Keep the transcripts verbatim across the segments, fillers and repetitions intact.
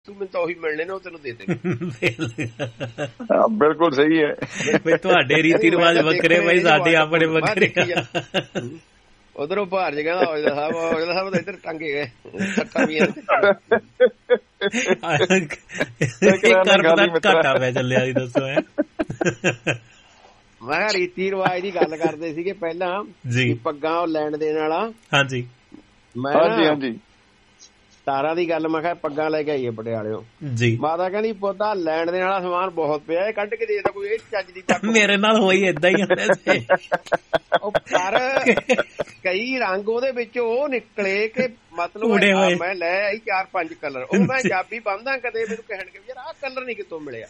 ਤੂੰ ਮੈਨੂੰ ਤਾਂ ਉਹੀ ਮਿਲਣੇ ਨੇ, ਉਹ ਤੈਨੂੰ ਦੇ ਦੇਣੇ। ਬਿਲਕੁਲ ਸਹੀ ਹੈ। ਤੁਹਾਡੇ ਰੀਤੀ ਰਿਵਾਜ ਵੱਖਰੇ ਬਾਈ, ਸਾਡੇ ਆਪਣੇ ਵੱਖਰੇ। ਉਧਰੋਂ ਭਾਰ ਚ ਕਹਿੰਦਾ ਔਜਲਾ ਸਾਹਿਬ, ਔਜਲਾ ਸਾਹਿਬ ਤਾਂ ਇੱਧਰ ਟੰਗੇ ਗਏ ਸੱਟਾਂ ਵੀ ਘਾਟਾ ਪੈ ਚੱਲਿਆ ਜੀ, ਦੱਸੋ। ਮੈਂ ਕਿਹਾ ਰੀਤੀ ਰਿਵਾਜ ਦੀ ਗੱਲ ਕਰਦੇ ਸੀਗੇ ਪਹਿਲਾਂ ਜੀ, ਪੱਗਾਂ ਉਹ ਲੈਣ ਦੇਣ ਵਾਲਾ। ਹਾਂਜੀ ਮੈਂ ਹਾਂਜੀ ਸਤਾਰਾਂ ਦੀ ਗੱਲ, ਮੈਂ ਕਿਹਾ ਪੱਗਾਂ ਲੈ ਕੇ ਆਈਏ ਪਟਿਆਲਿਓ ਜੀ। ਮਾਤਾ ਕਹਿੰਦੀ ਪੁੱਤਾ ਲੈਣ ਦੇਣ ਵਾਲਾ ਸਮਾਨ ਬਹੁਤ ਪਿਆ, ਇਹ ਕੱਢ ਕੇ ਦੇ ਤਾ ਕੋਈ, ਇਹ ਚੱਜ ਦੀ ਪੱਗ। ਮੇਰੇ ਨਾਲ ਹੋਈ ਏਦਾਂ ਹੀ ਹੁੰਦਾ ਸੀ। ਪਰ ਕਈ ਰੰਗ ਉਹਦੇ ਵਿੱਚ ਉਹ ਨਿਕਲੇ ਕਿ ਮਤਲਬ ਮੈਂ ਲੈ ਆਈ ਚਾਰ ਪੰਜ ਕਲਰ, ਉਹ ਮੈਂ ਜਾਬੀ ਬੰਨਦਾ ਕਦੇ ਮੈਨੂੰ ਕਹਿਣਗੇ ਯਾਰ ਆਹ ਕਲਰ ਨੀ ਕਿਤੋਂ ਮਿਲਿਆ।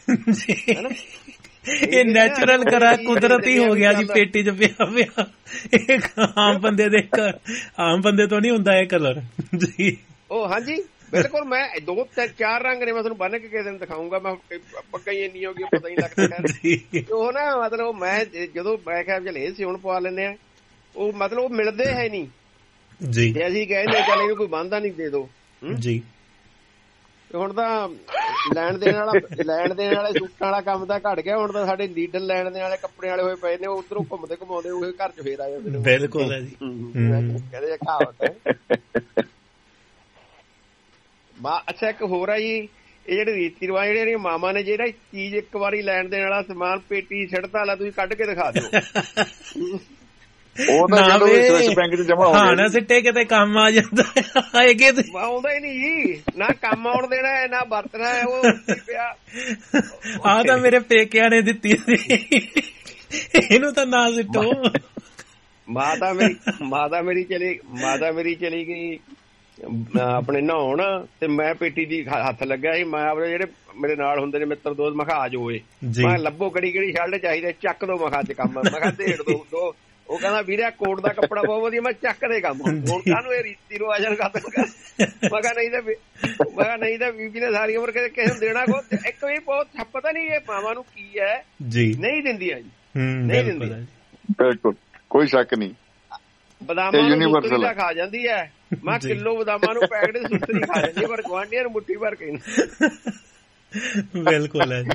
ਇਹ ਨੈਚੁਰਲ ਕਰਾ ਕੁਦਰਤੀ ਹੋ ਗਿਆ ਜੀ, ਪੇਟੀ ਚ ਪਿਆ ਪਿਆ। ਇਹ ਆਮ ਬੰਦੇ ਦੇ, ਆਮ ਬੰਦੇ ਤੋਂ ਨੀ ਹੁੰਦਾ ਇਹ ਕਲਰ ਜੀ। ਉਹ ਹਾਂਜੀ ਬਿਲਕੁਲ, ਮੈਂ ਦੋ ਚਾਰ ਰੰਗ ਨੇ, ਮੈਂ ਤੁਹਾਨੂੰ ਬੰਨ ਕੇ ਕਿਸੇ ਦਿਨ ਦਿਖਾਊਂਗਾ। ਮੈਂ ਪੱਗਾਂ ਹੀ ਇੰਨੀ ਹੋ ਗਈ ਪਤਾ ਹੀ ਲੱਗਦਾ। ਉਹ ਨਾ ਮਤਲਬ ਮੈਂ ਜਦੋਂ ਮੈਂ ਕਿਹਾ ਚਲ ਇਹ ਸਿਉਣ ਪਵਾ ਲੈਂਦੇ ਆ, ਉਹ ਮਤਲਬ ਉਹ ਮਿਲਦੇ ਹੈ ਨੀ ਜੀ। ਤੇ ਅਸੀਂ ਕਹਿੰਦੇ ਚੱਲ ਇਹਨੂੰ ਕੋਈ ਬੰਦਾ ਨੀ ਦੇ ਦੋ ਜੀ। ਹੁਣ ਤਾਂ ਲੈਣ ਦੇਣ ਵਾਲਾ, ਲੈਣ ਦੇਣ ਵਾਲੇ ਸੂਟਾਂ ਵਾਲਾ ਕੰਮ ਤਾਂ ਘੱਟ ਗਿਆ। ਹੁਣ ਤਾਂ ਸਾਡੇ ਲੀਡਰ ਲੈਣ ਦੇਣ ਵਾਲੇ ਕੱਪੜੇ ਵਾਲੇ ਹੋਏ ਪਏ ਨੇ, ਉਧਰੋਂ ਘੁੰਮਦੇ ਘੁਮਾਉਂਦੇ ਉਹ ਘਰ ਚ ਫੇਰ ਆ ਜਾਂਦੇ ਨੇ। ਬਿਲਕੁਲ ਹੈ ਜੀ, ਕਹਿੰਦੇ ਕਹਾਵਤ ਹੈ। ਅੱਛਾ ਇੱਕ ਹੋਰ ਆ ਜੀ, ਇਹ ਜਿਹੜੇ ਰੀਤੀ ਰਿਵਾਜ ਜਿਹੜੀਆਂ ਮਾਮਾ ਨੇ, ਜਿਹੜਾ ਚੀਜ਼ ਇੱਕ ਵਾਰੀ ਲੈਣ ਦੇਣ ਵਾਲਾ ਸਮਾਨ ਪੇਟੀ ਛੱਡਤਾ ਲਾ, ਤੁਸੀਂ ਕੱਢ ਕੇ ਦਿਖਾ ਦਿਓ। ਉਹ ਤਾਂ ਜਦੋਂ ਸਵਿਸ ਬੈਂਕ ਚ ਜਮਾ ਹੋ ਗਿਆ ਨਾ ਸਿੱਟੇ ਕਿਤੇ ਕੰਮ ਆ ਜਾਂਦਾ, ਆਉਂਦਾ ਹੀ ਨੀ ਜੀ, ਨਾ ਕੰਮ ਆਉਣ ਦੇਣਾ ਹੈ ਨਾ ਵਰਤਣਾ ਹੈ। ਉਹ ਪਿਆ ਆਹ ਤਾਂ ਮੇਰੇ ਪੇਕਿਆਂ ਨੇ ਦਿੱਤੀ ਸੀ, ਇਹਨੂੰ ਤਾਂ ਨਾ ਸਿੱਟੋ। ਮਾਤਾ ਮੇਰੀ ਮਾਤਾ ਮੇਰੀ ਚਲੀ ਮਾਤਾ ਮੇਰੀ ਚਲੀ ਗਈ ਆਪਣੇ ਨਹਾਉਣ, ਤੇ ਮੈਂ ਪੇਟੀ ਦੀ ਹੱਥ ਲੱਗਿਆ ਸੀ। ਮੈਂ ਆਪਣੇ ਜਿਹੜੇ ਮੇਰੇ ਨਾਲ ਹੁੰਦੇ ਨੇ ਮਿੱਤਰ ਦੋਸਤ, ਮੈਂ ਕਿਹਾ ਆ ਜਾਓ, ਮੈਂ ਲੱਭੋ ਕਿਹੜੀ ਕਿਹੜੀ ਸ਼ਰਟ ਚਾਹੀਦਾ, ਚੱਕ ਦੋ। ਮੈਂ ਕਿਹਾ ਅੱਜ ਕੰਮ, ਮੈਂ ਕਿਹਾ ਢੇੜ ਦੋ ਦੋ। ਉਹ ਕਹਿੰਦਾ ਵੀਰੇ ਕੋਟ ਦਾ ਕੱਪੜਾ ਬਹੁਤ ਵਧੀਆ। ਮੈਂ ਚੱਕ ਦੇ ਕੰਮ, ਹੁਣ ਕਾਹਨੂੰ ਇਹ ਰੀਤੀ ਰਿਵਾਜਾਂ ਖਤਮ ਕਰ। ਮੈਂ ਕਿਹਾ ਨਹੀਂ ਤਾਂ ਮੈਂ ਕਿਹਾ ਨਹੀਂ ਤਾਂ ਬੀਬੀ ਨੇ ਸਾਰੀ ਉਮਰ ਕਿਸੇ ਨੂੰ ਦੇਣਾ ਕੋ। ਇੱਕ ਵੀ ਬਹੁਤ ਪਤਾ ਨੀ ਇਹ ਮਾਵਾਂ ਨੂੰ ਕੀ ਹੈ ਜੀ, ਨਹੀਂ ਦਿੰਦੀਆਂ ਜੀ, ਨਹੀਂ ਦਿੰਦੀਆਂ। ਬਿਲਕੁਲ ਕੋਈ ਸ਼ੱਕ ਨਹੀਂ। ਬਦਾਮਾਂ ਨੂੰ ਸੁੱਤਰੀ ਦਾ ਖਾ ਜਾਂਦੀ ਹੈ। ਮੈਂ ਕਿਲੋ ਬਦਾਮਾਂ ਨੂੰ ਪੈਕਟ ਦੀ ਸੁੱਤਰੀ ਖਾ ਜਾਂਦੀ, ਪਰ ਗੁਆਂਢੀਆਂ ਨੂੰ ਮੁੱਠੀ ਭਰ ਕੇ। ਬਿਲਕੁਲ ਹੈ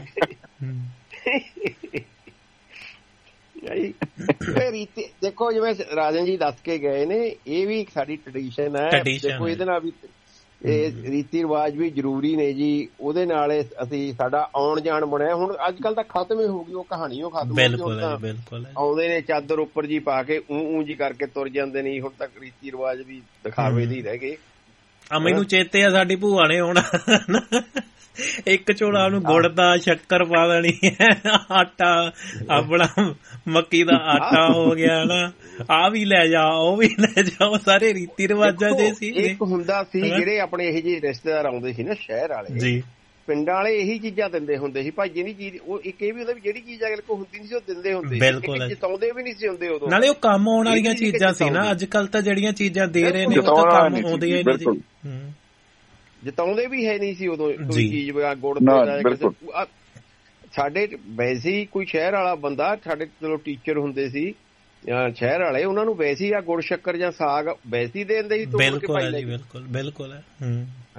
ਰੀਤੀ। ਦੇਖੋ ਜਿਵੇਂ ਰਾਜਨ ਜੀ ਦੱਸ ਕੇ ਗਏ ਨੇ, ਇਹ ਵੀ ਸਾਡੀ ਟ੍ਰੈਡੀਸ਼ਨ ਹੈ। ਦੇਖੋ ਇਹਦੇ ਨਾਲ ਵੀ ਇਹ ਰੀਤੀ ਰਿਵਾਜ ਵੀ ਜ਼ਰੂਰੀ ਨੇ ਜੀ। ਉਹਦੇ ਨਾਲ ਅਸੀਂ ਸਾਡਾ ਆਉਣ ਜਾਣ ਬਣਿਆ। ਹੁਣ ਅੱਜ ਕੱਲ ਤਾਂ ਖਤਮ ਹੀ ਹੋ ਗਈ ਉਹ ਕਹਾਣੀ, ਉਹ ਖਤਮ ਹੋ ਗਈ। ਆਉਂਦੇ ਨੇ ਚਾਦਰ ਉੱਪਰ ਜੀ ਪਾ ਕੇ ਊਂ ਊਂ ਜੀ ਕਰਕੇ ਤੁਰ ਜਾਂਦੇ ਨੇ। ਹੁਣ ਤੱਕ ਰੀਤੀ ਰਿਵਾਜ ਵੀ ਦਿਖਾਵੇ ਦੇ ਰਹਿ ਗਏ। ਆ ਮੈਨੂੰ ਚੇਤੇ ਆ ਸਾਡੀ ਭੂਆ ਨੇ ਆਉਣਾ, ਇੱਕ ਝੋਲਾ ਉਹਨੂੰ ਗੁੜ ਦਾ, ਸ਼ੱਕਰ ਪਾ ਦੇਣੀ, ਆਟਾ ਆਪਣਾ ਮੱਕੀ ਦਾ ਆਟਾ ਹੋ ਗਿਆ ਨਾ, ਆ ਵੀ ਲੈ ਜਾ, ਉਹ ਵੀ ਲੈ ਜਾ। ਉਹ ਸਾਰੇ ਰੀਤੀ ਰਿਵਾਜਾਂ ਦੇ ਸੀ। ਇੱਕ ਹੁੰਦਾ ਸੀ ਜਿਹੜੇ ਆਪਣੇ ਇਹ ਜਿਹੇ ਰਿਸ਼ਤੇਦਾਰ ਆਉਂਦੇ ਸੀ ਨਾ ਸ਼ਹਿਰ ਵਾਲੇ ਜੀ, ਪਿੰਡਾਂ ਵਾਲੇ ਇਹੀ ਚੀਜ਼ਾਂ ਦਿੰਦੇ ਹੁੰਦੇ ਸੀ। ਭਾਈ ਜਿਹੜੀ ਚੀਜ਼ ਉਹ ਇੱਕ ਇਹ ਵੀ ਹੁੰਦਾ ਵੀ ਜਿਹੜੀ ਚੀਜ਼ ਅਗਲੇ ਕੋਲ ਹੁੰਦੀ ਨਹੀਂ ਸੀ ਉਹ ਦਿੰਦੇ ਹੁੰਦੇ, ਜਿਤਾਉਂਦੇ ਵੀ ਨਹੀਂ ਸੀ ਹੁੰਦੇ ਉਦੋਂ। ਨਾਲੇ ਉਹ ਕੰਮ ਆਉਣ ਵਾਲੀਆਂ ਚੀਜ਼ਾਂ ਸੀ ਨਾ। ਅੱਜ ਕੱਲ ਤਾਂ ਜਿਹੜੀਆਂ ਚੀਜ਼ਾਂ ਦੇ ਰਹੇ ਨੇ ਉਹ ਤਾਂ ਕੰਮ ਆਉਂਦੀਆਂ ਨਹੀਂ ਜੀ, ਜਿਤਾਉਂਦੇ ਵੀ ਹੈ ਨਹੀਂ ਸੀ ਉਦੋਂ। ਕੋਈ ਚੀਜ਼ ਗੁੜ ਦਾ ਸਾਡੇ ਵੈਸੇ ਹੀ ਕੋਈ ਸ਼ਹਿਰ ਵਾਲਾ ਬੰਦਾ, ਸਾਡੇ ਚਲੋ ਟੀਚਰ ਹੁੰਦੇ ਸੀ ਸ਼ਹਿਰ ਵਾਲੇ, ਉਹਨਾਂ ਨੂੰ ਵੈਸੇ ਹੀ ਆ ਗੁੜ ਸ਼ੱਕਰ ਜਾਂ ਸਾਗ ਵੈਸੇ ਹੀ ਦੇ ਦਿੰਦੇ ਸੀ। ਬਿਲਕੁਲ ਬਿਲਕੁਲ ਬਿਲਕੁਲ ਹੈ।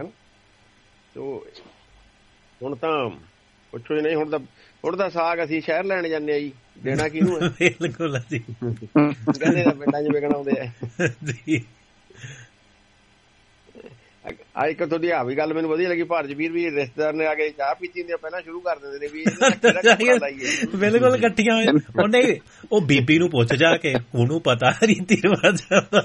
ਹੁਣ ਤਾਂ ਪੁੱਛੋ ਹੀ ਨਹੀਂ। ਹੁਣ ਤਾਂ ਹੁਣ ਤਾਂ ਸਾਗ ਅਸੀਂ ਸ਼ਹਿਰ ਲੈਣ ਜਾਂਦੇ ਆ ਜੀ, ਦੇਣਾ ਕਿਹਨੂੰ ਹੈ? ਬਿਲਕੁਲ ਜੀ, ਕਹਿੰਦੇ ਤਾਂ ਪਿੰਡਾਂ ਚ ਵਿਕਣ ਆਉਂਦੇ ਆ ਜੀ। ਅੱਜ ਇੱਕ ਤੁਹਾਡੀ ਆ ਵੀ ਗੱਲ ਮੈਨੂੰ ਵਧੀਆ ਲੱਗੀ, ਭਾਰਤ ਵੀਰ ਵੀ ਰਿਸ਼ਤੇਦਾਰ ਨੇ ਆ ਕੇ ਚਾਹ ਪੀਤੀ ਹੁੰਦੀ ਆ, ਪਹਿਲਾਂ ਸ਼ੁਰੂ ਕਰ ਦਿੰਦੇ ਨੇ ਵੀ ਬਿਲਕੁਲ ਇਕੱਠੀਆਂ। ਉਹਨੇ ਉਹ ਬੀਬੀ ਨੂੰ ਪੁੱਛ ਜਾ ਕੇ, ਉਹਨੂੰ ਪਤਾ ਰੀਤੀ ਰਿਵਾਜਾਂ ਦਾ।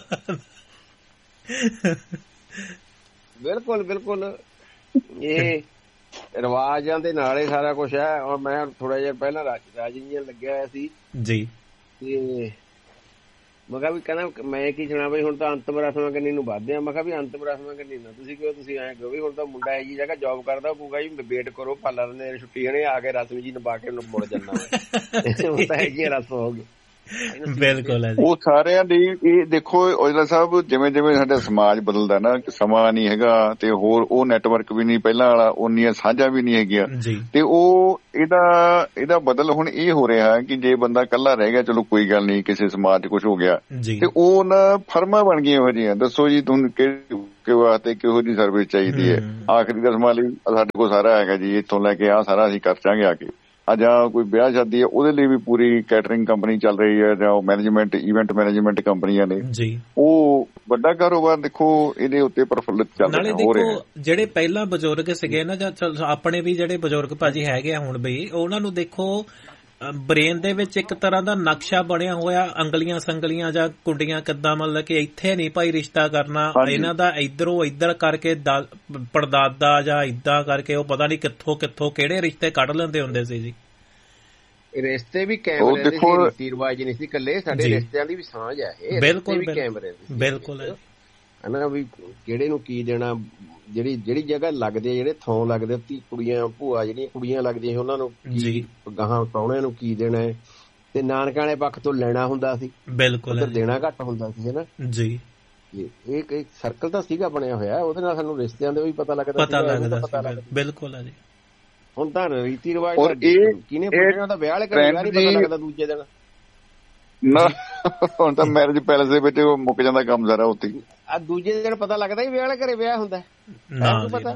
ਬਿਲਕੁਲ ਬਿਲਕੁਲ, ਇਹ ਰਿਵਾਜਾਂ ਦੇ ਨਾਲ ਹੀ ਸਾਰਾ ਕੁਛ ਹੈ। ਔਰ ਮੈਂ ਥੋੜਾ ਜਿਹਾ ਪਹਿਲਾਂ ਰਾਜਨ ਜੀ ਲੱਗਿਆ ਹੋਇਆ ਸੀ ਜੀ, ਤੇ ਮੈਂ ਕਿਹਾ ਵੀ ਕਹਿੰਦਾ ਮੈਂ ਕੀ ਸੁਣਾ ਬਈ ਹੁਣ ਤਾਂ ਅੰਤਮ ਰਸਮਾਂ ਕਰਨੀ ਨੂੰ ਵੱਧਦੇ ਆ। ਮੈਂ ਕਿਹਾ ਵੀ ਅੰਤਮ ਰਸਮਾਂ ਕਰਨੀ ਨਾ ਤੁਸੀਂ ਕਿਉਂ, ਤੁਸੀਂ ਐਂ ਕਹੋ ਵੀ ਹੁਣ ਤਾਂ ਮੁੰਡਾ ਇਹੀ ਜਗ੍ਹਾ ਜੋਬ ਕਰਦਾ ਪਊਗਾ ਜੀ, ਵੇਟ ਕਰੋ ਪਾਲਰ ਨੇ ਛੁੱਟੀ ਨੇ ਆ ਕੇ ਰਸਮ ਜੀ ਨਿਭਾ ਕੇ ਮੁੜ ਜਾਂਦਾ। ਹੁਣ ਤਾਂ ਇਹੀ ਰਸਮ ਹੋ ਗਈ। ਬਿਲਕੁਲ ਉਹ ਸਾਰਿਆਂ ਦੀ। ਇਹ ਦੇਖੋ ਔਜਲਾ ਸਾਹਿਬ, ਜਿਵੇਂ ਜਿਵੇਂ ਸਾਡਾ ਸਮਾਜ ਬਦਲਦਾ ਨਾ, ਸਮਾਂ ਨੀ ਹੈਗਾ ਤੇ ਹੋਰ ਉਹ ਨੈਟਵਰਕ ਵੀ ਨੀ ਪਹਿਲਾਂ ਵਾਲਾ, ਉਨੀਆਂ ਸਾਂਝਾਂ ਵੀ ਨੀ ਹੈਗੀਆਂ, ਤੇ ਉਹ ਇਹਦਾ ਇਹਦਾ ਬਦਲ ਹੁਣ ਇਹ ਹੋ ਰਿਹਾ ਕਿ ਜੇ ਬੰਦਾ ਇਕੱਲਾ ਰਹਿ ਗਿਆ, ਚਲੋ ਕੋਈ ਗੱਲ ਨਹੀਂ, ਕਿਸੇ ਸਮਾਜ ਚ ਕੁਛ ਹੋ ਗਿਆ, ਤੇ ਉਹ ਨਾ ਫਰਮਾਂ ਬਣ ਗਈਆਂ ਇਹੋ ਜਿਹੀਆਂ। ਦੱਸੋ ਜੀ ਤੁਹਾਨੂੰ ਕਿਹੜੀ ਕਿ ਵਾਸਤੇ ਕਿਹੋ ਜਿਹੀ ਸਰਵਿਸ ਚਾਹੀਦੀ ਹੈ। ਆਖਰੀ ਰਸਮਾਂ ਲਈ ਸਾਡੇ ਕੋਲ ਸਾਰਾ ਹੈਗਾ ਜੀ, ਇੱਥੋਂ ਲੈ ਕੇ ਆਹ ਸਾਰਾ ਅਸੀਂ ਖਰਚਾਂਗੇ ਆ ਕੇ। ਅੱਜ ਆ ਕੋਈ ਵਿਆਹ ਸ਼ਾਦੀ ਹੈ ਉਹਦੇ ਲਈ ਵੀ ਪੂਰੀ ਕੈਟਰਿੰਗ ਕੰਪਨੀ ਚੱਲ ਰਹੀ ਹੈ, ਜਾਂ ਮੈਨੇਜਮੈਂਟ ਇਵੈਂਟ ਮੈਨੇਜਮੈਂਟ ਕੰਪਨੀਆਂ ਨੇ ਜੀ, ਉਹ ਵੱਡਾ ਕਾਰੋਬਾਰ ਦੇਖੋ ਇਹਦੇ ਉੱਤੇ ਪ੍ਰਫੁੱਲਿਤ ਚੱਲ ਰਿਹਾ ਹੋ ਰਿਹਾ। ਜਿਹੜੇ ਪਹਿਲਾਂ ਬਜ਼ੁਰਗ ਸੀਗੇ ਨਾ, ਜਾਂ ਆਪਣੇ ਵੀ ਜਿਹੜੇ ਬਜ਼ੁਰਗ ਭਾਜੀ ਹੈਗੇ ਆ ਹੁਣ ਵੀ, ਉਹਨਾਂ ਨੂੰ ਦੇਖੋ ਬ੍ਰੇਨ ਦੇ ਵਿੱਚ ਇੱਕ ਤਰ੍ਹਾਂ ਦਾ ਨਕਸ਼ਾ ਬਣਿਆ ਹੋਇਆ, ਅੰਗਲੀਆਂ ਸੰਗਲੀਆਂ ਜਾਂ ਕੁੰਡੀਆਂ ਕਿੱਦਾਂ, ਮਤਲਬ ਕਿ ਇੱਥੇ ਨਹੀਂ ਭਾਈ ਰਿਸ਼ਤਾ ਕਰਨਾ, ਇਹਨਾਂ ਦਾ ਇੱਧਰੋਂ ਇੱਧਰ ਕਰਕੇ ਪੜਦਾਦਾ ਜਾਂ ਏਦਾਂ ਕਰਕੇ ਉਹ ਪਤਾ ਨਹੀਂ ਕਿੱਥੋਂ ਕਿੱਥੋਂ ਕਿਹੜੇ ਰਿਸ਼ਤੇ ਕੱਢ ਲੈਂਦੇ ਹੁੰਦੇ ਸੀ ਜੀ। ਰਿਸ਼ਤੇ ਵੀ ਕੈਮਰੇ ਦੇ ਸੀ, ਰੀਤੀ ਰਿਵਾਜ ਨਹੀਂ ਸੀ ਇਕੱਲੇ, ਸਾਡੇ ਰਿਸ਼ਤਿਆਂ ਦੀ ਵੀ ਸਾਂਝ ਹੈ ਇਹ। ਬਿਲਕੁਲ ਕੈਮਰੇ ਬਿਲਕੁਲ ਹਨਾ, ਵੀ ਕਿਹੜੇ ਨੂੰ ਕੀ ਦੇਣਾ, ਜਿਹੜੀ ਜਿਹੜੀ ਜਗ੍ਹਾ ਲੱਗਦੇ, ਜਿਹੜੇ ਥਾਂ ਲੱਗਦੇ, ਕੁੜੀਆਂ ਭੂਆ ਜਿਹੜੀਆਂ ਕੁੜੀਆਂ ਲੱਗਦੀਆਂ ਸੀ ਉਹਨਾਂ ਨੂੰ ਗਾਹਾਂ ਪ੍ਰਾਹੁਣਿਆਂ ਨੂੰ ਕੀ ਦੇਣਾ ਹੈ, ਤੇ ਨਾਨਕਾਂ ਵਾਲੇ ਪੱਖ ਤੋਂ ਲੈਣਾ ਹੁੰਦਾ ਸੀ, ਬਿਲਕੁਲ ਦੇਣਾ ਘੱਟ ਹੁੰਦਾ ਸੀ ਹਨਾ ਜੀ। ਇਹ ਇੱਕ ਸਰਕਲ ਤਾਂ ਸੀਗਾ ਬਣਿਆ ਹੋਇਆ, ਉਹਦੇ ਨਾਲ ਸਾਨੂੰ ਰਿਸ਼ਤਿਆਂ ਦੇ ਵੀ ਪਤਾ ਲੱਗਦਾ ਪਤਾ ਲੱਗਦਾ ਬਿਲਕੁਲ ਹੈ ਜੀ। ਹੁਣ ਤਾਂ ਰੀਤੀ ਰਿਵਾਜ ਕਿਹਨੇ ਪੁੱਛਣਾ, ਤਾਂ ਵਿਆਹ ਵਾਲੇ ਘਰੇ ਵਿਆਹ ਨਹੀਂ ਪਤਾ ਲੱਗਦਾ ਦੂਜੇ ਦਿਨ ਨਾ, ਹੁਣ ਤਾਂ ਮੈਰਿਜ ਪੈਲੇਸ ਦੇ ਵਿੱਚ ਮੁੱਕ ਜਾਂਦਾ ਕੰਮ ਸਾਰਾ ਉੱਥੇ। ਆ ਦੂਜੇ ਦਿਨ ਪਤਾ ਲੱਗਦਾ ਵਿਆਹ ਵਾਲੇ ਘਰੇ ਵਿਆਹ ਹੁੰਦਾ ਪਤਾ।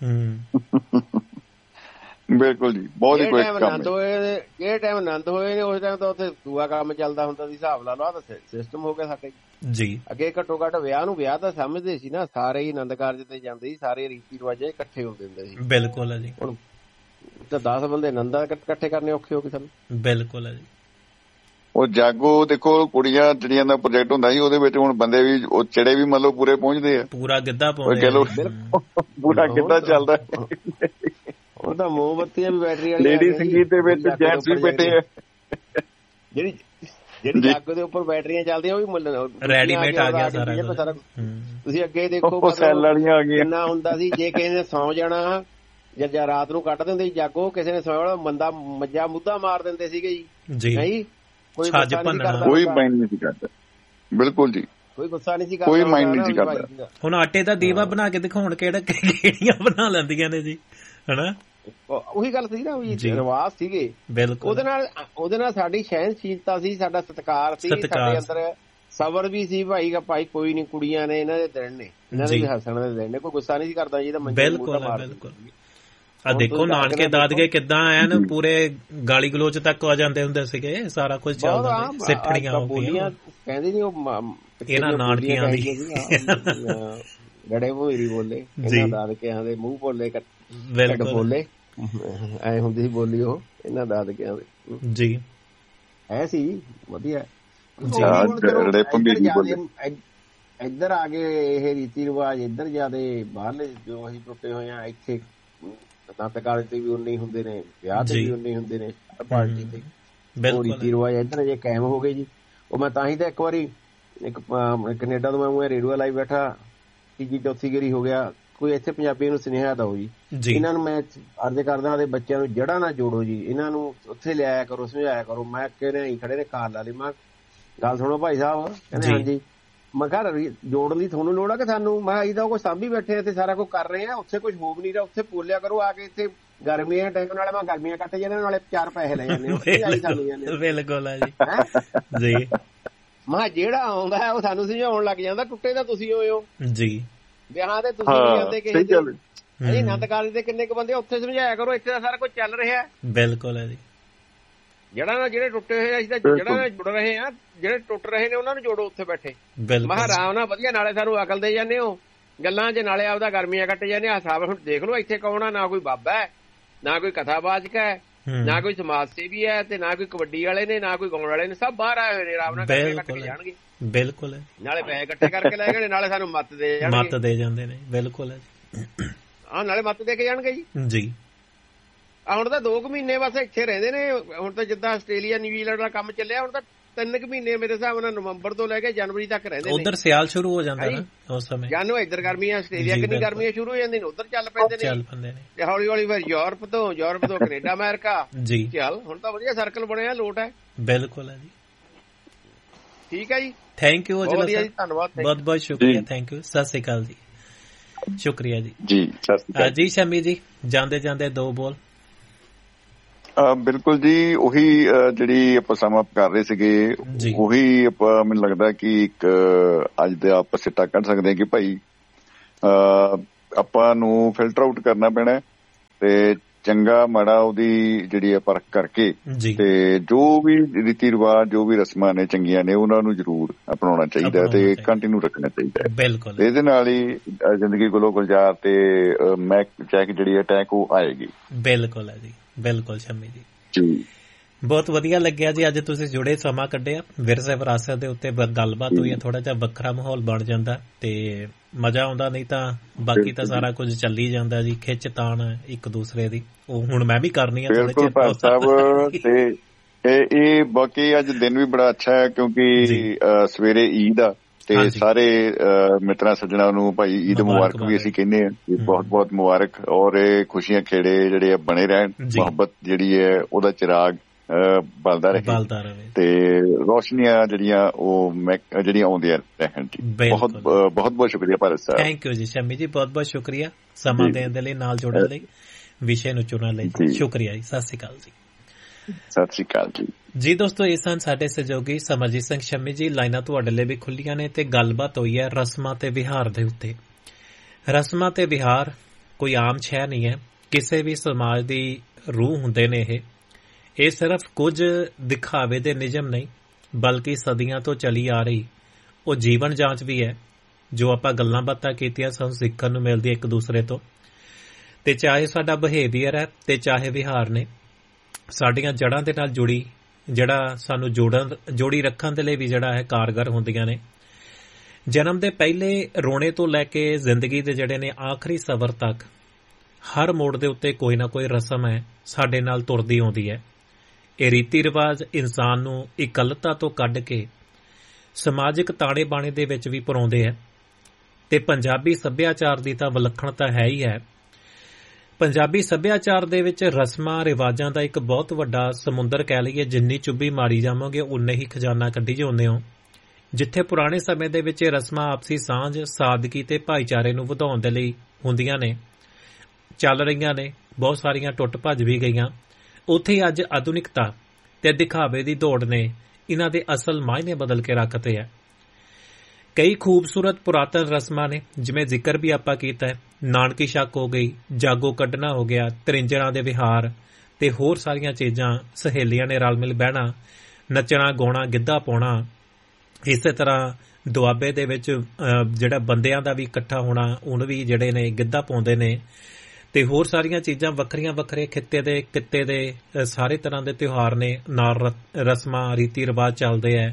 ਬਿਲਕੁਲ ਜੀ, ਬਹੁਤ ਹੀ ਕੋਈ ਆਨੰਦ ਹੋਏ, ਕਿਹੜੇ ਟਾਈਮ ਆਨੰਦ ਹੋਏ ਨੇ, ਉਸ ਟਾਈਮ ਤਾਂ ਉੱਥੇ ਦੂਆ ਕੰਮ ਚੱਲਦਾ ਹੁੰਦਾ ਸੀ, ਹਿਸਾਬ ਲਾ ਲਓ ਤਾਂ ਸਿਸਟਮ ਹੋ ਗਿਆ ਸਾਡੇ ਜੀ। ਅੱਗੇ ਘੱਟੋ ਘੱਟ ਵਿਆਹ ਨੂੰ ਵਿਆਹ ਤਾਂ ਸਮਝਦੇ ਸੀ ਨਾ, ਸਾਰੇ ਹੀ ਆਨੰਦ ਕਾਰਜ ਤੇ ਜਾਂਦੇ ਸੀ, ਸਾਰੇ ਰੀਤੀ ਰਿਵਾਜਾਂ ਇਕੱਠੇ ਹੁੰਦੇ ਹੁੰਦੇ ਸੀ। ਬਿਲਕੁਲ ਹੈ ਜੀ। ਹੁਣ ਤਾਂ ਦਸ ਬੰਦੇ ਆਨੰਦਾਂ ਇਕੱਠੇ ਕਰਨੇ ਔਖੇ ਹੋ ਗਏ ਸਾਨੂੰ। ਬਿਲਕੁਲ ਹੈ ਜੀ। ਉਹ ਜਾਗੋ ਦੇਖੋ ਕੁੜੀਆਂ ਚਿੜੀਆਂ ਦਾ ਪ੍ਰੋਜੈਕਟ ਹੁੰਦਾ ਸੀ, ਉਹਦੇ ਵਿੱਚ ਹੁਣ ਬੰਦੇ ਵੀ ਉਹ ਚਿੜੇ ਵੀ ਮਤਲਬ ਪੂਰੇ ਪਹੁੰਚਦੇ ਆ, ਪੂਰਾ ਗਿੱਧਾ ਪਾਉਂਦੇ ਚਲੋ ਪੂਰਾ ਗਿੱਧਾ ਚੱਲਦਾ। ਉਹ ਤਾਂ ਮੋਮਬੱਤੀਆਂ ਵੀ ਬੈਟਰੀ ਵਾਲੀ, ਲੇਡੀ ਸੰਗੀਤ ਦੇ ਵਿੱਚ ਜੈਂਟਸ ਵੀ ਬੈਠੇ ਆ, ਜਿਹੜੀ ਜਿਹੜੀ ਜਾਗੋ ਦੇ ਉੱਪਰ ਬੈਟਰੀਆਂ ਚੱਲਦੀਆਂ ਉਹ ਵੀ ਰੈਡੀਮੇਡ ਆ ਗਿਆ ਸਾਰਾ। ਤੁਸੀਂ ਅੱਗੇ ਦੇਖੋ ਸੈੱਲ ਵਾਲੀਆਂ ਆ ਗਈਆਂ। ਕਿੰਨਾ ਹੁੰਦਾ ਸੀ, ਜੇ ਕਿਸੇ ਨੇ ਸੌਂ ਜਾਣਾ ਜਾਂ ਰਾਤ ਨੂੰ ਕੱਢ ਦਿੰਦੇ ਸੀ ਜਾਗੋ, ਕਿਸੇ ਨੇ ਸੌਂ ਬੰਦਾ ਮੱਝਾ ਮੁੱਦਾ ਮਾਰ ਦਿੰਦੇ ਸੀਗੇ ਜੀ। ਨਹੀਂ ਕੋਈ ਕੋਈ ਮਾਈਂਡ ਨਹੀਂ ਸੀ ਕਰਦਾ। ਬਿਲਕੁਲ ਜੀ, ਕੋਈ ਗੁੱਸਾ ਨਹੀਂ ਸੀ ਕਰਦਾ, ਕੋਈ ਮਾਈਂਡ ਨਹੀਂ ਸੀ ਕਰਦਾ। ਹੁਣ ਆਟੇ ਦਾ ਦੀਵਾ ਬਣਾ ਕੇ ਦਿਖਾਉਣ ਕਿਹੜਾ ਕਿਹੜੀਆਂ ਬਣਾ ਲੈਂਦੀਆਂ ਨੇ ਜੀ, ਹਨਾ। ਉਹੀ ਗੱਲ ਸੀ ਨਾ, ਵੀ ਰਿਵਾਜ ਸੀਗੇ। ਉਹਦੇ ਨਾਲ ਉਹਦੇ ਨਾਲ ਸਾਡੀ ਸਹਿਣਸ਼ੀਲਤਾ ਸੀ, ਸਾਡਾ ਸਤਿਕਾਰ ਸੀ, ਸਾਡੇ ਅੰਦਰ ਸਬਰ ਵੀ ਸੀ। ਭਾਈ ਭਾਈ ਕੋਈ ਨੀ, ਕੁੜੀਆਂ ਨੇ ਇਹਨਾਂ ਦੇ ਦਿਨ ਨੇ, ਇਹਨਾਂ ਦੇ ਵੀ ਹੱਸਣ ਦੇ ਦਿਨ ਨੇ, ਕੋਈ ਗੁੱਸਾ ਨਹੀਂ ਸੀ ਕਰਦਾ ਜੀ। ਬਿਲਕੁਲ ਬਿਲਕੁਲ। ਆ ਦੇਖੋ ਨਾਨਕੇ ਦਾਦਕੇ ਕਿੱਦਾਂ ਐਨ ਪੂਰੇ ਗਾਲੀ ਗਲੋਚ ਤੱਕ ਆ ਜਾਂਦੇ ਹੁੰਦੇ ਸੀਗੇ, ਸਾਰਾ ਕੁਝ ਚੱਲਦਾ, ਸਿੱਠਣੀਆਂ ਹੋ ਗਈਆਂ ਕਹਿੰਦੇ ਨੀ ਉਹ ਇਹਨਾਂ ਨਾਨਕੀਆਂ ਦੀ, ਗੜੇ ਭੋਰੀ ਬੋਲੇ, ਇਹਨਾਂ ਦਾਦਕਿਆਂ ਦੇ ਮੂੰਹ ਬੋਲੇ ਕੱਟ ਬੋਲੇ, ਐ ਹੁੰਦੀ ਸੀ ਬੋਲੀ ਉਹ ਇਹਨਾਂ ਦਾਦਕਿਆਂ ਦੇ ਜੀ। ਐ ਸੀ ਵਧੀਆ। ਇੱਧਰ ਆ ਗਏ ਇਹ ਰੀਤੀ ਰਿਵਾਜ, ਇੱਧਰ ਜਿਆਦੇ ਬਾਹਰਲੇ ਜੋ ਅਸੀਂ ਟੁੱਟੇ ਹੋਏ ਆ, ਇੱਥੇ ਨੱਤ ਕਾਲਜ ਤੇ ਵੀ ਉਨੇ ਹੀ ਹੁੰਦੇ ਨੇ, ਵਿਆਹ ਤੇ ਵੀ ਉਨੇ ਹੀ ਹੁੰਦੇ ਨੇ, ਪਾਰਟੀ ਤੇ ਉਹ ਰੀਤੀ ਰਿਵਾਜ ਇੱਧਰ ਜੇ ਕਾਇਮ ਹੋ ਗਏ ਜੀ। ਉਹ ਮੈਂ ਤਾਂ ਹੀ ਤਾਂ ਇੱਕ ਵਾਰੀ ਇੱਕ ਕੈਨੇਡਾ ਤੋਂ ਮੈਂ ਰੇਡੀਓ ਲਾਈ ਬੈਠਾ, ਤੀਜੀ ਚੌਥੀ ਗੇਰੀ ਹੋ ਗਿਆ, ਕੋਈ ਇੱਥੇ ਪੰਜਾਬੀ ਨੂੰ ਸੁਨੇਹਾ ਦਿਓ ਜੀ, ਇਹਨਾਂ ਨੂੰ ਮੈਂ ਅਰਜ਼ ਕਰਦਾ ਉਹਦੇ ਬੱਚਿਆਂ ਨੂੰ ਜੜ੍ਹਾਂ ਨਾ ਜੋੜੋ ਜੀ, ਇਹਨਾਂ ਨੂੰ ਉੱਥੇ ਲਿਆਇਆ ਕਰੋ, ਸਮਝਾਇਆ ਕਰੋ। ਮੈਂ ਕਹਿੰਦੇ ਅਸੀਂ ਖੜੇ ਨੇ ਕਾਰ ਲਾ ਲਈ, ਮੈਂ ਗੱਲ ਸੁਣੋ ਭਾਈ ਸਾਹਿਬ, ਕਹਿੰਦੇ ਹਾਂਜੀ। ਮੈਂ ਕਿਹਾ ਜੋੜਨ ਦੀ ਤੁਹਾਨੂੰ ਲੋੜ ਆ ਕਿ ਸਾਨੂੰ? ਮੈਂ ਅਸੀਂ ਤਾਂ ਕੋਈ ਸਾਂਭੀ ਬੈਠੇ ਇੱਥੇ ਸਾਰਾ ਕੁਝ ਕਰ ਰਹੇ ਆ, ਉੱਥੇ ਕੁਝ ਹੋ ਨਹੀਂ ਰਿਹਾ, ਉੱਥੇ ਬੋਲਿਆ ਕਰੋ ਆ ਕੇ। ਇੱਥੇ ਗਰਮੀਆਂ ਟਾਈਮ ਨਾਲੇ ਮੈਂ ਗਰਮੀਆਂ ਕੱਟ ਜਾਂਦੇ, ਨਾਲੇ ਚਾਰ ਪੈਸੇ ਲੈ ਜਾਂਦੇ। ਬਿਲਕੁਲ ਜੀ। ਮੈਂ ਜਿਹੜਾ ਆਉਂਦਾ ਉਹ ਸਾਨੂੰ ਸਮਝਾਉਣ ਲੱਗ ਜਾਂਦਾ, ਟੁੱਟੇ ਤਾਂ ਤੁਸੀਂ ਹੋਏ ਹੋ ਜੀ, ਵਿਆਹਾਂ ਤੇ ਤੁਸੀਂ ਨਹੀਂ ਜਾਂਦੇ ਕਿਸੇ ਦੇ, ਅਸੀਂ ਆਨੰਦ ਕਾਲਜ ਦੇ ਕਿੰਨੇ ਕੁ ਬੰਦੇ, ਉੱਥੇ ਸਮਝਾਇਆ ਕਰੋ, ਇੱਥੇ ਤਾਂ ਸਾਰਾ ਕੁਝ ਚੱਲ ਰਿਹਾ। ਬਿਲਕੁਲ ਹੈ ਜੀ। ਜਿਹੜਾ ਨਾਲ ਜਿਹੜੇ ਟੁੱਟੇ ਹੋਏ ਅਸੀਂ ਤਾਂ ਜਿਹੜਾ ਨਾਲ ਜੁੜ ਰਹੇ ਆ, ਜਿਹੜੇ ਟੁੱਟ ਰਹੇ ਨੇ ਉਹਨਾਂ ਨੂੰ ਜੋੜੋ ਉੱਥੇ ਬੈਠੇ। ਮੈਂ ਆਰਾਮ ਨਾਲ ਵਧੀਆ, ਨਾਲੇ ਸਾਨੂੰ ਅਕਲ ਦੇ ਜਾਂਦੇ ਹੋ ਗੱਲਾਂ ਚ, ਨਾਲੇ ਆਪਦਾ ਗਰਮੀਆਂ ਕੱਟ ਜਾਂਦੇ ਆ। ਸਾਹਿਬ ਹੁਣ ਦੇਖ ਲਓ ਇੱਥੇ ਕੌਣ ਆ, ਨਾ ਕੋਈ ਬਾਬਾ ਹੈ, ਨਾ ਕੋਈ ਕਥਾਵਾਚਕ ਹੈ, ਨਾ ਕੋਈ ਸਮਾਜ ਸੇਵੀ ਹੈ, ਤੇ ਨਾ ਕੋਈ ਕਬੱਡੀ ਵਾਲੇ ਨੇ, ਨਾ ਕੋਈ ਗਾਉਣ ਵਾਲੇ ਨੇ, ਸਭ ਬਾਹਰ ਆਏ ਹੋਏ ਨੇ, ਆਰਾਮ ਨਾਲ ਕਰਕੇ ਕੱਟ ਕੇ ਜਾਣਗੇ। ਬਿਲਕੁਲ ਹੈ। ਨਾਲੇ ਪੈਸੇ ਇਕੱਠੇ ਕਰਕੇ ਲੈ ਗਏ, ਨਾਲੇ ਸਾਨੂੰ ਮੱਤ ਦੇ ਜਾਣਗੇ, ਮੱਤ ਦੇ ਜਾਂਦੇ ਨੇ। ਬਿਲਕੁਲ ਹੈ ਜੀ। ਹਾਂ, ਨਾਲੇ ਮੱਤ ਦੇ ਕੇ ਜਾਣਗੇ ਜੀ ਜੀ। ਹੁਣ ਤਾਂ ਦੋ ਕੁ ਮਹੀਨੇ ਬਸ ਇੱਥੇ ਰਹਿੰਦੇ ਨੇ। ਹੁਣ ਤਾਂ ਜਿੱਦਾਂ ਆਸਟ੍ਰੇਲੀਆ ਨਿਊਜ਼ੀਲੈਂਡ ਦਾ ਕੰਮ ਚੱਲਿਆ, ਹੁਣ ਤਾਂ ਤਿੰਨ ਕੁ ਮਹੀਨੇ ਮੇਰੇ ਹਿਸਾਬ ਨਾਲ ਨਵੰਬਰ ਤੋਂ ਲੈ ਕੇ ਜਨਵਰੀ ਤੱਕ ਰਹਿੰਦੇ ਨੇ। ਉਧਰ ਸਿਆਲ ਸ਼ੁਰੂ ਹੋ ਜਾਂਦਾ ਨਾ ਉਸ ਸਮੇਂ, ਜਾਨੋ ਇੱਧਰ ਗਰਮੀਆਂ, ਆਸਟ੍ਰੇਲੀਆ ਕਿੰਨੀ ਗਰਮੀਆਂ ਸ਼ੁਰੂ ਹੋ ਜਾਂਦੀਆਂ ਨੇ, ਉੱਧਰ ਚੱਲ ਪੈਂਦੇ ਨੇ, ਤੇ ਹੌਲੀ ਹੌਲੀ ਫਿਰ ਯੂਰਪ ਤੋਂ, ਯੂਰਪ ਤੋਂ ਕੈਨੇਡਾ, ਅਮਰੀਕਾ ਜੀ। ਚੱਲ ਹੁਣ ਤਾਂ ਵਧੀਆ ਸਰਕਲ ਬਣਿਆ, ਲੋਟ ਹੈ। ਬਿਲਕੁਲ ਹੈ ਜੀ। ਠੀਕ ਹੈ ਜੀ, ਥੈਂਕ ਯੂ ਜੀ, ਧੰਨਵਾਦ, ਬਹੁਤ ਬਹੁਤ ਸ਼ੁਕਰੀਆ, ਥੈਂਕ ਯੂ, ਸਤਿ ਸ੍ਰੀ ਅਕਾਲ ਜੀ, ਸ਼ੁਕਰੀਆ ਜੀ। ਜੀ ਸਤਿ ਸ੍ਰੀ ਅਕਾਲ ਜੀ। ਸ਼ਮੀ ਜੀ, ਜਾਂਦੇ ਜਾਂਦੇ ਦੋ ਬੋਲ। ਬਿਲਕੁਲ ਜੀ, ਉਹੀ ਜਿਹੜੀ ਆਪਾਂ ਸਮ ਅਪ ਕਰ ਰਹੇ ਸੀਗੇ, ਉਹੀ ਆਪਾਂ ਮੈਨੂੰ ਲੱਗਦਾ ਕਿ ਇੱਕ ਅੱਜ ਦਾ ਆਪਾਂ ਸਿੱਟਾ ਕੱਢ ਸਕਦੇ ਹਾਂ ਕਿ ਭਾਈ ਆਪਾਂ ਨੂੰ ਫਿਲਟਰ ਆਊਟ ਕਰਨਾ ਪੈਣਾ ਤੇ ਚੰਗਾ ਮਾੜਾ ਉਹਦੀ ਜਿਹੜੀ ਹੈ ਪਰਖ ਕਰਕੇ ਤੇ ਜੋ ਵੀ ਰੀਤੀ ਰਿਵਾਜ ਜੋ ਵੀ ਰਸਮਾਂ ਨੇ ਚੰਗੀਆਂ ਨੇ ਉਹਨਾਂ ਨੂੰ ਜ਼ਰੂਰ ਅਪਣਾਉਣਾ ਚਾਹੀਦਾ ਤੇ ਕੰਟੀਨਿਊ ਰੱਖਣਾ ਚਾਹੀਦਾ ਹੈ। ਇਹਦੇ ਨਾਲ ਹੀ ਜ਼ਿੰਦਗੀ ਕੋਲੋਂ ਗੁਲਜ਼ਾਰ ਤੇ ਮੈਂ ਚੈੱਕ ਜਿਹੜੀ ਅਟੈਕ ਉਹ ਆਏਗੀ। ਬਿਲਕੁਲ ਹੈ ਜੀ, ਬਿਲਕੁਲ ਸ਼ਮੀ ਜੀ ਜੀ ਬਹੁਤ ਵਧੀਆ ਲੱਗਿਆ ਜੀ ਅੱਜ ਤੁਸੀਂ ਜੁੜੇ, ਸਮਾਂ ਕੱਢਿਆ, ਵਿਰਸੇ ਵਿਰਾਸਤ ਦੇ ਉੱਤੇ ਗੱਲਬਾਤ ਹੋਈ ਹੈ, ਥੋੜਾ ਜਿਹਾ ਵੱਖਰਾ ਮਾਹੌਲ ਬਣ ਜਾਂਦਾ ਤੇ ਮਜ਼ਾ ਆਉਂਦਾ, ਨਹੀਂ ਤਾਂ ਬਾਕੀ ਤਾਂ ਸਾਰਾ ਕੁਝ ਚੱਲੀ ਜਾਂਦਾ ਜੀ, ਖਿੱਚ ਤਾਣ ਇੱਕ ਦੂਸਰੇ ਦੀ, ਉਹ ਹੁਣ ਮੈਂ ਵੀ ਕਰਨੀ ਆ ਥੋੜੇ ਚਿਰ ਤੇ ਇਹ ਬਾਕੀ ਅੱਜ ਦਿਨ ਵੀ ਬੜਾ ਅੱਛਾ ਹੈ ਕਿਉਂਕਿ ਸਵੇਰੇ ਈਦ ਆ ਤੇ ਸਾਰੇ ਮਿੱਤਰਾਂ ਸੱਜਣਾ ਨੂੰ ਭਾਈ ਈਦ ਮੁਬਾਰਕ ਵੀ ਅਸੀਂ ਕਹਿੰਦੇ ਹਾਂ, ਬਹੁਤ ਬਹੁਤ ਮੁਬਾਰਕ ਔਰ ਇਹ ਖੁਸ਼ੀਆਂ ਖੇੜੇ ਜਿਹੜੇ ਬਣੇ ਰਹਿਣ, ਮੁਹੱਬਤ ਜਿਹੜੀ ਹੈ ਉਹਦਾ ਚਿਰਾਗ ਬਲਦਾ ਰਹੇ ਤੇ ਰੋਸ਼ਨੀਆਂ ਜਿਹੜੀਆਂ ਉਹ ਜਿਹੜੀਆਂ ਆਉਂਦੀਆਂ ਰਹਿਣ ਜੀ। ਬਹੁਤ ਬਹੁਤ ਬਹੁਤ ਸ਼ੁਕਰੀਆ ਭਾਰਤ ਸਾਹਿਬ। ਥੈਂਕ ਯੂ ਜੀ ਸ਼ਮੀ ਜੀ, ਬਹੁਤ ਬਹੁਤ ਸ਼ੁਕਰੀਆ ਸਮਾਂ ਦੇਣ ਦੇ ਲਈ, ਨਾਲ ਜੁੜਨ ਲਈ, ਵਿਸ਼ੇ ਨੂੰ ਚੁਣਨ ਲਈ ਸ਼ੁਕਰੀਆ ਜੀ। ਸਤਿ ਸ਼੍ਰੀ ਅਕਾਲ ਜੀ। ਸਤਿ ਸ਼੍ਰੀ ਅਕਾਲ ਜੀ। ਜੀ ਦੋਸਤੋ, ਇਹ ਸਨ ਸਾਡੇ ਸਹਿਯੋਗੀ ਸਮਰਜੀਤ ਸਿੰਘ ਸ਼ਮੀ ਜੀ। ਲਾਈਨਾਂ ਤੁਹਾਡੇ ਲਈ ਵੀ ਖੁੱਲੀਆਂ ਨੇ ਤੇ ਗੱਲਬਾਤ ਹੋਈ ਹੈ ਰਸਮਾਂ ਤੇ ਵਿਹਾਰ ਦੇ ਉੱਤੇ। ਰਸਮਾਂ ਤੇ ਵਿਹਾਰ ਕੋਈ ਆਮ ਸ਼ੈ ਨਹੀਂ ਹੈ, ਕਿਸੇ ਵੀ ਸਮਾਜ ਦੀ ਰੂਹ ਹੁੰਦੇ ਨੇ ਇਹ। ਇਹ ਸਿਰਫ ਕੁਝ ਦਿਖਾਵੇ ਦੇ ਨਿਯਮ ਨਹੀਂ, ਬਲਕਿ ਸਦੀਆਂ ਤੋਂ ਚਲੀ ਆ ਰਹੀ ਉਹ ਜੀਵਨ ਜਾਂਚ ਵੀ ਹੈ, ਜੋ ਆਪਾਂ ਗੱਲਾਂ ਬਾਤਾਂ ਕੀਤੀਆਂ ਸਾਨੂੰ ਸਿੱਖਣ ਨੂੰ ਮਿਲਦੀ ਇੱਕ ਦੂਸਰੇ ਤੋਂ। ਤੇ ਚਾਹੇ ਸਾਡਾ ਬਿਹੇਵੀਅਰ ਹੈ ਤੇ ਚਾਹੇ ਵਿਹਾਰ ਨੇ, ਸਾਡੀਆਂ ਜੜ੍ਹਾਂ ਦੇ ਨਾਲ ਜੁੜੀ ਜਿਹੜਾ ਸਾਨੂੰ ਜੋੜਨ ਜੋੜੀ ਰੱਖਣ ਦੇ ਲਈ ਵੀ ਜਿਹੜਾ ਹੈ ਕਾਰਗਰ ਹੁੰਦੀਆਂ ਨੇ। ਜਨਮ ਦੇ ਪਹਿਲੇ ਰੋਣੇ ਤੋਂ ਲੈ ਕੇ ਜ਼ਿੰਦਗੀ ਦੇ ਜਿਹੜੇ ਨੇ ਆਖਰੀ ਸਫ਼ਰ ਤੱਕ ਹਰ ਮੋੜ ਦੇ ਉੱਤੇ ਕੋਈ ਨਾ ਕੋਈ ਰਸਮ ਹੈ ਸਾਡੇ ਨਾਲ ਤੁਰਦੀ ਆਉਂਦੀ ਹੈ। ਇਹ ਰੀਤੀ ਰਿਵਾਜ ਇਨਸਾਨ ਨੂੰ ਇਕੱਲਤਾ ਤੋਂ ਕੱਢ ਕੇ ਸਮਾਜਿਕ ਤਾਣੇ ਬਾਣੇ ਦੇ ਵਿੱਚ ਵੀ ਪਰੋਂਦੇ ਹੈ ਤੇ ਪੰਜਾਬੀ ਸੱਭਿਆਚਾਰ ਦੀ ਤਾਂ ਵਿਲੱਖਣਤਾ ਹੈ ਹੀ ਹੈ। ਪੰਜਾਬੀ ਸੱਭਿਆਚਾਰ ਦੇ ਵਿੱਚ ਰਸਮਾਂ ਰਿਵਾਜਾਂ ਦਾ ਇੱਕ ਬਹੁਤ ਵੱਡਾ ਸਮੁੰਦਰ ਕਹਿ ਲਈਏ, ਜਿੰਨੀ ਚੁੱਭੀ ਮਾਰੀ ਜਾਵਾਂਗੇ ਉਨੇ ਹੀ ਖਜ਼ਾਨਾ ਕੱਢੀ ਜਾਂਦੇ ਹੋ। ਜਿੱਥੇ ਪੁਰਾਣੇ ਸਮੇਂ ਦੇ ਵਿੱਚ ਰਸਮਾਂ ਆਪਸੀ ਸਾਂਝ, ਸਾਦਗੀ ਤੇ ਭਾਈਚਾਰੇ ਨੂੰ ਵਧਾਉਣ ਦੇ ਲਈ ਹੁੰਦੀਆਂ ਨੇ, ਚੱਲ ਰਹੀਆਂ ਨੇ, ਬਹੁਤ ਸਾਰੀਆਂ ਟੁੱਟ ਭੱਜ ਵੀ ਗਈਆਂ, ਉੱਥੇ ਹੀ ਅੱਜ ਆਧੁਨਿਕਤਾ ਤੇ ਦਿਖਾਵੇ ਦੀ ਦੌੜ ਨੇ ਇਹਨਾਂ ਦੇ ਅਸਲ ਮਾਇਨੇ ਬਦਲ ਕੇ ਰੱਖਤੇ ਹੈ। ਕਈ ਖੂਬਸੂਰਤ ਪੁਰਾਤਨ ਰਸਮਾਂ ਨੇ, ਜਿਵੇਂ ਜ਼ਿਕਰ ਵੀ ਆਪਾਂ ਕੀਤਾ ਹੈ, ਨਾਨਕੀ ਸ਼ੱਕ ਹੋ ਗਈ, ਜਾਗੋ ਕੱਢਣਾ ਹੋ ਗਿਆ, ਤਰਿੰਜਣਾਂ ਦੇ ਵਿਹਾਰ ਤੇ ਹੋਰ ਸਾਰੀਆਂ ਚੀਜ਼ਾਂ, ਸਹੇਲੀਆਂ ਨੇ ਰਲ ਮਿਲ ਬਹਿਣਾ, ਨੱਚਣਾ ਗਾਉਣਾ, ਗਿੱਧਾ ਪਾਉਣਾ, ਇਸੇ ਤਰ੍ਹਾਂ ਦੁਆਬੇ ਦੇ ਵਿੱਚ ਜਿਹੜਾ ਬੰਦਿਆਂ ਦਾ ਵੀ ਇਕੱਠਾ ਹੋਣਾ, ਉਹਨੂੰ ਵੀ ਜਿਹੜੇ ਨੇ ਗਿੱਧਾ ਪਾਉਂਦੇ ਨੇ, ਤੇ ਹੋਰ ਸਾਰੀਆਂ ਚੀਜ਼ਾਂ, ਵੱਖਰੀਆਂ ਵੱਖਰੇ ਖਿੱਤੇ ਦੇ ਕਿੱਤੇ ਦੇ ਸਾਰੇ ਤਰ੍ਹਾਂ ਦੇ ਤਿਉਹਾਰ ਨੇ, ਨਾਲ ਰਸਮਾਂ ਰੀਤੀ ਰਿਵਾਜ ਚੱਲਦੇ ਹੈ।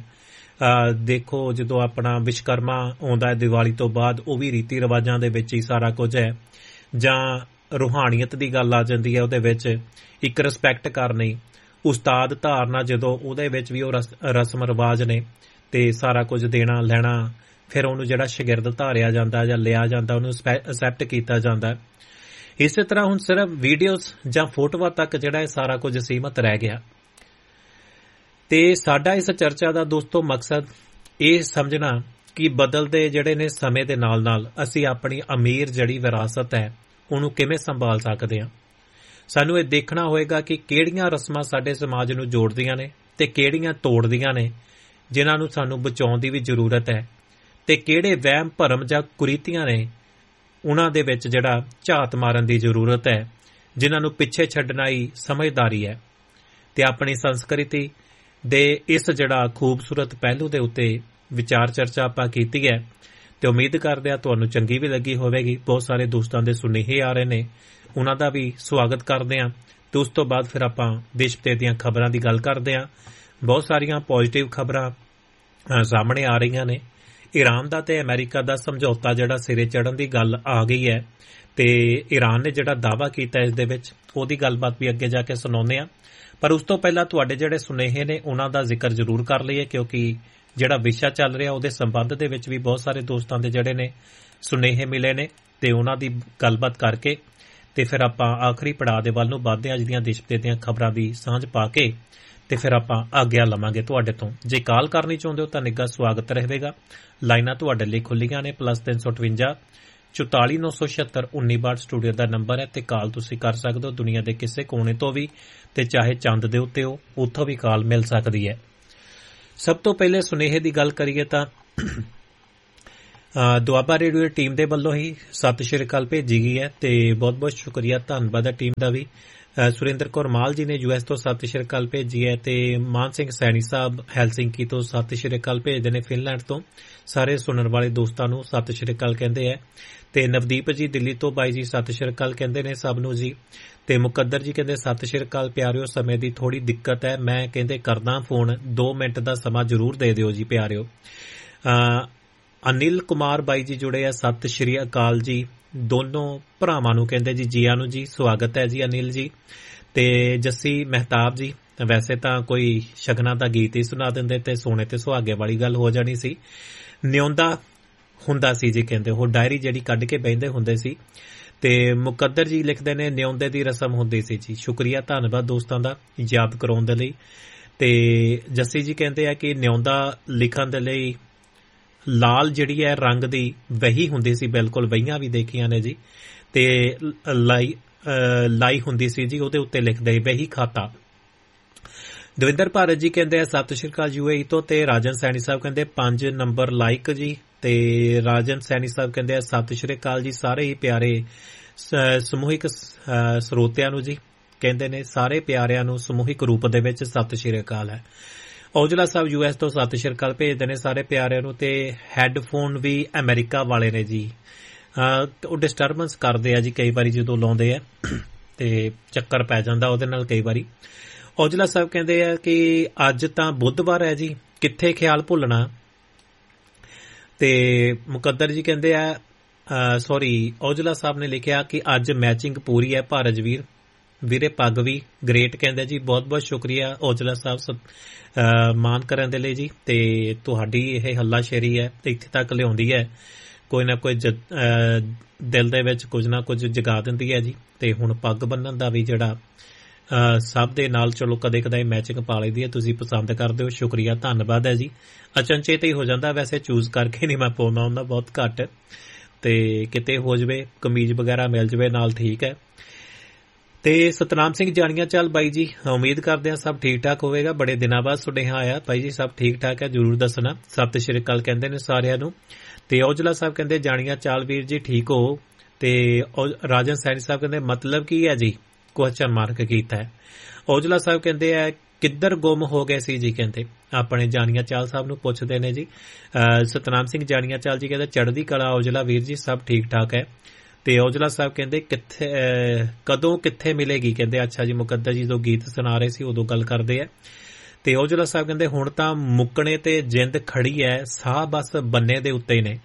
ਦੇਖੋ ਜਦੋਂ ਆਪਣਾ ਵਿਸ਼ਕਰਮਾ ਆਉਂਦਾ ਹੈ ਦੀਵਾਲੀ ਤੋਂ ਬਾਅਦ, ਉਹ ਵੀ ਰੀਤੀ ਰਿਵਾਜਾਂ ਦੇ ਵਿੱਚ ਹੀ ਸਾਰਾ ਕੁਝ ਹੈ। ਜਾਂ ਰੂਹਾਨੀਅਤ ਦੀ ਗੱਲ ਆ ਜਾਂਦੀ ਹੈ, ਉਹਦੇ ਵਿੱਚ ਇੱਕ ਰਿਸਪੈਕਟ ਕਰਨੀ, ਉਸਤਾਦ ਧਾਰਨਾ, ਜਦੋਂ ਉਹਦੇ ਵਿੱਚ ਵੀ ਉਹ ਰਸਮ ਰਿਵਾਜ ਨੇ ਤੇ ਸਾਰਾ ਕੁਝ ਦੇਣਾ ਲੈਣਾ, ਫਿਰ ਉਹਨੂੰ ਜਿਹੜਾ ਸ਼ਾਗਿਰਦ ਧਾਰਿਆ ਜਾਂਦਾ ਜਾਂ ਲਿਆ ਜਾਂਦਾ, ਉਹਨੂੰ ਅਸੈਪਟ ਕੀਤਾ ਜਾਂਦਾ। ਇਸੇ ਤਰ੍ਹਾਂ ਹੁਣ ਸਿਰਫ ਵੀਡੀਓਜ਼ ਜਾਂ ਫੋਟੋਆਂ ਤੱਕ ਜਿਹੜਾ ਇਹ ਸਾਰਾ ਕੁਝ ਸੀਮਤ ਰਹਿ ਗਿਆ। ਤੇ ਸਾਡਾ ਇਸ ਚਰਚਾ ਦਾ ਦੋਸਤੋ ਮਕਸਦ ਇਹ ਸਮਝਣਾ ਕਿ ਬਦਲਦੇ ਜਿਹੜੇ ਨੇ ਸਮੇਂ ਦੇ ਨਾਲ ਨਾਲ ਅਸੀਂ ਆਪਣੀ ਅਮੀਰ ਜਿਹੜੀ ਵਿਰਾਸਤ ਹੈ ਉਹਨੂੰ ਕਿਵੇਂ ਸੰਭਾਲ ਸਕਦੇ ਹਾਂ। ਸਾਨੂੰ ਇਹ ਦੇਖਣਾ ਹੋਏਗਾ ਕਿ ਕਿਹੜੀਆਂ ਰਸਮਾਂ ਸਾਡੇ ਸਮਾਜ ਨੂੰ ਜੋੜਦੀਆਂ ਨੇ ਤੇ ਕਿਹੜੀਆਂ ਤੋੜਦੀਆਂ ਨੇ, ਜਿਨ੍ਹਾਂ ਨੂੰ ਸਾਨੂੰ ਬਚਾਉਣ ਦੀ ਵੀ ਜ਼ਰੂਰਤ ਹੈ, ਤੇ ਕਿਹੜੇ ਵਹਿਮ ਭਰਮ ਜਾਂ ਕੁਰੀਤੀਆਂ ਨੇ ਉਹਨਾਂ ਦੇ ਵਿੱਚ ਜਿਹੜਾ ਝਾਤ ਮਾਰਨ ਦੀ ਜ਼ਰੂਰਤ ਹੈ, ਜਿਨ੍ਹਾਂ ਨੂੰ ਪਿੱਛੇ ਛੱਡਣਾ ਹੀ ਸਮਝਦਾਰੀ ਹੈ। ਤੇ ਆਪਣੀ ਸੰਸਕ੍ਰਿਤੀ ਦੇ ਇਸ ਜਿਹੜਾ ਖੂਬਸੂਰਤ ਪਹਿਲੂ ਦੇ ਉੱਤੇ ਵਿਚਾਰ ਚਰਚਾ ਆਪਾਂ ਕੀਤੀ ਹੈ ਤੇ ਉਮੀਦ ਕਰਦੇ ਹਾਂ ਤੁਹਾਨੂੰ ਚੰਗੀ ਵੀ ਲੱਗੀ ਹੋਵੇਗੀ। ਬਹੁਤ ਸਾਰੇ ਦੋਸਤਾਂ ਦੇ ਸੁਨੇਹੇ ਆ ਰਹੇ ਨੇ, ਉਹਨਾਂ ਦਾ ਵੀ ਸਵਾਗਤ ਕਰਦੇ ਹਾਂ। ਤੇ ਉਸ ਤੋਂ ਬਾਅਦ ਫਿਰ ਆਪਾਂ ਦੇਸ਼ ਵਿਦੇਸ਼ ਦੀਆਂ ਖਬਰਾਂ ਦੀ ਗੱਲ ਕਰਦੇ ਹਾਂ। ਬਹੁਤ ਸਾਰੀਆਂ ਪੋਜ਼ਿਟਿਵ ਖਬਰਾਂ ਸਾਹਮਣੇ ਆ ਰਹੀਆਂ ਨੇ। ਈਰਾਨ ਦਾ ਤੇ ਅਮਰੀਕਾ ਦਾ ਸਮਝੌਤਾ ਜਿਹੜਾ ਸਿਰੇ ਚੜ੍ਹਨ ਦੀ ਗੱਲ ਆ ਗਈ ਹੈ ਤੇ ਈਰਾਨ ਨੇ ਜਿਹੜਾ ਦਾਅਵਾ ਕੀਤਾ ਇਸ ਦੇ ਵਿੱਚ, ਉਹਦੀ ਗੱਲਬਾਤ ਵੀ ਅੱਗੇ ਜਾ ਕੇ ਸੁਣਾਉਂਦੇ ਹਾਂ। ਪਰ ਉਸ ਤੋਂ ਪਹਿਲਾਂ ਤੁਹਾਡੇ ਜਿਹੜੇ ਸੁਨੇਹੇ ਨੇ ਉਹਨਾਂ ਦਾ ਜ਼ਿਕਰ ਜ਼ਰੂਰ ਕਰ ਲਈਏ, ਕਿਉਂਕਿ ਜਿਹੜਾ ਵਿਸ਼ਾ ਚੱਲ ਰਿਹਾ ਉਹਦੇ ਸੰਬੰਧ ਦੇ ਵਿੱਚ ਵੀ ਬਹੁਤ ਸਾਰੇ ਦੋਸਤਾਂ ਦੇ ਜਿਹੜੇ ਨੇ ਸੁਨੇਹੇ ਮਿਲੇ ਨੇ ਤੇ ਉਹਨਾਂ ਦੀ ਗੱਲਬਾਤ ਕਰਕੇ ਤੇ ਫਿਰ ਆਪਾਂ ਆਖਰੀ ਪੜਾਅ ਦੇ ਵੱਲ ਨੂੰ ਵੱਧਦੇ ਹਾਂ, ਅੱਜ ਦੀਆਂ ਦੇਸ਼ ਵਿਦੇਸ਼ ਦੀਆਂ ਖਬਰਾਂ ਦੀ ਸਾਂਝ ਪਾ ਕੇ ਤੇ ਫਿਰ ਆਪਾਂ ਆਗਿਆ ਲਵਾਂਗੇ ਤੁਹਾਡੇ ਤੋਂ। ਜੇ ਕਾਲ ਕਰਨੀ ਚਾਹੁੰਦੇ ਹੋ ਤਾਂ ਨਿੱਘਾ ਸਵਾਗਤ ਰਹੇਗਾ। ਲਾਈਨਾਂ ਤੁਹਾਡੇ ਲਈ ਖੁੱਲੀਆਂ ਨੇ, ਪਲੱਸ ਤਿੰਨ ਸੌ ਅਠਵੰਜਾ ਚੁਤਾਲੀ ਨੌ ਸੌ ਛਿਅੱਤਰ ਉੱਨੀ ਬਾਹਠ ਸਟੂਡੀਓ ਦਾ ਨੰਬਰ ਹੈ ਤੇ ਕਾਲ ਤੁਸੀਂ ਕਰ ਸਕਦੇ ਹੋ ਦੁਨੀਆ ਦੇ ਕਿਸੇ ਕੋਨੇ ਤੋਂ ਵੀ, ਤੇ ਚਾਹੇ ਚੰਦ ਦੇ ਉੱਤੇ ਹੋ ਉੱਥੋਂ ਵੀ ਕਾਲ ਮਿਲ ਸਕਦੀ ਹੈ। ਸਭ ਤੋਂ ਪਹਿਲੇ ਸੁਨੇਹੇ ਦੀ ਗੱਲ ਕਰੀਏ ਤਾਂ ਦੁਆਬਾ ਰੇਡੀਓ ਦੀ ਟੀਮ ਦੇ ਵੱਲੋਂ ਹੀ ਸਤਿ ਸ਼੍ਰੀ ਅਕਾਲ ਭੇਜੀ ਗਈ ਹੈ ਤੇ ਬਹੁਤ ਬਹੁਤ ਸ਼ੁਕਰੀਆ, ਧੰਨਵਾਦ ਹੈ ਟੀਮ ਦਾ ਵੀ। ਸੁਰਿੰਦਰ ਕੌਰ ਮਾਲ ਜੀ ਨੇ ਯੂਐਸ ਤੋਂ ਸਤਿ ਸ਼੍ਰੀ ਅਕਾਲ ਭੇਜੀ ਹੈ ਤੇ ਮਾਨ ਸਿੰਘ ਸੈਣੀ ਸਾਹਿਬ ਹੈਲਸਿੰਕੀ ਤੋਂ ਸਤਿ ਸ਼੍ਰੀ ਅਕਾਲ ਭੇਜਦੇ ਨੇ, ਫਿਨਲੈਂਡ ਤੋਂ। ਸਾਰੇ ਸੁਣਨ ਵਾਲੇ ਦੋਸਤਾਂ ਨੂੰ ਸਤਿ ਸ਼੍ਰੀ ਅਕਾਲ ਕਹਿੰਦੇ ਆ। ਤੇ ਨਵਦੀਪ ਜੀ ਦਿੱਲੀ ਤੋਂ ਬਾਈ ਜੀ ਸਤਿ ਸ਼੍ਰੀ ਅਕਾਲ ਕਹਿੰਦੇ ਨੇ ਸਭ ਨੂੰ ਜੀ। ਤੇ ਮੁਕੱਦਰ ਜੀ ਕਹਿੰਦੇ ਸਤਿ ਸ਼੍ਰੀ ਅਕਾਲ ਪਿਆਰਿਓ, ਸਮੇਂ ਦੀ ਥੋੜੀ ਦਿੱਕਤ ਹੈ, ਮੈਂ ਕਹਿੰਦੇ ਕਰਦਾ ਫੋਨ, ਦੋ ਮਿੰਟ ਦਾ ਸਮਾਂ ਜ਼ਰੂਰ ਦੇ ਦਿਓ ਜੀ ਪਿਆਰਿਓ। ਅਨਿਲ ਕੁਮਾਰ ਬਾਈ ਜੀ ਜੁੜੇ ਆ, ਸਤਿ ਸ਼੍ਰੀ ਅਕਾਲ ਜੀ ਦੋਨੋਂ ਭਰਾਵਾਂ ਨੂੰ ਕਹਿੰਦੇ ਜੀ ਜੀਆਂ ਨੂੰ ਜੀ, ਸਵਾਗਤ ਹੈ ਜੀ ਅਨਿਲ ਜੀ। ਤੇ ਜੱਸੀ ਮਹਿਤਾਬ ਜੀ, ਵੈਸੇ ਤਾਂ ਕੋਈ ਸ਼ਗਨਾਂ ਦਾ ਗੀਤ ਹੀ ਸੁਣਾ ਦਿੰਦੇ ਤੇ ਸੋਨੇ ਤੇ ਸੁਹਾਗੇ ਵਾਲੀ ਗੱਲ ਹੋ ਜਾਣੀ ਸੀ। ਨਿਉਂਦਾ ਹੁੰਦਾ ਸੀ ਜੀ ਕਹਿੰਦੇ, ਉਹ ਡਾਇਰੀ ਜਿਹੜੀ ਕੱਢ ਕੇ ਬਹਿੰਦੇ ਹੁੰਦੇ ਸੀ। ਤੇ ਮੁਕੱਦਰ ਜੀ ਲਿਖਦੇ ਨੇ ਨਿਉਂਦੇ ਦੀ ਰਸਮ ਹੁੰਦੀ ਸੀ ਜੀ। ਸ਼ੁਕਰੀਆ, ਧੰਨਵਾਦ ਦੋਸਤਾਂ ਦਾ ਯਾਦ ਕਰਾਉਣ ਦੇ ਲਈ। ਤੇ ਜੱਸੀ ਜੀ ਕਹਿੰਦੇ ਆ ਕਿ ਨਿਉਂਦਾ ਲਿਖਣ ਦੇ ਲਈ ਲਾਲ ਜਿਹੜੀ ਹੈ ਰੰਗ ਦੀ ਵਹੀ ਹੁੰਦੀ ਸੀ, ਬਿਲਕੁਲ ਵਹੀਆਂ ਵੀ ਦੇਖੀਆਂ ਨੇ ਜੀ। ਤੇ ਲਾਈ ਲਾਈ ਹੁੰਦੀ ਸੀ ਜੀ, ਉਹਦੇ ਉੱਤੇ ਲਿਖਦੇ ਵਹੀ ਖਾਤਾ। ਦਵਿੰਦਰ ਭਾਰਤ ਜੀ ਕਹਿੰਦੇ ਆ ਸਤਿ ਸ਼੍ਰੀ ਅਕਾਲ ਯੂਏਈ ਤੋਂ। ਤੇ ਰਾਜਨ ਸੈਣੀ ਸਾਹਿਬ ਕਹਿੰਦੇ ਪੰਜ ਨੰਬਰ ਲਾਈਕ ਜੀ। ਤੇ ਰਾਜਨ ਸੈਣੀ ਸਾਹਿਬ ਕਹਿੰਦੇ ਆ ਸਤਿ ਸ਼੍ਰੀ ਅਕਾਲ ਜੀ ਸਾਰੇ ਹੀ ਪਿਆਰੇ ਸਮੂਹਿਕ ਸਰੋਤਿਆਂ ਨੂੰ ਜੀ, ਕਹਿੰਦੇ ਨੇ ਸਾਰੇ ਪਿਆਰਿਆਂ ਨੂੰ ਸਮੂਹਿਕ ਰੂਪ ਦੇ ਵਿੱਚ ਸਤਿ ਸ਼੍ਰੀ ਅਕਾਲ ਹੈ। ਔਜਲਾ ਸਾਹਿਬ ਯੂਐਸ ਤੋਂ ਸਤਿ ਸ਼੍ਰੀ ਅਕਾਲ ਭੇਜਦੇ ਨੇ ਸਾਰੇ ਪਿਆਰਿਆਂ ਨੂੰ। ਤੇ ਹੈੱਡਫੋਨ ਵੀ ਅਮਰੀਕਾ ਵਾਲੇ ਨੇ ਜੀ, ਉਹ ਡਿਸਟਰਬੈਂਸ ਕਰਦੇ ਆ ਜੀ ਕਈ ਵਾਰੀ ਜਦੋਂ ਲਾਉਂਦੇ ਆ ਤੇ ਚੱਕਰ ਪੈ ਜਾਂਦਾ ਉਹਦੇ ਨਾਲ ਕਈ ਵਾਰੀ। ਔਜਲਾ ਸਾਹਿਬ ਕਹਿੰਦੇ ਆ ਕਿ ਅੱਜ ਤਾਂ ਬੁੱਧਵਾਰ ਹੈ ਜੀ, ਕਿੱਥੇ ਖਿਆਲ ਭੁੱਲਣਾ। ਤੇ ਮੁਕੱਦਰ ਜੀ ਕਹਿੰਦੇ ਆ ਸੌਰੀ ਔਜਲਾ ਸਾਹਿਬ ਨੇ ਲਿਖਿਆ ਕਿ ਅੱਜ ਮੈਚਿੰਗ ਪੂਰੀ ਹੈ ਭਾਰਜ ਵੀਰ ਵੀਰੇ, ਪੱਗ ਵੀ ਗ੍ਰੇਟ ਕਹਿੰਦੇ ਜੀ। ਬਹੁਤ ਬਹੁਤ ਸ਼ੁਕਰੀਆ ਔਜਲਾ ਸਾਹਿਬ ਮਾਨ ਕਰਨ ਦੇ ਲਈ ਜੀ। ਤੇ ਤੁਹਾਡੀ ਇਹ ਹੱਲਾਸ਼ੇਰੀ ਹੈ ਤੇ ਇੱਥੇ ਤੱਕ ਲਿਆਉਂਦੀ ਹੈ, ਕੋਈ ਨਾ ਕੋਈ ਦਿਲ ਦੇ ਵਿੱਚ ਕੁਝ ਨਾ ਕੁਝ ਜਗਾ ਦਿੰਦੀ ਹੈ ਜੀ। ਤੇ ਹੁਣ ਪੱਗ ਬੰਨਣ ਦਾ ਵੀ ਜਿਹੜਾ ਸਭ ਦੇ ਨਾਲ ਚਲੋ ਕਦੇ ਕਦੇ ਮੈਚਿੰਗ ਪਾ ਲਈਦੀ ਹੈ, ਤੁਸੀਂ ਪਸੰਦ ਕਰਦੇ ਹੋ, ਸ਼ੁਕਰੀਆ, ਧੰਨਵਾਦ ਹੈ ਜੀ। ਅਚਨਚੇਤ ਹੀ ਹੋ ਜਾਂਦਾ, ਵੈਸੇ ਚੂਜ਼ ਕਰਕੇ ਨਹੀਂ ਮੈਂ ਪਾਉਂਦਾ ਹੁੰਦਾ, ਬਹੁਤ ਘੱਟ। ਤੇ ਕਿਤੇ ਹੋ ਜਾਵੇ ਕਮੀਜ਼ ਵਗੈਰਾ ਮਿਲ ਜਾਵੇ ਨਾਲ, ਠੀਕ ਹੈ। ਤੇ ਸਤਨਾਮ ਸਿੰਘ ਜਾਣੀਆਂ ਚਾਲ ਬਾਈ ਜੀ, ਉਮੀਦ ਕਰਦੇ ਹਾਂ ਸਭ ਠੀਕ ਠਾਕ ਹੋਵੇਗਾ, ਬੜੇ ਦਿਨਾਂ ਬਾਅਦ ਸੁਨੇਹਾ ਆਇਆ ਬਾਈ ਜੀ, ਸਭ ਠੀਕ ਠਾਕ ਹੈ ਜ਼ਰੂਰ ਦੱਸਣਾ। ਸਤਿ ਸ਼੍ਰੀ ਅਕਾਲ ਕਹਿੰਦੇ ਨੇ ਸਾਰਿਆਂ ਨੂੰ। ਤੇ ਔਜਲਾ ਸਾਹਿਬ ਕਹਿੰਦੇ ਜਾਣੀਆਂ ਚਾਲ ਵੀਰ ਜੀ ਠੀਕ ਹੋ। ਤੇ ਰਾਜਨ ਸੈਣੀ ਸਾਹਿਬ ਕਹਿੰਦੇ ਮਤਲਬ ਕੀ ਹੈ ਜੀ, ਕੁਐਸਚਨ ਮਾਰਕ ਕੀਤਾ ਹੈ। ਔਜਲਾ ਸਾਹਿਬ ਕਹਿੰਦੇ ਆ ਕਿੱਧਰ ਗੁੰਮ ਹੋ ਗਏ ਸੀ ਜੀ, ਕਹਿੰਦੇ ਆਪਣੇ ਜਾਣੀਆਂ ਚਾਲ ਸਾਹਿਬ ਨੂੰ ਪੁੱਛਦੇ ਨੇ ਜੀ। ਸਤਨਾਮ ਸਿੰਘ ਜਾਣੀਆਂ ਚਾਲ ਜੀ ਕਹਿੰਦੇ ਚੜ੍ਹਦੀ ਕਲਾ ਔਜਲਾ ਵੀਰ ਜੀ, ਸਭ ਠੀਕ ਠਾਕ ਹੈ। ਤੇ ਔਜਲਾ ਸਾਹਿਬ ਕਹਿੰਦੇ ਕਿੱਥੇ ਕਦੋਂ ਕਿੱਥੇ ਮਿਲੇਗੀ, ਕਹਿੰਦੇ ਅੱਛਾ ਜੀ ਮੁਕੱਦਰ ਜੀ ਜਦੋਂ ਗੀਤ ਸੁਣਾ ਰਹੇ ਸੀ ਉਦੋਂ ਗੱਲ ਕਰਦੇ ਆ। ਤੇ ਔਜਲਾ ਸਾਹਿਬ ਕਹਿੰਦੇ ਹੁਣ ਤਾਂ ਮੁੱਕਣੇ ਤੇ ਜਿੰਦ ਖੜੀ ਹੈ, ਸਾਹ ਬਸ ਬੰਨੇ ਦੇ ਉੱਤੇ ਨੇ।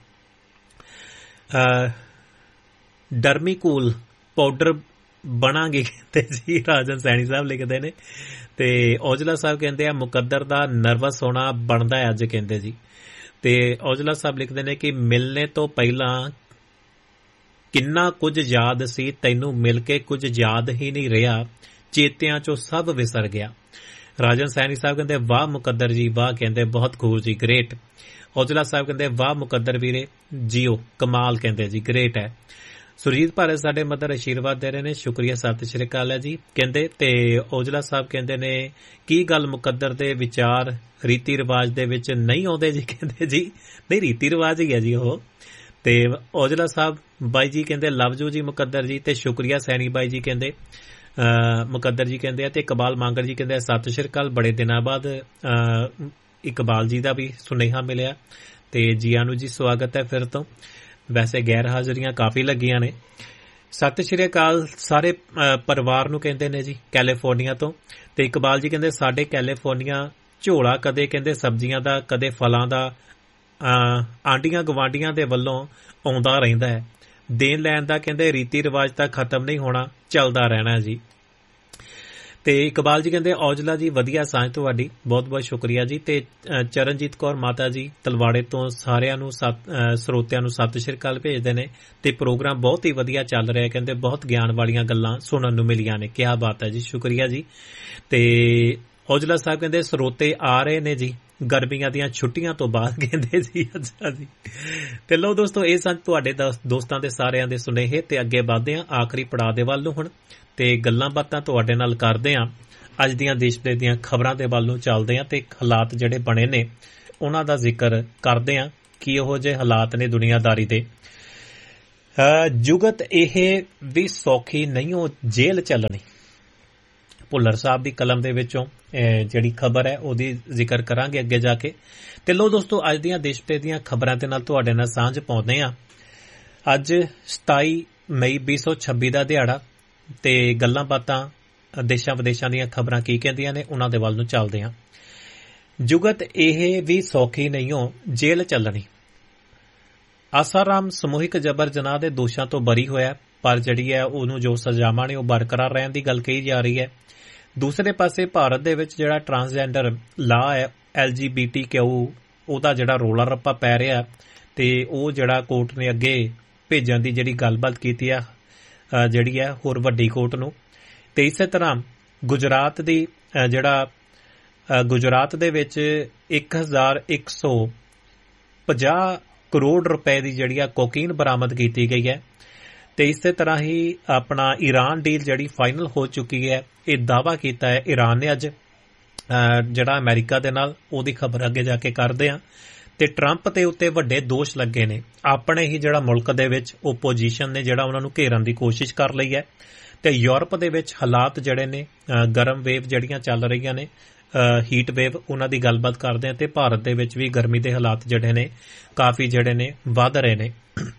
ਡਰਮੀਕੂਲ ਪਾਊਡਰ ਬਣਾਂਗੇ ਤੇ ਜੀ ਰਾਜਨ ਸੈਣੀ ਸਾਹਿਬ ਲਿਖਦੇ ਨੇ। ਤੇ ਔਜਲਾ ਸਾਹਿਬ ਕਹਿੰਦੇ ਆ ਮੁਕੱਦਰ ਦਾ ਨਰਵਸ ਹੋਣਾ ਬਣਦਾ ਹੈ ਅੱਜ, ਕਹਿੰਦੇ ਜੀ। ਤੇ ਔਜਲਾ ਸਾਹਿਬ ਲਿਖਦੇ ਨੇ ਕਿ ਮਿਲਣੇ ਤੋਂ ਪਹਿਲਾਂ ਕਿੰਨਾ ਕੁਝ ਯਾਦ ਸੀ, ਤੈਨੂੰ ਮਿਲ ਕੇ ਕੁਝ ਯਾਦ ਹੀ ਨਹੀਂ ਰਿਹਾ, ਚੇਤਿਆਂ ਚੋਂ ਸਭ ਵਿਸਰ ਗਿਆ। ਰਾਜਨ ਸੈਣੀ ਸਾਹਿਬ ਕਹਿੰਦੇ ਵਾਹ ਮੁਕੱਦਰ ਜੀ ਵਾਹ, ਕਹਿੰਦੇ ਬਹੁਤ ਖੂਬ ਜੀ, ਗ੍ਰੇਟ। ਔਜਲਾ ਸਾਹਿਬ ਕਹਿੰਦੇ ਵਾਹ ਮੁਕੱਦਰ ਵੀਰੇ ਜੀਓ, ਕਮਾਲ, ਕਹਿੰਦੇ ਜੀ ਗ੍ਰੇਟ ਹੈ। ਸੁਰਜੀਤ ਭਾਰਤ ਸਾਡੇ ਮਦਰ ਆਸ਼ੀਰਵਾਦ ਦੇ ਰਹੇ ਨੇ, ਸ਼ੁਕਰੀਆ, ਸਤਿ ਸ਼੍ਰੀ ਅਕਾਲ ਹੈ ਜੀ ਕਹਿੰਦੇ। ਤੇ ਔਜਲਾ ਸਾਹਿਬ ਕਹਿੰਦੇ ਨੇ ਕੀ ਗੱਲ ਮੁਕੱਦਰ ਦੇ ਵਿਚਾਰ ਰੀਤੀ ਰਿਵਾਜ ਦੇ ਵਿੱਚ ਨਹੀਂ ਆਉਂਦੇ ਜੀ, ਕਹਿੰਦੇ ਜੀ ਨਹੀਂ ਰੀਤੀ ਰਿਵਾਜ ਹੀ ਹੈ ਜੀ ਉਹ। ਤੇ ਔਜਲਾ ਸਾਹਿਬ ਬਾਈ ਜੀ ਕਹਿੰਦੇ ਲਵ ਯੂ ਜੀ ਮੁਕੱਦਰ ਜੀ, ਤੇ ਸ਼ੁਕਰੀਆ ਸੈਣੀ ਬਾਈ ਜੀ ਕਹਿੰਦੇ ਮੁਕੱਦਰ ਜੀ ਕਹਿੰਦੇ ਆ। ਤੇ ਇਕਬਾਲ ਮਾਂਗੜ ਜੀ ਕਹਿੰਦੇ ਸਤਿ ਸ਼੍ਰੀ ਅਕਾਲ, ਬੜੇ ਦਿਨਾਂ ਬਾਅਦ ਇਕਬਾਲ ਜੀ ਦਾ ਵੀ ਸੁਨੇਹਾ ਮਿਲਿਆ ਤੇ ਜੀਆਂ ਨੂੰ ਜੀ ਸਵਾਗਤ ਹੈ ਫਿਰ ਤੋਂ, ਵੈਸੇ ਗੈਰ ਹਾਜ਼ਰੀਆਂ ਕਾਫੀ ਲੱਗੀਆਂ ਨੇ। ਸਤਿ ਸ਼੍ਰੀ ਅਕਾਲ ਸਾਰੇ ਪਰਿਵਾਰ ਨੂੰ ਕਹਿੰਦੇ ਨੇ ਜੀ ਕੈਲੀਫੋਰਨੀਆ ਤੋਂ। ਤੇ ਇਕਬਾਲ ਜੀ ਕਹਿੰਦੇ ਸਾਡੇ ਕੈਲੀਫੋਰਨੀਆ ਝੋਲਾ ਕਦੇ ਕਹਿੰਦੇ ਸਬਜ਼ੀਆਂ ਦਾ, ਕਦੇ ਫਲਾਂ ਦਾ ਆਂਡੀਆਂ ਗਵਾਂਡੀਆਂ ਦੇ ਵੱਲੋਂ ਆਉਂਦਾ ਰਹਿੰਦਾ ਹੈ, ਦੇਣ ਲੈਣ ਦਾ ਕਹਿੰਦੇ ਰੀਤੀ ਰਿਵਾਜ ਤਾਂ ਖਤਮ ਨਹੀਂ ਹੋਣਾ, ਚੱਲਦਾ ਰਹਿਣਾ ਜੀ। ਤੇ ਇਕਬਾਲ ਜੀ ਕਹਿੰਦੇ ਔਜਲਾ ਜੀ ਵਧੀਆ ਸਾਂਝ ਤੁਹਾਡੀ, ਬਹੁਤ ਬਹੁਤ ਸ਼ੁਕਰੀਆ ਜੀ। ਤੇ ਚਰਨਜੀਤ ਕੌਰ ਮਾਤਾ ਜੀ ਤਲਵਾੜੇ ਤੋਂ ਸਾਰਿਆਂ ਨੂੰ ਸਰੋਤਿਆਂ ਨੂੰ ਸਤਿ ਸ਼੍ਰੀ ਅਕਾਲ ਭੇਜਦੇ ਨੇ। ਤੇ ਪ੍ਰੋਗਰਾਮ ਬਹੁਤ ਹੀ ਵਧੀਆ ਚੱਲ ਰਿਹਾ, ਕਹਿੰਦੇ ਬਹੁਤ ਗਿਆਨ ਵਾਲੀਆਂ ਗੱਲਾਂ ਸੁਣਨ ਨੂੰ ਮਿਲੀਆਂ ਨੇ, ਕਿਆ ਬਾਤ ਹੈ ਜੀ, ਸ਼ੁਕਰੀਆ ਜੀ। ਤੇ ਔਜਲਾ ਸਾਹਿਬ ਕਹਿੰਦੇ ਸਰੋਤੇ ਆ ਰਹੇ ਨੇ ਜੀ ਗਰਮੀਆਂ ਦੀਆਂ ਛੁੱਟੀਆਂ ਤੋਂ ਬਾਅਦ, ਕਹਿੰਦੇ ਜੀ ਅੱਛਾ ਜੀ। ਤੇ ਲਓ ਦੋਸਤੋ ਇਹ ਸਨ ਤੁਹਾਡੇ ਦੋਸਤਾਂ ਦੇ ਸਾਰਿਆਂ ਦੇ ਸੁਨੇਹੇ। ਤੇ ਅੱਗੇ ਵਧਦੇ ਹਾਂ ਆਖਰੀ ਪੜਾਅ ਦੇ ਵੱਲ ਨੂੰ ਹੁਣ, ਤੇ ਗੱਲਾਂ ਬਾਤਾਂ ਤੁਹਾਡੇ ਨਾਲ ਕਰਦੇ ਹਾਂ, ਅੱਜ ਦੀਆਂ ਦੇਸ਼ ਦੇ ਦੀਆਂ ਖਬਰਾਂ ਦੇ ਵੱਲ ਨੂੰ ਚੱਲਦੇ ਹਾਂ ਤੇ ਹਾਲਾਤ ਜਿਹੜੇ ਬਣੇ ਨੇ ਉਹਨਾਂ ਦਾ ਜ਼ਿਕਰ ਕਰਦੇ ਹਾਂ ਕੀ ਉਹੋ ਜਿਹੇ ਹਾਲਾਤ ਨੇ ਦੁਨੀਆਦਾਰੀ ਦੇ। ਜੁਗਤ ਇਹ ਵੀ ਸੌਖੀ ਨਹੀਂ ਉਹ ਜੇਲ੍ਹ ਚੱਲਣੀ। ਭੁੱਲਰ ਸਾਹਿਬ ਦੀ ਕਲਮ ਦੇ ਵਿੱਚੋਂ ਜਿਹੜੀ ਖਬਰ ਹੈ ਉਹਦੀ ਜ਼ਿਕਰ ਕਰਾਂਗੇ ਅੱਗੇ ਜਾ ਕੇ। ਤੇ ਲੋ ਦੋਸਤੋ, ਅੱਜ ਦੀਆਂ ਦੇਸ਼ ਵਿਦੇਸ਼ ਦੀਆਂ ਖਬਰਾਂ ਦੇ ਨਾਲ ਤੁਹਾਡੇ ਨਾਲ ਸਾਂਝ ਪਾਉਂਦੇ ਹਾਂ। ਅੱਜ ਸਤਾਈ ਮਈ ਵੀਹ ਸੌ ਛੱਬੀ ਦਾ ਦਿਹਾੜਾ ਤੇ ਗੱਲਾਂ ਬਾਤਾਂ ਦੇਸ਼ਾਂ ਵਿਦੇਸ਼ਾਂ ਦੀਆਂ ਖਬਰਾਂ ਕੀ ਕਹਿੰਦੀਆਂ ਨੇ ਉਹਨਾਂ ਦੇ ਵੱਲ ਨੂੰ ਚੱਲਦੇ ਹਾਂ। ਜੁਗਤ ਇਹ ਵੀ ਸੌਖੀ ਨਹੀਂ ਹੋ ਜੇਲ੍ਹ ਚੱਲਣੀ। ਆਸਾਰਾਮ ਸਮੂਹਿਕ ਜਬਰ ਜਨਾਹ ਦੇ ਦੋਸ਼ਾਂ ਤੋਂ ਬਰੀ ਹੋਇਆ, ਪਰ ਜਿਹੜੀ ਹੈ ਉਹਨੂੰ ਜੋ ਸਜ਼ਾਵਾਂ ਨੇ ਉਹ ਬਰਕਰਾਰ ਰਹਿਣ ਦੀ ਗੱਲ ਕਹੀ ਜਾ ਰਹੀ ਹੈ। ਦੂਸਰੇ ਪਾਸੇ ਭਾਰਤ ਦੇ ਵਿੱਚ ਜਿਹੜਾ ਟਰਾਂਸਜੈਂਡਰ ਲਾ ਹੈ, ਐਲ ਜੀ ਬੀ ਟੀ ਕਿਊ, ਉਹਦਾ ਜਿਹੜਾ ਰੋਲਾ ਰੱਪਾ ਪੈ ਰਿਹਾ ਤੇ ਉਹ ਜਿਹੜਾ ਕੋਰਟ ਨੇ ਅੱਗੇ ਭੇਜਣ ਦੀ ਜਿਹੜੀ ਗੱਲਬਾਤ ਕੀਤੀ ਆ ਜਿਹੜੀ ਹੈ ਹੋਰ ਵੱਡੀ ਕੋਰਟ ਨੂੰ। ਤੇ ਇਸੇ ਤਰ੍ਹਾਂ ਗੁਜਰਾਤ ਦੀ ਜਿਹੜਾ ਗੁਜਰਾਤ ਦੇ ਵਿੱਚ ਇੱਕ ਹਜ਼ਾਰ ਇੱਕ ਸੌ ਪੰਜਾਹ ਕਰੋੜ ਰੁਪਏ ਦੀ ਜਿਹੜੀ ਆ ਕੋਕੀਨ ਬਰਾਮਦ ਕੀਤੀ ਗਈ ਹੈ। ਤੇ ਇਸੇ ਤਰ੍ਹਾਂ ਹੀ ਆਪਣਾ ਈਰਾਨ ਡੀਲ ਜਿਹੜੀ ਫਾਈਨਲ ਹੋ ਚੁੱਕੀ ਹੈ, ਇਹ ਦਾਅਵਾ ਕੀਤਾ ਹੈ ਈਰਾਨ ਨੇ ਅੱਜ ਜਿਹੜਾ ਅਮਰੀਕਾ ਦੇ ਨਾਲ। ਉਹਦੀ ਖਬਰ ਅੱਗੇ ਜਾ ਕੇ ਕਰਦੇ ਹਾਂ। ਤੇ ਟਰੰਪ ਤੇ ਉੱਤੇ ਵੱਡੇ ਦੋਸ਼ ਲੱਗੇ ਨੇ, ਆਪਣੇ ਹੀ ਜਿਹੜਾ ਮੁਲਕ ਦੇ ਵਿੱਚ ਓਪੋਜੀਸ਼ਨ ਨੇ ਜਿਹੜਾ ਉਹਨਾਂ ਨੂੰ ਘੇਰਨ ਦੀ ਕੋਸ਼ਿਸ਼ ਕਰ ਲਈ ਹੈ। ਤੇ ਯੂਰਪ ਦੇ ਵਿੱਚ ਹਾਲਾਤ ਜਿਹੜੇ ਨੇ ਗਰਮ ਵੇਵ ਜਿਹੜੀਆਂ ਚੱਲ ਰਹੀਆਂ ਨੇ, ਹੀਟ ਵੇਵ, ਉਹਨਾਂ ਦੀ ਗੱਲਬਾਤ ਕਰਦੇ ਹਾਂ। ਤੇ ਭਾਰਤ ਦੇ ਵਿੱਚ ਵੀ ਗਰਮੀ ਦੇ ਹਾਲਾਤ ਜਿਹੜੇ ਨੇ ਕਾਫੀ ਜਿਹੜੇ ਨੇ ਵੱਧ ਰਹੇ ਨੇ।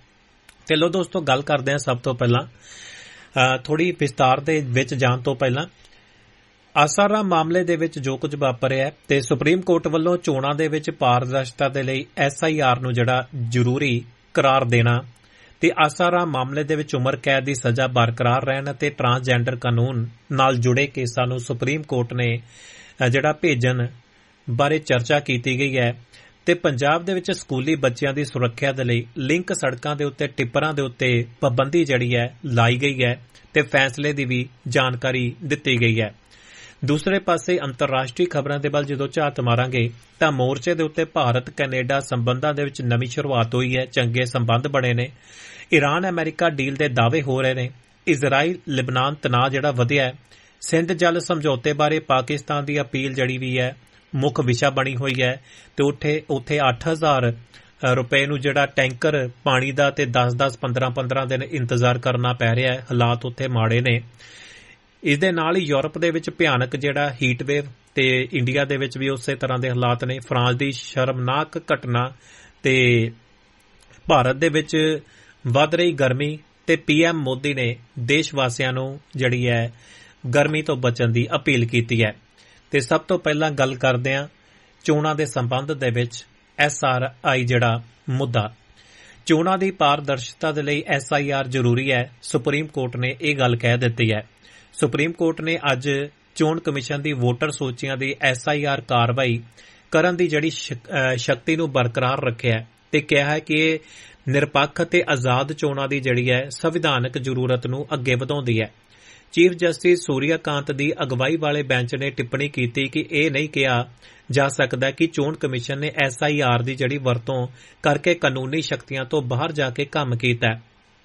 ਤੇ ਲੋ ਦੋਸਤੋ, ਗੱਲ ਕਰਦੇ ਹਾਂ ਸਭ ਤੋਂ ਪਹਿਲਾਂ ਥੋੜੀ ਵਿਸਤਾਰ ਦੇ ਵਿੱਚ ਜਾਣ ਤੋਂ ਪਹਿਲਾਂ ਆਸਾਰਾਮ ਮਾਮਲੇ ਦੇ ਵਿੱਚ ਜੋ ਕੁਝ ਵਾਪਰਿਆ ਤੇ ਸੁਪਰੀਮ ਕੋਰਟ ਵੱਲੋਂ ਚੋਣਾਂ ਦੇ ਵਿੱਚ ਪਾਰਦਰਸ਼ਤਾ ਦੇ ਲਈ ਐਸ ਆਈ ਆਰ ਨੂੰ ਜਿਹੜਾ ਜ਼ਰੂਰੀ ਕਰਾਰ ਦੇਣਾ ਤੇ ਆਸਾਰਾਮ ਮਾਮਲੇ ਦੇ ਵਿੱਚ ਉਮਰ ਕੈਦ ਦੀ ਸਜ਼ਾ ਬਰਕਰਾਰ ਰਹਿਣ ਤੇ ਟਰਾਂਸਜੈਂਡਰ ਕਾਨੂੰਨ ਨਾਲ ਜੁੜੇ ਕੇਸਾਂ ਨੂੰ ਸੁਪਰੀਮ ਕੋਰਟ ਨੇ ਜਿਹੜਾ ਭੇਜਣ ਬਾਰੇ ਚਰਚਾ ਕੀਤੀ ਗਈ ਹੈ। ਤੇ ਪੰਜਾਬ ਦੇ ਵਿੱਚ ਸਕੂਲੀ ਬੱਚਿਆਂ ਦੀ ਸੁਰੱਖਿਆ ਦੇ ਲਈ ਲਿੰਕ ਸੜਕਾਂ ਦੇ ਉੱਤੇ ਟਿੱਪਰਾਂ ਦੇ ਉੱਤੇ ਪਾਬੰਦੀ ਜਿਹੜੀ ਹੈ ਲਾਈ ਗਈ ਹੈ ਤੇ ਫੈਸਲੇ ਦੀ ਵੀ ਜਾਣਕਾਰੀ ਦਿੱਤੀ ਗਈ ਹੈ। ਦੂਸਰੇ ਪਾਸੇ ਅੰਤਰਰਾਸ਼ਟਰੀ ਖਬਰਾਂ ਦੇ ਵੱਲ ਜਦੋਂ ਝਾਤ ਮਾਰਾਂਗੇ ਤਾਂ ਮੋਰਚੇ ਦੇ ਉੱਤੇ ਭਾਰਤ ਕੈਨੇਡਾ ਸੰਬੰਧਾਂ ਦੇ ਵਿੱਚ ਨਵੀਂ ਸ਼ੁਰੂਆਤ ਹੋਈ ਹੈ, ਚੰਗੇ ਸੰਬੰਧ ਬਣੇ ਨੇ। ਈਰਾਨ ਅਮਰੀਕਾ ਡੀਲ ਦੇ ਦਾਅਵੇ ਹੋ ਰਹੇ ਨੇ। ਇਜ਼ਰਾਈਲ ਲਿਬਨਾਨ ਤਣਾਅ ਜਿਹੜਾ ਵਧਿਆ ਹੈ। ਸਿੰਧ ਜਲ ਸਮਝੌਤੇ ਬਾਰੇ ਪਾਕਿਸਤਾਨ ਦੀ ਅਪੀਲ ਜਿਹੜੀ ਵੀ ਹੈ ਮੁੱਖ ਵਿਸ਼ਾ ਬਣੀ ਹੋਈ ਹੈ। ਤੇ ਉੱਥੇ ਉੱਥੇ ਅੱਠ ਹਜ਼ਾਰ ਰੁਪਏ ਨੂੰ ਜਿਹੜਾ ਟੈਂਕਰ ਪਾਣੀ ਦਾ ਤੇ ਦਸ ਦਸ ਪੰਦਰਾਂ ਪੰਦਰਾਂ ਦਿਨ ਇੰਤਜ਼ਾਰ ਕਰਨਾ ਪੈ ਰਿਹਾ ਹੈ। ਹਾਲਾਤ ਉੱਥੇ ਮਾੜੇ ਨੇ। ਇਸ ਦੇ ਨਾਲ ਹੀ ਯੂਰਪ ਦੇ ਵਿੱਚ ਭਿਆਨਕ ਜਿਹੜਾ ਹੀਟ ਵੇਵ ਤੇ ਇੰਡੀਆ ਦੇ ਵਿੱਚ ਵੀ ਉਸੇ ਤਰ੍ਹਾਂ ਦੇ ਹਾਲਾਤ ਨੇ। ਫਰਾਂਸ ਦੀ ਸ਼ਰਮਨਾਕ ਘਟਨਾ ਤੇ ਭਾਰਤ ਦੇ ਵਿੱਚ ਵੱਧ ਰਹੀ ਗਰਮੀ ਤੇ ਪੀ ਐਮ ਮੋਦੀ ਨੇ ਦੇਸ਼ ਵਾਸੀਆਂ ਨੂੰ ਜਿਹੜੀ ਹੈ ਗਰਮੀ ਤੋਂ ਬਚਣ ਦੀ ਅਪੀਲ ਕੀਤੀ ਹੈ। ਤੇ ਸਭ ਤੋਂ ਪਹਿਲਾਂ ਗੱਲ ਕਰਦੇ ਹਾਂ ਚੋਣਾਂ ਦੇ ਸੰਬੰਧ ਦੇ ਵਿੱਚ ਐਸ ਆਰ ਆਈ ਜਿਹੜਾ ਮੁੱਦਾ। ਚੋਣਾਂ ਦੀ ਪਾਰਦਰਸ਼ਤਾ ਦੇ ਲਈ ਐਸ ਆਈ ਆਰ ਜ਼ਰੂਰੀ ਹੈ। ਸੁਪਰੀਮ ਕੋਰਟ ਨੇ ਇਹ ਗੱਲ ਕਹਿ ਦਿੱਤੀ ਹੈ। ਸੁਪਰੀਮ ਕੋਰਟ ਨੇ ਅੱਜ ਚੋਣ ਕਮਿਸ਼ਨ ਦੀ ਵੋਟਰ ਸੂਚੀਆਂ ਦੀ ਐਸ ਆਈ ਆਰ ਕਾਰਵਾਈ ਕਰਨ ਦੀ ਜਿਹੜੀ ਸ਼ਕਤੀ ਨੂੰ ਬਰਕਰਾਰ ਰੱਖਿਆ ਤੇ ਕਿਹਾ ਹੈ ਕਿ ਇਹ ਨਿਰਪੱਖ ਤੇ ਆਜ਼ਾਦ ਚੋਣਾਂ ਦੀ ਜਿਹੜੀ ਹੈ ਸੰਵਿਧਾਨਕ ਜ਼ਰੂਰਤ ਨੂੰ ਅੱਗੇ ਵਧਾਉਂਦੀ ਹੈ। ਚੀਫ ਜਸਟਿਸ ਸੂਰਿਆਕਾਂਤ ਦੀ ਅਗਵਾਈ ਵਾਲੇ ਬੈਂਚ ਨੇ ਟਿੱਪਣੀ ਕੀਤੀ ਕਿ ਇਹ ਨਹੀਂ ਕਿਹਾ ਜਾ ਸਕਦਾ ਕਿ ਚੋਣ ਕਮਿਸ਼ਨ ਨੇ ਐਸ ਆਈ ਆਰ ਦੀ ਜਿਹੜੀ ਵਰਤੋਂ ਕਰਕੇ ਕਾਨੂੰਨੀ ਸ਼ਕਤੀਆਂ ਤੋਂ ਬਾਹਰ ਜਾ ਕੇ ਕੰਮ ਕੀਤਾ।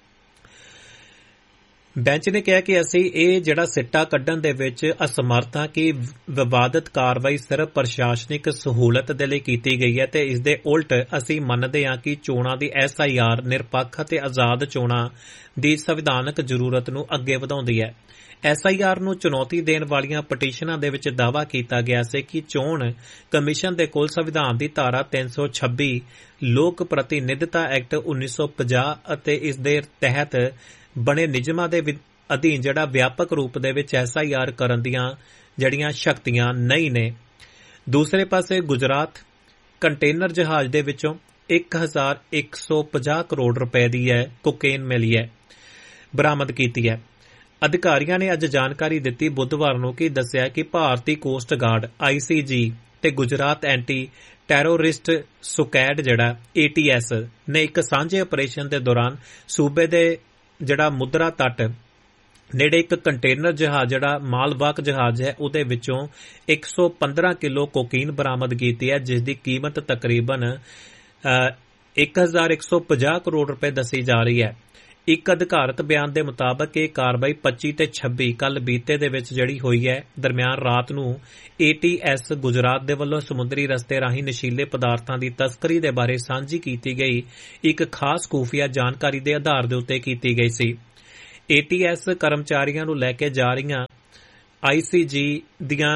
ਬੈਂਚ ਨੇ ਕਿਹਾ ਕਿ ਅਸੀਂ ਇਹ ਜਿਹੜਾ ਸਿੱਟਾ ਕੱਢਣ ਦੇ ਵਿੱਚ ਅਸਮਰਥ ਹਾਂ ਕਿ ਵਿਵਾਦਤ ਕਾਰਵਾਈ ਸਿਰਫ ਪ੍ਰਸ਼ਾਸਨਿਕ ਸਹੂਲਤ ਦੇ ਲਈ ਕੀਤੀ ਗਈ ਹੈ ਤੇ ਇਸ ਦੇ ਉਲਟ ਅਸੀਂ ਮੰਨਦੇ ਹਾਂ ਕਿ ਚੋਣਾਂ ਦੀ ਐਸ ਆਈ ਆਰ ਨਿਰਪੱਖ ਅਤੇ ਆਜ਼ਾਦ ਚੋਣਾਂ ਦੀ ਸੰਵਿਧਾਨਕ ਜ਼ਰੂਰਤ ਨੂੰ ਅੱਗੇ ਵਧਾਉਂਦੀ ਹੈ। ਐਸ ਆਈ ਆਰ ਨੂੰ ਚੁਣੌਤੀ ਦੇਣ ਵਾਲੀਆਂ ਪਟੀਸ਼ਨਾਂ ਦੇ ਵਿੱਚ ਦਾਅਵਾ ਕੀਤਾ ਗਿਆ ਸੀ ਕਿ ਚੋਣ ਕਮਿਸ਼ਨ ਦੇ ਕੋਲ ਸੰਵਿਧਾਨ ਦੀ ਧਾਰਾ ਤਿੰਨ ਸੌ ਛੱਬੀ ਲੋਕ ਪ੍ਰਤੀਨਿਧਤਾ ਐਕਟ ਉੱਨੀ ਸੌ ਪੰਜਾਹ ਅਤੇ ਇਸ ਦੇ ਤਹਿਤ ਬਣੇ ਨਿਯਮਾਂ ਦੇ ਅਧੀਨ ਜਿਹੜਾ ਵਿਆਪਕ ਰੂਪ ਦੇ ਵਿੱਚ ਐਸ ਆਈ ਆਰ ਕਰਨ ਦੀਆਂ ਜਿਹੜੀਆਂ ਸ਼ਕਤੀਆਂ ਨਹੀਂ ਨੇ। ਦੂਸਰੇ ਪਾਸੇ ਗੁਜਰਾਤ ਕੰਟੇਨਰ ਜਹਾਜ਼ ਦੇ ਵਿੱਚੋਂ ਇੱਕ ਹਜ਼ਾਰ ਇੱਕ ਸੌ ਪੰਜਾਹ ਕਰੋੜ ਰੁਪਏ ਦੀ ਹੈ ਕੋਕੇਨ ਮਿਲੀ ਹੈ ਬਰਾਮਦ ਕੀਤੀ ਹੈ। ਅਧਿਕਾਰੀਆਂ ਨੇ ਅੱਜ ਜਾਣਕਾਰੀ ਦਿੱਤੀ ਬੁੱਧਵਾਰ ਨੂੰ ਕਿ ਦੱਸਿਆ ਕਿ ਭਾਰਤੀ ਕੋਸਟ ਗਾਰਡ ਆਈ ਸੀ ਜੀ ਤੇ ਗੁਜਰਾਤ ਐਂਟੀ ਟੈਰੋਰਿਸਟ ਸੁਕੈਡ ਜਿਹੜਾ ਏ ਟੀ ਐਸ ਨੇ ਇੱਕ ਸਾਂਝੇ ਆਪਰੇਸ਼ਨ ਦੇ ਦੌਰਾਨ ਸੂਬੇ ਦੇ ਜਿਹੜਾ ਮੁਦਰਾ ਤੱਟ ਨੇੜੇ ਇੱਕ ਕੰਟੇਨਰ ਜਹਾਜ਼ ਜਿਹੜਾ ਮਾਲਵਾਹਕ ਜਹਾਜ਼ ਹੈ ਉਹਦੇ ਵਿੱਚੋਂ ਇੱਕ ਸੌ ਪੰਦਰਾਂ ਕਿਲੋ ਕੋਕੀਨ ਬਰਾਮਦ ਕੀਤੀ ਹੈ, ਜਿਸ ਦੀ ਕੀਮਤ ਤਕਰੀਬਨ ਇੱਕ ਹਜ਼ਾਰ ਇੱਕ ਸੌ ਪੰਜਾਹ ਕਰੋੜ ਰੁਪਏ ਦੱਸੀ ਜਾ ਰਹੀ ਹੈ। ਇੱਕ ਅਧਿਕਾਰਤ ਬਿਆਨ ਦੇ ਮੁਤਾਬਕ ਇਹ ਕਾਰਵਾਈ ਪੱਚੀ ਤੇ ਛੱਬੀ ਕੱਲ ਬੀਤੇ ਦੇ ਵਿੱਚ ਜਿਹੜੀ ਹੋਈ ਹੈ। ਦਰਮਿਆਨ ਰਾਤ ਨੂੰ ਏ ਟੀ ਐਸ ਗੁਜਰਾਤ ਦੇ ਵੱਲੋਂ ਸਮੁੰਦਰੀ ਰਸਤੇ ਰਾਹੀਂ ਨਸ਼ੀਲੇ ਪਦਾਰਥਾਂ ਦੀ ਤਸਕਰੀ ਦੇ ਬਾਰੇ ਸਾਂਝੀ ਕੀਤੀ ਗਈ ਇੱਕ ਖਾਸ ਖੂਫੀਆ ਜਾਣਕਾਰੀ ਦੇ ਆਧਾਰ ਦੇ ਉੱਤੇ ਕੀਤੀ ਗਈ ਸੀ। ਏ ਟੀ ਐਸ ਕਰਮਚਾਰੀਆਂ ਨੂੰ ਲੈ ਕੇ ਜਾ ਰਹੀਆਂ ਆਈ ਸੀ ਜੀ ਦੀਆਂ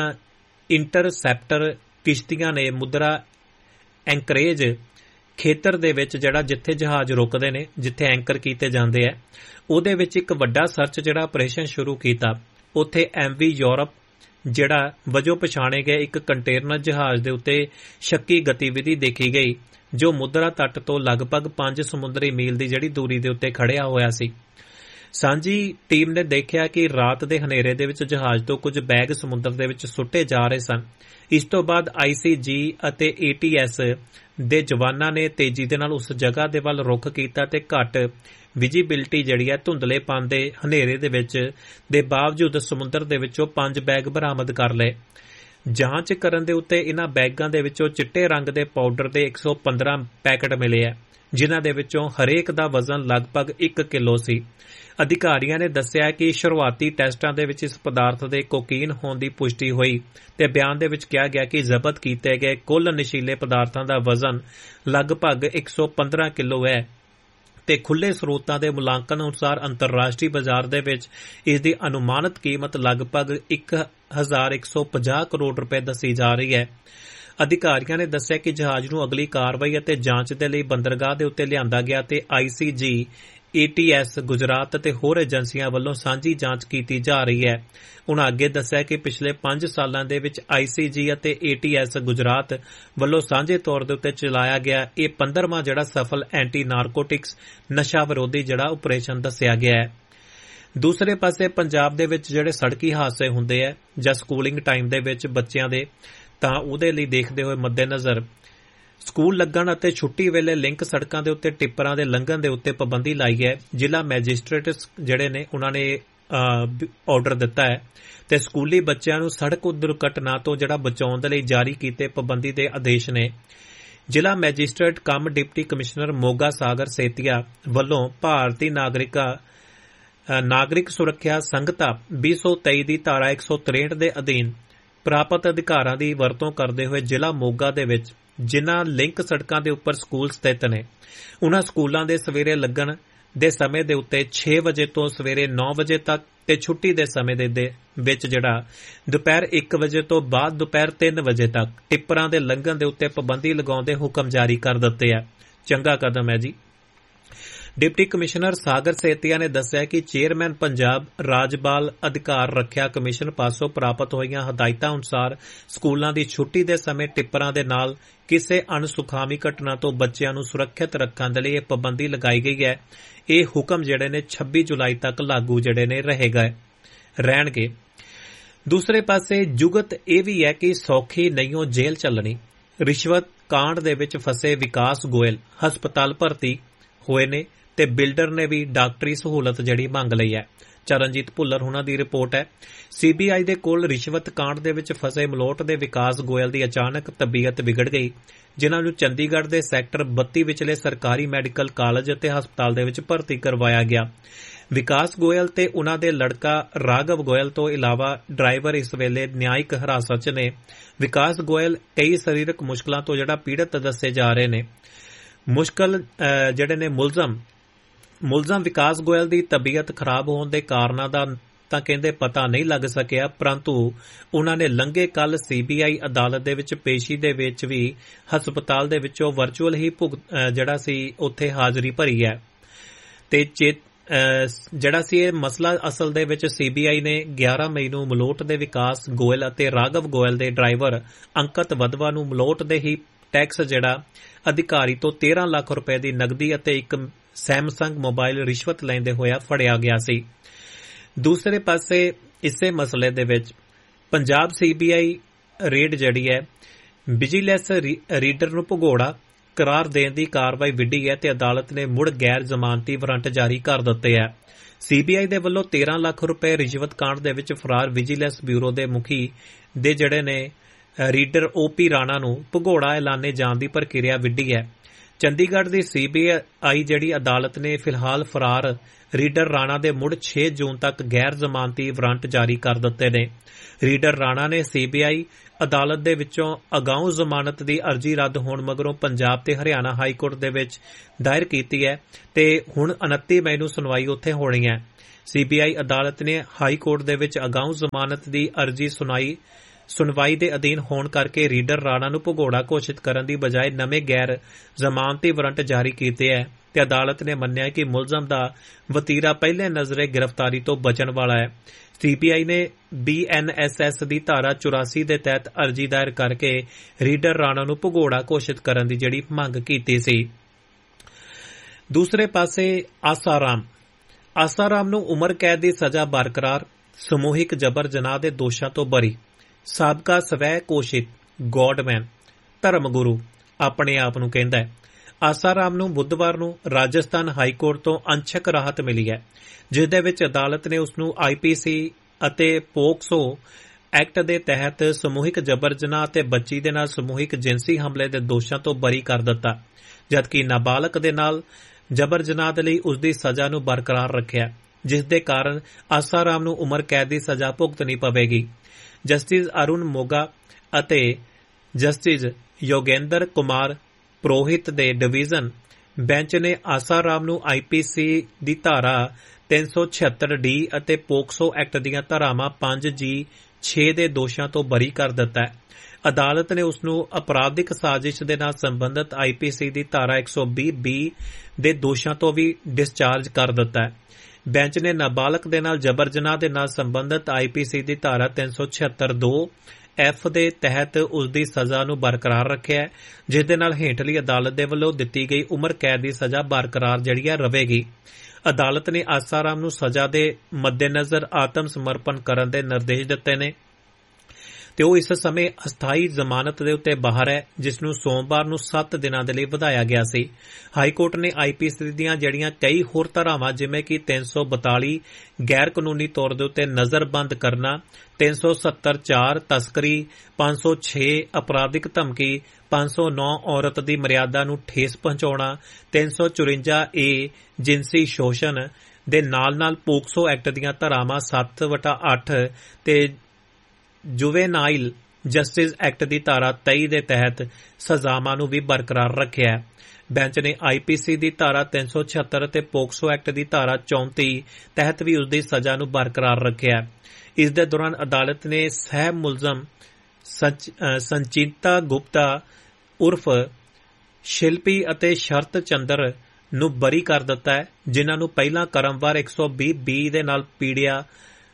ਇੰਟਰਸੈਪਟਰ ਕਿਸ਼ਤੀਆਂ ਨੇ ਮੁਦਰਾ ਐਂਕਰੇਜ ਖੇਤਰ ਦੇ ਵਿੱਚ ਜਿਹੜਾ ਜਿੱਥੇ ਜਹਾਜ਼ ਰੁਕਦੇ ਨੇ, ਜਿੱਥੇ ਐਂਕਰ ਕੀਤੇ ਜਾਂਦੇ ਆ, ਉਹਦੇ ਵਿੱਚ ਇੱਕ ਵੱਡਾ ਸਰਚ ਜਿਹੜਾ ਆਪਰੇਸ਼ਨ ਸ਼ੁਰੂ ਕੀਤਾ। ਉੱਥੇ ਐਮ ਵੀ ਯੂਰਪ ਜਿਹੜਾ ਵਜੋਂ ਪਛਾਣੇ ਗਏ ਇੱਕ ਕੰਟੇਨਰ ਜਹਾਜ਼ ਦੇ ਉੱਤੇ ਸ਼ੱਕੀ ਗਤੀਵਿਧੀ ਦੇਖੀ ਗਈ, ਜੋ ਮੁਦਰਾ ਤੱਟ ਤੋਂ ਲਗਭਗ ਪੰਜ ਸਮੁੰਦਰੀ ਮੀਲ ਦੀ ਜਿਹੜੀ ਦੂਰੀ ਦੇ ਉੱਤੇ ਖੜਿਆ ਹੋਇਆ ਸੀ। ਸਾਂਝੀ ਟੀਮ ਨੇ ਦੇਖਿਆ ਕਿ ਰਾਤ ਦੇ ਹਨੇਰੇ ਦੇ ਵਿੱਚ ਜਹਾਜ਼ ਤੋਂ ਕੁਝ ਬੈਗ ਸਮੁੰਦਰ ਦੇ ਵਿੱਚ ਸੁੱਟੇ ਜਾ ਰਹੇ ਸਨ। ਇਸ ਤੋਂ ਬਾਅਦ ਆਈ ਸੀ ਜੀ ਅਤੇ ਏ ਟੀ ਐਸ ਦੇ ਜਵਾਨਾਂ ਨੇ ਤੇਜ਼ੀ ਦੇ ਨਾਲ ਉਸ ਜਗ੍ਹਾ ਦੇ ਵੱਲ ਰੁਖ ਕੀਤਾ ਤੇ ਘੱਟ ਵਿਜੀਬਿਲਿਟੀ ਜਿਹੜੀ ਹੈ, ਧੁੰਦਲੇਪਨ ਦੇ ਹਨੇਰੇ ਦੇ ਵਿੱਚ ਦੇ ਬਾਵਜੂਦ ਸਮੁੰਦਰ ਦੇ ਵਿੱਚੋਂ ਪੰਜ ਬੈਗ ਬਰਾਮਦ ਕਰ ਲਏ। ਜਾਂਚ ਕਰਨ ਦੇ ਉੱਤੇ ਇਹਨਾਂ ਬੈਗਾਂ ਦੇ ਵਿੱਚੋਂ ਚਿੱਟੇ ਰੰਗ ਦੇ ਪਾਊਡਰ ਦੇ ਇੱਕ ਸੌ ਪੰਦਰਾਂ ਪੈਕਟ ਮਿਲੇ ਆ, ਜਿਨ੍ਹਾਂ ਦੇ ਵਿੱਚੋਂ ਹਰੇਕ ਦਾ ਵਜ਼ਨ ਲਗਭਗ ਇੱਕ ਕਿਲੋ ਸੀ। ਅਧਿਕਾਰੀਆਂ ਨੇ ਦੱਸਿਆ ਕਿ ਸ਼ੁਰੂਆਤੀ ਟੈਸਟਾਂ ਦੇ ਵਿੱਚ ਇਸ ਪਦਾਰਥ ਦੇ ਕੋਕੀਨ ਹੋਣ ਦੀ ਪੁਸ਼ਟੀ ਹੋਈ ਤੇ ਬਿਆਨ ਦੇ ਵਿੱਚ ਕਿਹਾ ਗਿਆ ਕਿ ਜ਼ਬਤ ਕੀਤੇ ਗਏ ਕੁੱਲ ਨਸ਼ੀਲੇ ਪਦਾਰਥਾਂ ਦਾ ਵਜ਼ਨ ਲਗਭਗ ਇੱਕ ਸੌ ਪੰਦਰਾਂ ਕਿਲੋ ਹੈ ਤੇ ਖੁੱਲ੍ਹੇ ਸਰੋਤਾਂ ਦੇ ਮੁਲਾਂਕਣ ਅਨੁਸਾਰ ਅੰਤਰਰਾਸ਼ਟਰੀ ਬਾਜ਼ਾਰ ਦੇ ਵਿੱਚ ਇਸ ਦੀ ਅਨੁਮਾਨਿਤ ਕੀਮਤ ਲਗਭਗ ਇੱਕ ਹਜ਼ਾਰ ਇੱਕ ਸੌ ਪੰਜਾਹ ਕਰੋੜ ਰੁਪਏ ਦੱਸੀ ਜਾ ਰਹੀ ਹੈ। ਅਧਿਕਾਰੀਆਂ ਨੇ ਦੱਸਿਆ ਕਿ ਜਹਾਜ਼ ਨੂੰ ਅਗਲੀ ਕਾਰਵਾਈ ਅਤੇ ਜਾਂਚ ਦੇ ਲਈ ਬੰਦਰਗਾਹ ਦੇ ਉੱਤੇ ਲਿਆਂਦਾ ਗਿਆ ਤੇ ਆਈ ਸੀ ਜੀ ਏ ਟੀ ਐਸ ਗੁਜਰਾਤ ਅਤੇ ਹੋਰ ਏਜੰਸੀਆਂ ਵੱਲੋਂ ਸਾਂਝੀ ਜਾਂਚ ਕੀਤੀ ਜਾ ਰਹੀ ਹੈ। ਉਨ੍ਹਾਂ ਅੱਗੇ ਦੱਸਿਆ ਕਿ ਪਿਛਲੇ ਪੰਜ ਸਾਲਾਂ ਦੇ ਵਿੱਚ ਆਈ ਸੀ ਜੀ ਅਤੇ ਏ ਟੀ ਐਸ ਗੁਜਰਾਤ ਵੱਲੋਂ ਸਾਂਝੇ ਤੌਰ ਦੇ ਉੱਤੇ ਚਲਾਇਆ ਗਿਆ ਇਹ ਪੰਦਰਵਾਂ ਜਿਹੜਾ ਸਫਲ ਐਂਟੀ ਨਾਰਕੋਟਿਕਸ ਨਸ਼ਾ ਵਿਰੋਧੀ ਜਿਹੜਾ ਆਪਰੇਸ਼ਨ ਦੱਸਿਆ ਗਿਆ ਹੈ। ਦੂਸਰੇ ਪਾਸੇ ਪੰਜਾਬ ਦੇ ਵਿੱਚ ਜਿਹੜੇ ਸੜਕੀ ਹਾਦਸੇ ਹੁੰਦੇ ਆ ਜਾਂ ਸਕੂਲਿੰਗ ਟਾਈਮ ਦੇ ਵਿੱਚ ਬੱਚਿਆਂ ਦੇ, ਤਾਂ ਉਹਦੇ ਲਈ ਦੇਖਦੇ ਹੋਏ ਮੱਦੇਨਜ਼ਰ ਸਕੂਲ ਲੱਗਣ ਅਤੇ ਛੁੱਟੀ ਵੇਲੇ ਲਿੰਕ ਸੜਕਾਂ ਦੇ ਉੱਤੇ ਟਿੱਪਰਾਂ ਦੇ ਲੰਘਣ ਦੇ ਉੱਤੇ ਪਾਬੰਦੀ ਲਾਈ ਹੈ। ਜ਼ਿਲ੍ਹਾ ਮੈਜਿਸਟ੍ਰੇਟ ਜਿਹੜੇ ਨੇ ਉਹਨਾਂ ਨੇ ਆਰਡਰ ਦਿੱਤਾ ਹੈ ਤੇ ਸਕੂਲੀ ਬੱਚਿਆਂ ਨੂੰ ਸੜਕ ਦੁਰਘਟਨਾ ਤੋਂ ਜਿਹੜਾ ਬਚਾਉਣ ਦੇ ਲਈ ਜਾਰੀ ਕੀਤੇ ਪਾਬੰਦੀ ਦੇ ਆਦੇਸ਼ ਨੇ। ਜ਼ਿਲ੍ਹਾ ਮੈਜਿਸਟ੍ਰੇਟ ਕਮ ਡਿਪਟੀ ਕਮਿਸ਼ਨਰ ਮੋਗਾ ਸਾਗਰ ਸੇਤੀਆ ਵੱਲੋਂ ਭਾਰਤੀ ਨਾਗਰਿਕਾ ਨਾਗਰਿਕ ਸੁਰੱਖਿਆ ਸੰਹਿਤਾ ਵੀਹ ਸੌ ਤੇਈ ਦੀ ਧਾਰਾ ਇੱਕ ਸੌ ਤਰੇਹਠ ਦੇ ਅਧੀਨ ਪ੍ਰਾਪਤ ਅਧਿਕਾਰਾਂ ਦੀ ਵਰਤੋਂ ਕਰਦੇ ਹੋਏ ਜ਼ਿਲ੍ਹਾ ਮੋਗਾ ਦੇ ਵਿੱਚ ਜਿਨ੍ਹਾਂ ਲਿੰਕ ਸੜਕਾਂ ਦੇ ਉੱਪਰ ਸਕੂਲ ਸਥਿਤ ਨੇ, ਉਨ੍ਹਾਂ ਸਕੂਲਾਂ ਦੇ ਸਵੇਰੇ ਲੱਗਣ ਦੇ ਸਮੇਂ ਦੇ ਉੱਤੇ ਛੇ ਵਜੇ ਤੋਂ ਸਵੇਰੇ ਨੌ ਵਜੇ ਤੱਕ ਤੇ ਛੁੱਟੀ ਦੇ ਸਮੇਂ ਦੇ ਵਿੱਚ ਜਿਹੜਾ ਦੁਪਹਿਰ ਇੱਕ ਵਜੇ ਤੋਂ ਬਾਅਦ ਦੁਪਹਿਰ ਤਿੰਨ ਵਜੇ ਤੱਕ ਟਿੱਪਰਾਂ ਦੇ ਲੰਘਣ ਦੇ ਉੱਤੇ ਪਾਬੰਦੀ ਲਗਾਉਣ ਦੇ ਹੁਕਮ ਜਾਰੀ ਕਰ ਦਿੱਤੇ ਆ। ਚੰਗਾ ਕਦਮ ਹੈ ਜੀ। ਡਿਪਟੀ ਕਮਿਸ਼ਨਰ ਸਾਗਰ ਸੇਤੀਆ ਨੇ ਦੱਸਿਆ ਕਿ ਚੇਅਰਮੈਨ ਪੰਜਾਬ ਰਾਜ ਬਾਲ ਅਧਿਕਾਰ ਰੱਖਿਆ ਕਮਿਸ਼ਨ ਪਾਸੋਂ ਪ੍ਰਾਪਤ ਹੋਈਆਂ ਹਦਾਇਤਾਂ ਅਨੁਸਾਰ ਸਕੂਲਾਂ ਦੀ ਛੁੱਟੀ ਦੇ ਸਮੇਂ ਟਿੱਪਰਾਂ ਦੇ ਨਾਲ ਕਿਸੇ ਅਣਸੁਖਾਵੀ ਘਟਨਾ ਤੋਂ ਬੱਚਿਆਂ ਨੂੰ ਸੁਰੱਖਿਅਤ ਰੱਖਣ ਦੇ ਲਈ ਇਹ ਪਾਬੰਦੀ ਲਗਾਈ ਗਈ ਹੈ। ਇਹ ਹੁਕਮ ਜਿਹੜੇ ਨੇ ਛੱਬੀ ਜੁਲਾਈ ਤੱਕ ਲਾਗੂ ਜਿਹੜੇ ਨੇ ਰਹੇਗਾ ਰਹਿਣਗੇ। ਦੂਸਰੇ ਪਾਸੇ ਜੁਗਤ ਇਹ ਵੀ ਹੈ ਕਿ ਸੌਖੀ ਨਹੀਂਓ ਜੇਲ੍ਹ ਚੱਲਣੀ। ਰਿਸ਼ਵਤ ਕਾਂਡ ਦੇ ਵਿੱਚ ਫਸੇ ਵਿਕਾਸ ਗੋਇਲ ਹਸਪਤਾਲ ਭਰਤੀ ਹੋਏ ਨੇ ਤੇ ਬਿਲਡਰ ਨੇ ਵੀ ਡਾਕਟਰੀ ਸਹੂਲਤ ਜਿਹੜੀ ਮੰਗ ਲਈ ਹੈ। ਚਰਨਜੀਤ ਭੁੱਲਰ ਹੁਣਾਂ ਦੀ ਰਿਪੋਰਟ ਹੈ। ਸੀ ਬੀ ਆਈ ਦੇ ਕੋਲ ਰਿਸ਼ਵਤ ਕਾਂਡ ਦੇ ਵਿੱਚ ਫਸੇ ਮਲੋਟ ਦੇ ਵਿਕਾਸ ਗੋਇਲ ਦੀ ਅਚਾਨਕ ਤਬੀਅਤ ਵਿਗੜ ਗਈ, ਜਿਨ੍ਹਾਂ ਨੂੰ ਚੰਡੀਗੜ੍ਹ ਦੇ ਸੈਕਟਰ ਬੱਤੀ ਵਿਚਲੇ ਸਰਕਾਰੀ ਮੈਡੀਕਲ ਕਾਲਜ ਅਤੇ ਹਸਪਤਾਲ ਦੇ ਵਿੱਚ ਭਰਤੀ ਕਰਵਾਇਆ ਗਿਆ। ਵਿਕਾਸ ਗੋਇਲ ਤੇ ਉਨ੍ਹਾਂ ਦੇ ਲੜਕਾ ਰਾਘਵ ਗੋਇਲ ਤੋਂ ਇਲਾਵਾ ਡਰਾਈਵਰ ਇਸ ਵੇਲੇ ਨਿਆਇਕ ਹਿਰਾਸਤ 'ਚ ਨੇ। ਵਿਕਾਸ ਗੋਇਲ ਕਈ ਸਰੀਰਕ ਮੁਸ਼ਕਲਾਂ ਤੋਂ ਜਿਹੜਾ ਪੀੜਤ ਦੱਸੇ ਜਾ ਰਹੇ ਨੇ। ਮੁਸ਼ਕਲ ਜਿਹੜੇ ਨੇ ਮੁਲਜ਼ਮ ਮੁਲਜ਼ਮ ਵਿਕਾਸ ਗੋਇਲ ਦੀ ਤਬੀਅਤ ਖਰਾਬ ਹੋਣ ਦੇ ਕਾਰਨਾਂ ਦਾ ਤਾਂ ਕਹਿੰਦੇ ਪਤਾ ਨਹੀਂ ਲੱਗ ਸਕਿਆ, ਪਰੰਤੂ ਉਨ੍ਹਾਂ ਨੇ ਲੰਘੇ ਕੱਲ ਸੀ ਬੀ ਆਈ ਅਦਾਲਤ ਦੇ ਵਿੱਚ ਪੇਸ਼ੀ ਦੇ ਵਿੱਚ ਵੀ ਹਸਪਤਾਲ ਦੇ ਵਿੱਚੋਂ ਵਰਚੁਅਲ ਹੀ ਜਿਹੜਾ ਸੀ ਉੱਥੇ ਹਾਜ਼ਰੀ ਭਰੀ ਹੈ ਤੇ ਜਿਹੜਾ ਸੀ ਇਹ ਮਸਲਾ ਅਸਲ ਦੇ ਵਿੱਚ ਸੀ ਬੀ ਆਈ ਨੇ ਗਿਆਰਾਂ ਮਈ ਨੂੰ ਮਲੋਟ ਦੇ ਵਿਕਾਸ ਗੋਇਲ ਅਤੇ ਰਾਘਵ ਗੋਇਲ ਦੇ ਡਰਾਈਵਰ ਅੰਕਤ ਵਧਵਾ ਨੂੰ ਮਲੋਟ ਦੇ ਹੀ ਟੈਕਸ ਜਿਹੜਾ ਅਧਿਕਾਰੀ ਤੋਂ ਤੇਰਾਂ ਲੱਖ ਰੁਪਏ ਦੀ ਨਕਦੀ ਅਤੇ ਇੱਕ ਸੈਮਸੰਗ ਮੋਬਾਈਲ ਰਿਸ਼ਵਤ ਲੈਂਦੇ ਹੋਇਆ ਫੜਿਆ ਗਿਆ ਸੀ। ਦੂਸਰੇ ਪਾਸੇ ਇਸੇ ਮਸਲੇ ਦੇ ਵਿੱਚ Punjab C B I raid ਜਿਹੜੀ ਹੈ ਵਿਜੀਲੈਂਸ ਰੀਡਰ ਨੂੰ ਭਗੌੜਾ ਕਰਾਰ ਦੇਣ ਦੀ ਕਾਰਵਾਈ ਵਿੱਢੀ ਹੈ ਤੇ ਅਦਾਲਤ ਨੇ ਮੁੜ ਗੈਰ ਜ਼ਮਾਨਤੀ ਵਾਰੰਟ ਜਾਰੀ ਕਰ ਦਿੱਤੇ ਹੈ। ਸੀ ਬੀ ਆਈ ਦੇ ਵੱਲੋਂ ਤੇਰਾਂ ਲੱਖ ਰੁਪਏ ਰਿਸ਼ਵਤ ਕਾਂਡ ਦੇ ਵਿੱਚ ਫਰਾਰ ਵਿਜੀਲੈਂਸ ਬਿਊਰੋ ਦੇ ਮੁਖੀ ਦੇ ਜਿਹੜੇ ਨੇ ਰੀਡਰ ਓ ਪੀ ਰਾਣਾ ਨੂੰ ਭਗੌੜਾ ਐਲਾਨੇ ਜਾਣ ਦੀ ਪ੍ਰਕਿਰਿਆ ਵਿੱਢੀ ਹੈ। ਚੰਡੀਗੜ੍ਹ ਦੀ ਸੀ ਬੀ ਆਈ ਜਿਹੜੀ ਅਦਾਲਤ ਨੇ ਫਿਲਹਾਲ ਫਰਾਰ ਰੀਡਰ ਰਾਣਾ ਦੇ ਮੁੜ ਛੇ ਜੂਨ ਤੱਕ ਗੈਰ ਜ਼ਮਾਨਤੀ ਵਾਰੰਟ ਜਾਰੀ ਕਰ ਦਿੱਤੇ ਨੇ। ਰੀਡਰ ਰਾਣਾ ਨੇ ਸੀਬੀਆਈ ਅਦਾਲਤ ਦੇ ਵਿੱਚੋਂ ਅਗਾਊਂ ਜ਼ਮਾਨਤ ਦੀ ਅਰਜ਼ੀ ਰੱਦ ਹੋਣ ਮਗਰੋਂ ਪੰਜਾਬ ਤੇ ਹਰਿਆਣਾ ਹਾਈ ਕੋਰਟ ਦੇ ਵਿੱਚ ਦਾਇਰ ਕੀਤੀ ਹੈ ਤੇ ਹੁਣ ਉਨੱਤੀ ਮਈ ਨੂੰ ਸੁਣਵਾਈ ਉੱਥੇ ਹੋਣੀ ਹੈ। ਸੀਬੀਆਈ ਅਦਾਲਤ ਨੇ ਹਾਈ ਕੋਰਟ ਦੇ ਵਿੱਚ ਅਗਾਊਂ ਜ਼ਮਾਨਤ ਦੀ ਅਰਜ਼ੀ ਸੁਣਾਈ ਸੁਣਵਾਈ ਦੇ ਅਧੀਨ ਹੋਣ ਕਰਕੇ ਰੀਡਰ ਰਾਣਾ ਨੂੰ ਭਗੌੜਾ ਘੋਸ਼ਿਤ ਕਰਨ ਦੀ ਬਜਾਏ ਨਵੇਂ ਗੈਰ ਜ਼ਮਾਨਤੀ ਵਾਰੰਟ ਜਾਰੀ ਕੀਤੇ ਹੈ ਤੇ ਅਦਾਲਤ ਨੇ ਮੰਨਿਆ ਕਿ ਮੁਲਜ਼ਮ ਦਾ ਵਤੀਰਾ ਪਹਿਲੇ ਨਜ਼ਰੇ ਗ੍ਰਿਫਤਾਰੀ ਤੋਂ ਬਚਣ ਵਾਲਾ ਹੈ। ਸੀਬੀਆਈ ਨੇ ਬੀ ਐਨ ਐਸ ਐਸ ਦੀ ਧਾਰਾ ਚੁਰਾਸੀ ਦੇ ਤਹਿਤ ਅਰਜ਼ੀ ਦਾਇਰ ਕਰਕੇ ਰੀਡਰ ਰਾਣਾ ਨੂੰ ਭਗੌੜਾ ਘੋਸ਼ਿਤ ਕਰਨ ਦੀ ਜਿਹੜੀ ਮੰਗ ਕੀਤੀ ਸੀ। ਦੂਸਰੇ ਪਾਸੇ ਆਸਾਰਾਮ ਆਸਾਰਾਮ ਨੂੰ ਉਮਰ ਕੈਦ ਦੀ ਸਜ਼ਾ ਬਰਕਰਾਰ, ਸਮੂਹਿਕ ਜਬਰ ਜਨਾਹ ਦੇ ਦੋਸ਼ਾਂ ਤੋਂ ਬਰੀ। ਸਾਬਕਾ ਸਵੈ ਘੋਸ਼ਿਤ ਗੋਡਮੈਨ ਧਰਮਗੁਰੂ ਆਪਣੇ ਆਪ ਨੂੰ ਕਹਿੰਦਾ ਹੈ। ਆਸਾਰਾਮ ਨੂੰ ਬੁੱਧਵਾਰ ਨੂੰ ਰਾਜਸਥਾਨ ਹਾਈ ਕੋਰਟ ਤੋਂ ਅੰਸ਼ਕ ਰਾਹਤ ਮਿਲੀ ਹੈ, ਜਿਸ ਦੇ ਵਿੱਚ ਅਦਾਲਤ ਨੇ ਉਸ ਨੂੰ ਆਈ ਪੀ ਸੀ ਅਤੇ ਪੋਕਸੋ ਐਕਟ ਦੇ ਤਹਿਤ ਸਮੂਹਿਕ ਜਬਰ ਜਨਾਹ ਅਤੇ ਬੱਚੀ ਦੇ ਨਾਲ ਸਮੂਹਿਕ ਜਿਨਸੀ ਹਮਲੇ ਦੇ ਦੋਸ਼ਾਂ ਤੋਂ ਬਰੀ ਕਰ ਦਿੱਤਾ, ਜਦਕਿ ਨਾਬਾਲਗ ਦੇ ਨਾਲ ਜਬਰ ਜਨਾਹ ਦੇ ਲਈ ਉਸ ਦੀ ਸਜ਼ਾ ਨੂੰ ਬਰਕਰਾਰ ਰੱਖਿਆ, ਜਿਸ ਦੇ ਕਾਰਨ ਆਸਾਰਾਮ ਨੂੰ ਉਮਰ ਕੈਦ ਦੀ ਸਜ਼ਾ ਭੁਗਤਣੀ ਪਵੇਗੀ। ਜਸਟਿਸ ਅਰੁਣ ਮੋਗਾ ਅਤੇ ਜਸਟਿਸ ਯੋਗੇਂਦਰ ਕੁਮਾਰ ਪ੍ਰੋਹਿਤ ਦੇ ਡਿਵੀਜ਼ਨ ਬੈਂਚ ਨੇ ਆਸਾਰਾਮ ਨੂੰ ਆਈ ਪੀ ਸੀ ਦੀ ਧਾਰਾ ਤਿੰਨ ਸੌ ਛਿਅੱਤਰ ਡੀ ਅਤੇ ਪੋਕਸੋ ਐਕਟ ਦੀਆਂ ਧਾਰਾਵਾਂ ਪੰਜ ਜੀ ਛੇ ਦੇ ਦੋਸ਼ਾਂ ਤੋਂ ਬਰੀ ਕਰ ਦਿੱਤਾ ਹੈ। ਅਦਾਲਤ ਨੇ ਉਸ ਨੂੰ ਅਪਰਾਧਿਕ ਸਾਜ਼ਿਸ਼ ਦੇ ਨਾਲ ਸੰਬੰਧਿਤ ਆਈ ਪੀ ਸੀ ਦੀ ਧਾਰਾ ਇੱਕ ਸੌ ਵੀਹ ਬੀ ਦੇ ਦੋਸ਼ਾਂ ਤੋਂ ਵੀ ਡਿਸਚਾਰਜ ਕਰ ਦਿੱਤਾ ਹੈ। ਬੈਂਚ ਨੇ ਨਾਬਾਲਗ ਦੇ ਨਾਲ ਜਬਰ ਜਨਾਹ ਦੇ ਨਾਲ ਸੰਬੰਧਿਤ ਆਈ ਪੀ ਸੀ ਦੀ ਧਾਰਾ ਤਿੰਨ ਸੌ ਛਿਅੱਤਰ ਦੋ ਐਫ ਦੇ ਤਹਿਤ ਉਸ ਦੀ ਸਜ਼ਾ ਨੂੰ ਬਰਕਰਾਰ ਰੱਖਿਆ, ਜਿਸ ਦੇ ਨਾਲ ਹੇਠਲੀ ਅਦਾਲਤ ਦੇ ਵੱਲੋਂ ਦਿੱਤੀ ਗਈ ਉਮਰ ਕੈਦ ਦੀ ਸਜ਼ਾ ਬਰਕਰਾਰ ਜਿਹੜੀ ਹੈ ਰਹੇਗੀ। ਅਦਾਲਤ ਨੇ ਆਸਾਰਾਮ ਨੂੰ ਸਜ਼ਾ ਦੇ ਮੱਦੇਨਜ਼ਰ ਆਤਮ ਸਮਰਪਣ ਕਰਨ ਦੇ ਨਿਰਦੇਸ਼ ਦਿੱਤੇ ਨੇ ਤੇ ਉਹ ਇਸ ਸਮੇਂ ਅਸਥਾਈ ਜ਼ਮਾਨਤ ਦੇ ਉੱਤੇ ਬਾਹਰ ਹੈ, ਜਿਸ ਨੂੰ ਸੋਮਵਾਰ ਨੂੰ ਸੱਤ ਦਿਨਾਂ ਦੇ ਲਈ ਵਧਾਇਆ ਗਿਆ ਸੀ। ਹਾਈ ਕੋਰਟ ਨੇ ਆਈ ਪੀ ਸੀ ਦੀਆਂ ਜਿਹੜੀਆਂ ਕਈ ਹੋਰ ਧਾਰਾਵਾਂ ਜਿਵੇਂ ਕਿ ਤਿੰਨ ਸੌ ਬਤਾਲੀ ਗੈਰ ਕਾਨੂੰਨੀ ਤੌਰ ਦੇ ਉੱਤੇ ਨਜ਼ਰਬੰਦ ਕਰਨਾ, ਤਿੰਨ ਸੌ ਸੱਤਰ ਚਾਰ ਤਸਕਰੀ, ਪੰਜ ਸੌ ਛੇ ਅਪਰਾਧਿਕ ਧਮਕੀ, ਪੰਜ ਸੌ ਨੌ ਔਰਤ ਦੀ ਮਰਿਆਦਾ ਨੂੰ ਠੇਸ ਪਹੁੰਚਾਉਣਾ, ਤਿੰਨ ਸੌ ਚੁਰੰਜਾ ਏ ਜਿਨਸੀ ਸ਼ੋਸ਼ਣ ਦੇ ਨਾਲ ਨਾਲ ਪੋਕਸੋ ਐਕਟ ਦੀਆਂ ਧਾਰਾਵਾਂ ਸੱਤ ਵਟਾ ਅੱਠ ਤੇ ਜੁਵੇਨਾਈਲ ਜਸਟਿਸ ਐਕਟ ਦੀ ਧਾਰਾ ਤੇਈ ਦੇ ਤਹਿਤ ਸਜ਼ਾਵਾਂ ਨੂੰ ਵੀ ਬਰਕਰਾਰ ਰੱਖਿਆ। ਬੈਂਚ ਨੇ ਆਈ ਪੀ ਸੀ ਦੀ ਧਾਰਾ ਤਿੰਨ ਸੌ ਛਿਅੱਤਰ ਅਤੇ ਪੋਕਸੋ ਐਕਟ ਦੀ ਧਾਰਾ ਚੌਂਤੀ ਤਹਿਤ ਵੀ ਉਸ ਦੀ ਸਜ਼ਾ ਨੂੰ ਬਰਕਰਾਰ ਰੱਖਿਆ। ਇਸ ਦੇ ਦੌਰਾਨ ਅਦਾਲਤ ਨੇ ਸਹਿ ਮੁਲਜ਼ਮ ਸੰਚਿਤਾ ਗੁਪਤਾ ਉਰਫ ਸ਼ਿਲਪੀ ਅਤੇ ਸ਼ਰਤ ਚੰਦਰ ਨੂੰ ਬਰੀ ਕਰ ਦਿੱਤਾ ਹੈ, ਜਿਨ੍ਹਾਂ ਨੂੰ ਪਹਿਲਾਂ ਕਰਮਵਾਰ ਇੱਕ ਸੌ ਵੀਹ ਬੀ ਦੇ ਨਾਲ ਪੀੜਿਆ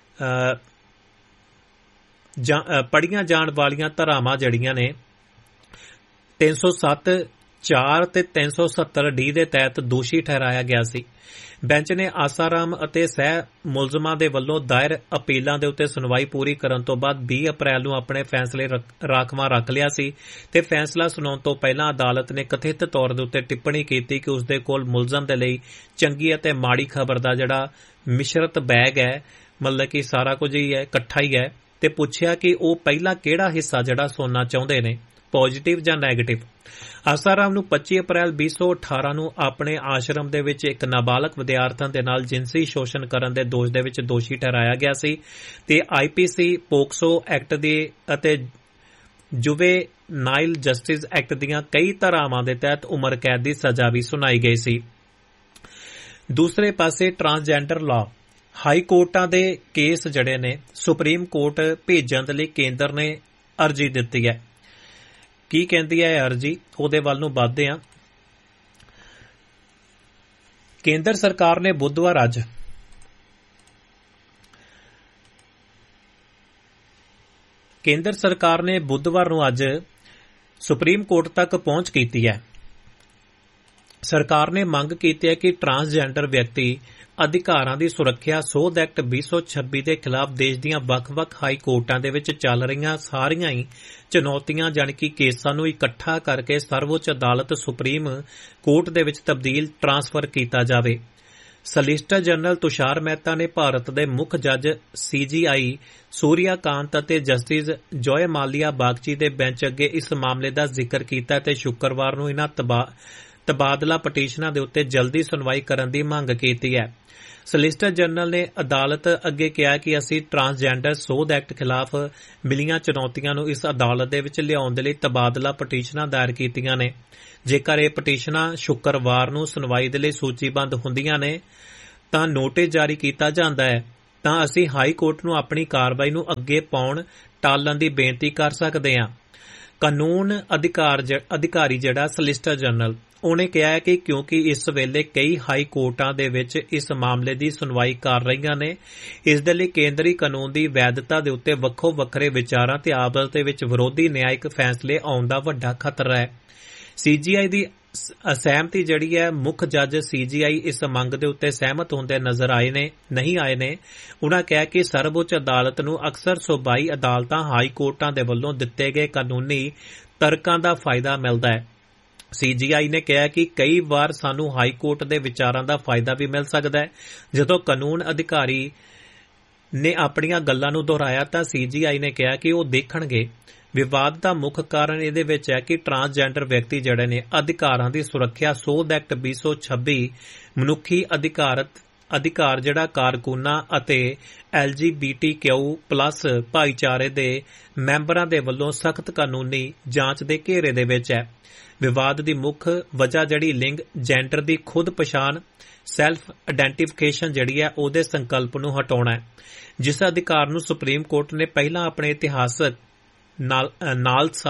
ਪੜ੍ਹੀਆਂ ਜਾਣ ਵਾਲੀਆਂ ਧਾਰਾਵਾਂ ਜਿਹੜੀਆਂ ਨੇ ਤਿੰਨ ਸੌ ਸੱਤ ਚਾਰ ਤੇ ਤਿੰਨ ਸੌ ਸੱਤਰ ਡੀ ਦੇ ਤਹਿਤ ਦੋਸ਼ੀ ਠਹਿਰਾਇਆ ਗਿਆ ਸੀ। ਬੈਂਚ ਨੇ ਆਸਾਰਾਮ ਅਤੇ ਸਹਿ ਮੁਲਜ਼ਮਾਂ ਦੇ ਵੱਲੋਂ ਦਾਇਰ ਅਪੀਲਾਂ ਦੇ ਉੱਤੇ ਸੁਣਵਾਈ ਪੂਰੀ ਕਰਨ ਤੋਂ ਬਾਅਦ ਵੀਹ ਅਪ੍ਰੈਲ ਨੂੰ ਆਪਣੇ ਫੈਸਲੇ ਰਾਖਵਾਂ ਰੱਖ ਲਿਆ ਸੀ ਤੇ ਫੈਸਲਾ ਸੁਣਾਉਣ ਤੋਂ ਪਹਿਲਾਂ ਅਦਾਲਤ ਨੇ ਕਥਿਤ ਤੌਰ ਦੇ ਉੱਤੇ ਟਿੱਪਣੀ ਕੀਤੀ ਕਿ ਉਸ ਦੇ ਕੋਲ ਮੁਲਜ਼ਮ ਦੇ ਲਈ ਚੰਗੀ ਅਤੇ ਮਾੜੀ ਖਬਰ ਦਾ ਜਿਹੜਾ ਮਿਸ਼ਰਤ ਬੈਗ ਹੈ, ਮਤਲਬ ਕਿ ਸਾਰਾ ਕੁਝ ਹੀ ਹੈ, ਇਕੱਠਾ ਹੀ ਹੈ, ਤੇ ਪੁੱਛਿਆ ਕਿ ਉਹ ਪਹਿਲਾਂ ਕਿਹੜਾ ਹਿੱਸਾ ਜਿਹੜਾ ਸੁਣਨਾ ਚਾਹੁੰਦੇ ਨੇ, ਪੋਜ਼ਿਟਿਵ ਜਾਂ ਨੈਗੇਟਿਵ। ਆਸਾਰਾਮ ਨੂੰ ਪੱਚੀ ਅਪ੍ਰੈਲ ਵੀਹ ਸੌ ਅਠਾਰਾਂ ਨੂੰ ਆਪਣੇ ਆਸ਼ਰਮ ਦੇ ਵਿੱਚ ਇੱਕ ਨਾਬਾਲਗ ਵਿਦਿਆਰਥਣ ਦੇ ਨਾਲ ਜਿਨਸੀ ਸ਼ੋਸ਼ਣ ਕਰਨ ਦੇ ਦੋਸ਼ ਦੇ ਵਿੱਚ ਦੋਸ਼ੀ ਠਹਿਰਾਇਆ ਗਿਆ ਸੀ ਤੇ ਆਈ ਪੀ ਸੀ ਪੋਕਸੋ ਐਕਟ ਦੀ ਅਤੇ ਜੁਵੇਨਾਈਲ ਜਸਟਿਸ ਐਕਟ ਦੀਆਂ ਕਈ ਧਾਰਾਵਾਂ ਦੇ ਤਹਿਤ ਉਮਰ ਕੈਦ ਦੀ ਸਜ਼ਾ ਵੀ ਸੁਣਾਈ ਗਈ ਸੀ। ਦੂਸਰੇ ਪਾਸੇ ਟਰਾਂਸਜੈਂਡਰ ਲਾਅ ਹਾਈ ਕੋਰਟਾਂ ਦੇ ਕੇਸ ਜਿਹੜੇ ਨੇ ਸੁਪਰੀਮ ਕੋਰਟ ਭੇਜਣ ਦੇ ਲਈ ਕੇਂਦਰ ਨੇ ਅਰਜ਼ੀ ਦਿੱਤੀ ਹੈ। ਕੀ ਕਹਿੰਦੀ ਹੈ ਅਰਜ਼ੀ, ਉਹਦੇ ਵੱਲ ਨੂੰ ਵੱਧਦੇ ਹਾਂ। ਕੇਂਦਰ ਸਰਕਾਰ ਨੇ ਬੁੱਧਵਾਰ ਅੱਜ ਕੇਂਦਰ ਸਰਕਾਰ ਨੇ ਬੁੱਧਵਾਰ ਨੂੰ ਅੱਜ ਸੁਪਰੀਮ ਕੋਰਟ ਤੱਕ ਪਹੁੰਚ ਕੀਤੀ ਹੈ। ਸਰਕਾਰ ਨੇ ਮੰਗ ਕੀਤੀ ਹੈ ਕਿ ਟਰਾਂਸਜੈਂਡਰ ਵਿਅਕਤੀ ਅਧਿਕਾਰਾਂ ਦੀ ਸੁਰੱਖਿਆ ਸੋਧ ਐਕਟ ਵੀਹ ਸੌ ਛੱਬੀ ਦੇ ਖਿਲਾਫ ਦੇਸ਼ ਦੀਆਂ ਵੱਖ-ਵੱਖ ਹਾਈ ਕੋਰਟਾਂ ਦੇ ਵਿੱਚ ਚੱਲ ਰਹੀਆਂ ਸਾਰੀਆਂ ਹੀ ਚੁਣੌਤੀਆਂ ਜਾਣੀ ਕਿ ਕੇਸਾਂ ਨੂੰ ਇਕੱਠਾ ਕਰਕੇ ਸਰਵਉੱਚ ਅਦਾਲਤ ਸੁਪਰੀਮ ਕੋਰਟ ਦੇ ਵਿੱਚ ਤਬਦੀਲ ਟਰਾਂਸਫਰ ਕੀਤਾ ਜਾਵੇ। ਸਲਿਸਟਰ ਜਨਰਲ ਤੁਸ਼ਾਰ ਮਹਿਤਾ ਨੇ ਭਾਰਤ ਦੇ ਮੁੱਖ ਜੱਜ ਸੀ ਜੀ ਆਈ ਸੂਰਿਆ ਕਾਂਤ ਅਤੇ ਜਸਟਿਸ ਜੋਏ ਮਾਲਿਆ ਬਾਗਚੀ ਦੇ ਬੈਂਚ ਅੱਗੇ ਇਸ ਮਾਮਲੇ ਦਾ ਜ਼ਿਕਰ ਕੀਤਾ ਤੇ ਸ਼ੁੱਕਰਵਾਰ ਨੂੰ ਇਨ੍ਹਾਂ ਤਬਾਦਲਾ ਪਟੀਸ਼ਨਾਂ ਦੇ ਉੱਤੇ ਜਲਦੀ ਸੁਣਵਾਈ ਕਰਨ ਦੀ ਮੰਗ ਕੀਤੀ ਹੈ। ਸੋਲਿਸਿਟਰ ਜਨਰਲ ਨੇ ਅਦਾਲਤ ਅੱਗੇ ਕਿਹਾ ਕਿ ਅਸੀਂ ਟਰਾਂਸਜੈਂਡਰ ਸੋਧ ਐਕਟ ਖਿਲਾਫ ਮਿਲੀਆਂ ਚੁਣੌਤੀਆਂ ਨੂੰ ਇਸ ਅਦਾਲਤ ਦੇ ਵਿੱਚ ਲਿਆਉਣ ਦੇ ਲਈ ਤਬਾਦਲਾ ਪਟੀਸ਼ਨਾਂ ਦਾਇਰ ਕੀਤੀਆਂ ਨੇ। ਜੇਕਰ ਇਹ ਪਟੀਸ਼ਨਾਂ ਸ਼ੁੱਕਰਵਾਰ ਨੂੰ ਸੁਣਵਾਈ ਦੇ ਲਈ ਸੂਚੀਬੱਧ ਹੁੰਦੀਆਂ ਨੇ ਤਾਂ ਨੋਟਿਸ ਜਾਰੀ ਕੀਤਾ ਜਾਂਦਾ ਹੈ ਤਾਂ ਅਸੀਂ ਹਾਈ ਕੋਰਟ ਨੂੰ ਆਪਣੀ ਕਾਰਵਾਈ ਨੂੰ ਅੱਗੇ ਪਾਉਣ ਟਾਲਣ ਦੀ ਬੇਨਤੀ ਕਰ ਸਕਦੇ ਹਾਂ। ਕਾਨੂੰਨ ਅਧਿਕਾਰ ਅਧਿਕਾਰੀ ਜਿਹੜਾ ਸੋਲਿਸਿਟਰ ਜਨਰਲ ਉਹਨੇ ਕਿਹਾ ਹੈ ਕਿ ਕਿਉਂਕਿ ਇਸ ਵੇਲੇ ਕਈ ਹਾਈ ਕੋਰਟਾਂ ਦੇ ਵਿੱਚ ਇਸ ਮਾਮਲੇ ਦੀ ਸੁਣਵਾਈ ਕਰ ਰਹੀਆਂ ਨੇ, ਇਸ ਦੇ ਲਈ ਕੇਂਦਰੀ ਕਾਨੂੰਨ ਦੀ ਵੈਧਤਾ ਦੇ ਉੱਤੇ ਵੱਖੋ ਵੱਖਰੇ ਵਿਚਾਰਾਂ ਤੇ ਆਪਸ ਦੇ ਵਿੱਚ ਵਿਰੋਧੀ ਨਿਆਇਕ ਫੈਸਲੇ ਆਉਣ ਦਾ ਵੱਡਾ ਖਤਰਾ ਹੈ। ਸੀਜੀਆਈ ਦੀ ਅਸਹਿਮਤੀ ਜਿਹੜੀ ਹੈ, ਮੁੱਖ ਜੱਜ ਸੀਜੀਆਈ ਇਸ ਮੰਗ ਦੇ ਉੱਤੇ ਸਹਿਮਤ ਹੁੰਦੇ ਨਜ਼ਰ ਆਏ ਨੇ ਨਹੀਂ ਆਏ ਨੇ। ਉਨ੍ਹਾਂ ਕਿਹਾ ਕਿ ਸਰਵਉੱਚ ਅਦਾਲਤ ਨੂੰ ਅਕਸਰ ਸੂਬਾਈ ਅਦਾਲਤਾਂ ਹਾਈ ਕੋਰਟਾਂ ਦੇ ਵੱਲੋਂ ਦਿੱਤੇ ਗਏ ਕਾਨੂੰਨੀ ਤਰਕਾਂ ਦਾ ਫਾਇਦਾ ਮਿਲਦਾ ਹੈ। ਸੀਜੀਆਈ ਨੇ ਕਿਹਾ ਕਿ ਕਈ ਵਾਰ ਸਾਨੂੰ ਹਾਈ ਕੋਰਟ ਦੇ ਵਿਚਾਰਾਂ ਦਾ ਫਾਇਦਾ ਵੀ ਮਿਲ ਸਕਦਾ ਹੈ। ਜਦੋਂ ਕਾਨੂੰਨ ਅਧਿਕਾਰੀ ਨੇ ਆਪਣੀਆਂ ਗੱਲਾਂ ਨੂੰ ਦੁਹਰਾਇਆ ਤਾਂ ਸੀਜੀਆਈ ਨੇ ਕਿਹਾ ਕਿ ਉਹ ਦੇਖਣਗੇ। ਵਿਵਾਦ ਦਾ ਮੁੱਖ ਕਾਰਨ ਇਹਦੇ ਵਿੱਚ ਹੈ ਕਿ ਟਰਾਂਸਜੈਂਡਰ ਵਿਅਕਤੀ ਜਿਹੜੇ ਨੇ ਅਧਿਕਾਰਾਂ ਦੀ ਸੁਰੱਖਿਆ ਸੋਧ ਐਕਟ ਵੀਹ ਸੌ ਛੱਬੀ ਮਨੁੱਖੀ ਅਧਿਕਾਰਤ ਅਧਿਕਾਰ ਜਿਹੜਾ ਕਾਰਕੁਨਾਂ ਅਤੇ ਐਲ ਜੀ ਬੀ ਟੀ ਕਿਊ ਪਲੱਸ ਭਾਈਚਾਰੇ ਦੇ ਮੈਂਬਰਾਂ ਦੇ ਵੱਲੋਂ ਸਖਤ ਕਾਨੂੰਨੀ ਜਾਂਚ ਦੇ ਘੇਰੇ ਦੇ ਵਿੱਚ ਹੈ। ਵਿਵਾਦ ਦੀ ਮੁੱਖ ਵਜ੍ਹਾ ਜਿਹੜੀ ਲਿੰਗ ਜੈਂਡਰ ਦੀ ਖੁਦ ਪਛਾਣ ਸੈਲਫ ਆਇਡੈਂਟੀਫਿਕੇਸ਼ਨ ਜਿਹੜੀ ਹੈ ਉਹਦੇ ਸੰਕਲਪ ਨੂੰ ਹਟਾਉਣਾ ਹੈ, ਜਿਸ ਅਧਿਕਾਰ ਨੂੰ ਸੁਪਰੀਮ ਕੋਰਟ ਨੇ ਪਹਿਲਾਂ ਆਪਣੇ ਇਤਿਹਾਸਕ ਨਾਲਸਾ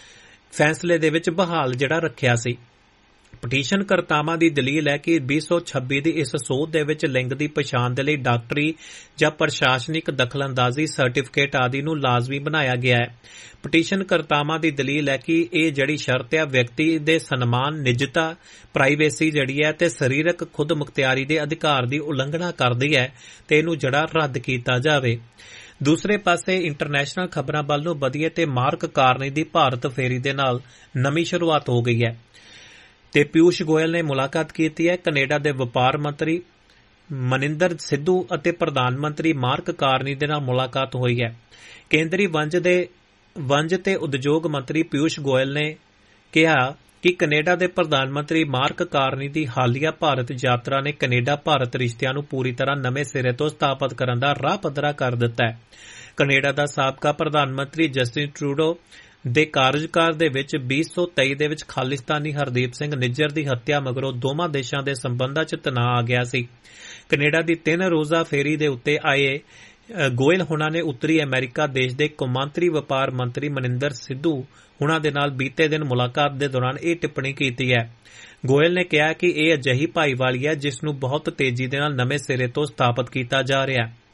ਫੈਸਲੇ ਦੇ ਵਿੱਚ ਬਹਾਲ ਜਿਹੜਾ ਰੱਖਿਆ ਸੀ। ਪਟੀਸ਼ਨ ਕਰਤਾਵਾਂ ਦੀ ਦਲੀਲ ਹੈ ਕਿ ਵੀਹ ਸੌ ਛੱਬੀ ਦੀ ਇਸ ਸੋਧ ਦੇ ਵਿੱਚ ਲਿੰਗ ਦੀ ਪਛਾਣ ਦੇ ਲਈ ਡਾਕਟਰੀ ਜਾਂ ਪ੍ਰਸ਼ਾਸਨਿਕ ਦਖਲਅੰਦਾਜ਼ੀ ਸਰਟੀਫਿਕੇਟ ਆਦਿ ਨੂੰ ਲਾਜ਼ਮੀ ਬਣਾਇਆ ਗਿਆ ਹੈ। ਪਟੀਸ਼ਨ ਕਰਤਾਵਾਂ ਦੀ ਦਲੀਲ ਹੈ ਕਿ ਇਹ ਜਿਹੜੀ ਸ਼ਰਤ ਹੈ ਵਿਅਕਤੀ ਦੇ ਸਨਮਾਨ, ਨਿੱਜਤਾ, ਪ੍ਰਾਈਵੇਸੀ ਜਿਹੜੀ ਹੈ ਤੇ ਸਰੀਰਕ ਖੁਦ ਮੁਖਤਿਆਰੀ ਦੇ ਅਧਿਕਾਰ ਦੀ ਉਲੰਘਣਾ ਕਰਦੀ ਹੈ ਤੇ ਇਹਨੂੰ ਜਿਹੜਾ ਰੱਦ ਕੀਤਾ ਜਾਵੇ। ਦੂਸਰੇ ਪਾਸੇ ਇੰਟਰਨੈਸ਼ਨਲ ਖਬਰਾਂ ਵੱਲ ਨੂੰ ਵਧੀਏ ਤੇ ਮਾਰਕ ਕਾਰਨੀ ਦੀ ਭਾਰਤ ਫੇਰੀ ਦੇ ਨਾਲ ਨਵੀਂ ਸ਼ੁਰੂਆਤ ਹੋ ਗਈ ਹੈ ਤੇ ਪਿਊਸ਼ ਗੋਇਲ ਨੇ ਮੁਲਾਕਾਤ ਕੀਤੀ ਹੈ। ਕੈਨੇਡਾ ਦੇ ਵਪਾਰ ਮੰਤਰੀ ਮਨਿੰਦਰ ਸਿੱਧੂ ਅਤੇ ਪ੍ਰਧਾਨ ਮੰਤਰੀ ਮਾਰਕ ਕਾਰਨੀ ਦੇ ਨਾਲ ਮੁਲਾਕਾਤ ਹੋਈ ਹੈ। ਕੇਂਦਰੀ ਵਣਜ ਦੇ ਵਣਜ ਤੇ ਉਦਯੋਗ ਮੰਤਰੀ ਪਿਊਸ਼ ਗੋਇਲ ਨੇ ਕਿਹਾ ਕਿ ਕੈਨੇਡਾ ਦੇ ਪ੍ਰਧਾਨ ਮੰਤਰੀ ਮਾਰਕ ਕਾਰਨੀ ਦੀ ਹਾਲੀਆ ਭਾਰਤ ਯਾਤਰਾ ਨੇ ਕੈਨੇਡਾ ਭਾਰਤ ਰਿਸ਼ਤਿਆਂ ਨੂੰ ਪੂਰੀ ਤਰ੍ਹਾਂ ਨਵੇਂ ਸਿਰੇ ਤੋਂ ਸਥਾਪਿਤ ਕਰਨ ਦਾ ਰਾਹ ਪੱਧਰਾ ਕਰ ਦਿੱਤਾ ਹੈ। ਕੈਨੇਡਾ ਦਾ ਸਾਬਕਾ ਪ੍ਰਧਾਨ ਮੰਤਰੀ ਜਸਟਿਨ ਟਰੂਡੋ ਦੇ ਕਾਰਜਕਾਲ ਦੇ ਵਿੱਚ ਵੀਹ ਸੌ ਤੇਈ ਦੇ ਵਿੱਚ ਖਾਲਿਸਤਾਨੀ ਹਰਦੀਪ ਸਿੰਘ ਨਿੱਜਰ ਦੀ ਹੱਤਿਆ ਮਗਰੋਂ ਦੋਵਾਂ ਦੇਸ਼ਾਂ ਦੇ ਸੰਬੰਧਾਂ 'ਚ ਤਣਾਅ ਆ ਗਿਆ ਸੀ। ਕੈਨੇਡਾ ਦੀ ਤਿੰਨ ਰੋਜ਼ਾ ਫੇਰੀ ਦੇ ਉੱਤੇ ਆਏ ਗੋਇਲ ਹੁਣਾਂ ਨੇ ਉੱਤਰੀ ਅਮਰੀਕਾ ਦੇਸ਼ ਦੇ ਕੌਮਾਂਤਰੀ ਵਪਾਰ ਮੰਤਰੀ ਮਨਿੰਦਰ ਸਿੱਧੂ ਹੁਣਾਂ ਦੇ ਨਾਲ ਬੀਤੇ ਦਿਨ ਮੁਲਾਕਾਤ ਦੇ ਦੌਰਾਨ ਇਹ ਟਿੱਪਣੀ ਕੀਤੀ ਹੈ। ਗੋਇਲ ਨੇ ਕਿਹਾ ਕਿ ਇਹ ਅਜਿਹੀ ਭਾਈਵਾਲੀ ਹੈ ਜਿਸ ਨੂੰ ਬਹੁਤ ਤੇਜ਼ੀ ਦੇ ਨਾਲ ਨਵੇਂ ਸਿਰੇ ਤੋਂ ਸਥਾਪਿਤ ਕੀਤਾ ਜਾ ਰਿਹਾ ਹੈ।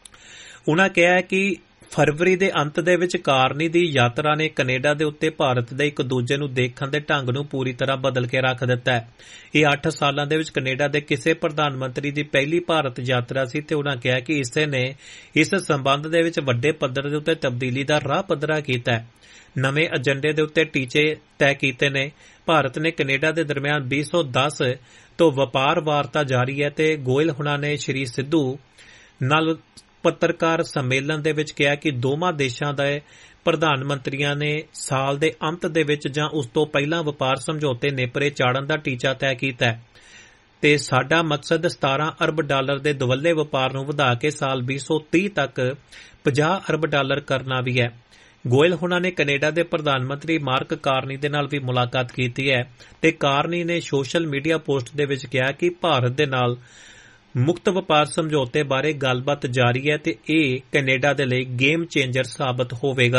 ਉਨ੍ਹਾਂ ਕਿਹਾ ਕਿ ਫਰਵਰੀ ਦੇ ਅੰਤ ਦੇ ਵਿੱਚ ਕਾਰਨੀ ਦੀ ਯਾਤਰਾ ਨੇ ਕੈਨੇਡਾ ਦੇ ਉੱਤੇ ਭਾਰਤ ਦੇ ਇੱਕ ਦੂਜੇ ਨੂੰ ਦੇਖਣ ਦੇ ਢੰਗ ਨੂੰ ਪੂਰੀ ਤਰ੍ਹਾਂ ਬਦਲ ਕੇ ਰੱਖ ਦਿੱਤਾ ਹੈ। ਇਹ ਅੱਠ ਸਾਲਾਂ ਦੇ ਵਿੱਚ ਕੈਨੇਡਾ ਦੇ ਕਿਸੇ ਪ੍ਰਧਾਨ ਮੰਤਰੀ ਦੀ ਪਹਿਲੀ ਭਾਰਤ ਯਾਤਰਾ ਸੀ ਤੇ ਉਨ੍ਹਾਂ ਕਿਹਾ ਕਿ ਇਸੇ ਨੇ ਇਸ ਸੰਬੰਧ ਦੇ ਵਿੱਚ ਵੱਡੇ ਪੱਧਰ ਦੇ ਉੱਤੇ ਤਬਦੀਲੀ ਦਾ ਰਾਹ ਪੱਧਰਾ ਕੀਤਾ ਹੈ। ਨਵੇਂ ਏਜੰਡੇ ਦੇ ਉੱਤੇ ਟੀਚੇ ਤੈਅ ਕੀਤੇ ਨੇ। ਭਾਰਤ ਨੇ ਕੈਨੇਡਾ ਦੇ ਦਰਮਿਆਨ ਵੀਹ ਸੌ ਦਸ ਤੋਂ ਵਪਾਰ ਵਾਰਤਾ ਜਾਰੀ ਹੈ ਤੇ ਗੋਇਲ ਹੁਣਾਂ ਨੇ ਸ਼੍ਰੀ ਸਿੱਧੂ ਨਾਲ ਪੱਤਰਕਾਰ ਸੰਮੇਲਨ ਦੇ ਵਿੱਚ ਕਿਹਾ ਕਿ ਦੋਵਾਂ ਦੇਸ਼ਾਂ ਦੇ ਪ੍ਰਧਾਨ ਮੰਤਰੀਆਂ ਨੇ ਸਾਲ ਦੇ ਅੰਤ ਦੇ ਵਿੱਚ ਜਾਂ ਉਸ ਤੋਂ ਪਹਿਲਾਂ ਵਪਾਰ ਸਮਝੌਤੇ ਨੇਪਰੇ ਚਾੜਨ ਦਾ ਟੀਚਾ ਤੈਅ ਕੀਤਾ ਹੈ ਤੇ ਸਾਡਾ ਮਕਸਦ ਸਤਾਰਾਂ ਅਰਬ ਡਾਲਰ ਦੇ ਦੁਵੱਲੇ ਵਪਾਰ ਨੂੰ ਵਧਾ ਕੇ ਸਾਲ ਵੀਹ ਸੌ ਤੀਹ ਤੱਕ ਪੰਜਾਹ ਅਰਬ ਡਾਲਰ ਕਰਨਾ ਵੀ ਹੈ। ਗੋਇਲ ਹੁਣਾਂ ਨੇ ਕੈਨੇਡਾ ਦੇ ਪ੍ਰਧਾਨ ਮੰਤਰੀ ਮਾਰਕ ਕਾਰਨੀ ਦੇ ਨਾਲ ਵੀ ਮੁਲਾਕਾਤ ਕੀਤੀ ਹੈ ਤੇ ਕਾਰਨੀ ਨੇ ਸੋਸ਼ਲ ਮੀਡੀਆ ਪੋਸਟ ਦੇ ਵਿੱਚ ਕਿਹਾ ਕਿ ਭਾਰਤ ਦੇ ਨਾਲ ਮੁਕਤ ਵਪਾਰ ਸਮਝੌਤੇ ਬਾਰੇ ਗੱਲਬਾਤ ਜਾਰੀ ਹੈ ਤੇ ਇਹ ਕੈਨੇਡਾ ਦੇ ਲਈ ਗੇਮ ਚੇਂਜਰ ਸਾਬਤ ਹੋਵੇਗਾ।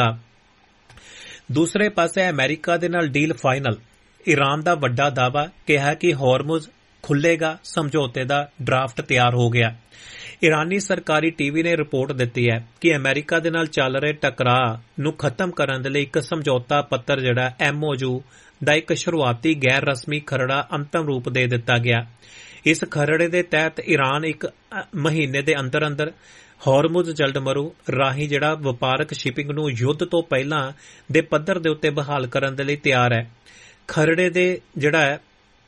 ਦੂਸਰੇ ਪਾਸੇ ਅਮਰੀਕਾ ਦੇ ਨਾਲ ਡੀਲ ਫਾਈਨਲ। ਈਰਾਨ ਦਾ ਵੱਡਾ ਦਾਅਵਾ ਕਿਹਾ ਕਿ ਹਾਰਮੁਜ਼ ਖੁੱਲੇਗਾ, ਸਮਝੌਤੇ ਦਾ ਡਰਾਫਟ ਤਿਆਰ ਹੋ ਗਿਆ। ਈਰਾਨੀ ਸਰਕਾਰੀ ਟੀਵੀ ਨੇ ਰਿਪੋਰਟ ਦਿੱਤੀ ਹੈ ਕਿ ਅਮਰੀਕਾ ਦੇ ਨਾਲ ਚੱਲ ਰਹੇ ਟਕਰਾਅ ਨੂੰ ਖਤਮ ਕਰਨ ਦੇ ਲਈ ਇੱਕ ਸਮਝੌਤਾ ਪੱਤਰ ਜਿਹੜਾ ਐਮਓਯੂ ਦਾ ਇੱਕ ਸ਼ੁਰੂਆਤੀ ਗੈਰ ਰਸਮੀ ਖਰੜਾ ਅੰਤਮ ਰੂਪ ਦੇ ਦਿੱਤਾ ਗਿਆ। ਇਸ ਖਰੜੇ ਦੇ ਤਹਿਤ ਈਰਾਨ ਇੱਕ ਮਹੀਨੇ ਦੇ ਅੰਦਰ ਅੰਦਰ ਹਾਰਮੁਜ਼ ਜਲਡਮਰੂ ਰਾਹੀਂ ਜਿਹੜਾ ਵਪਾਰਕ ਸ਼ਿਪਿੰਗ ਨੂੰ ਯੁੱਧ ਤੋਂ ਪਹਿਲਾਂ ਦੇ ਪੱਧਰ ਦੇ ਉੱਤੇ ਬਹਾਲ ਕਰਨ ਦੇ ਲਈ ਤਿਆਰ ਹੈ। ਖਰੜੇ ਦੇ ਜਿਹੜਾ ਹੈ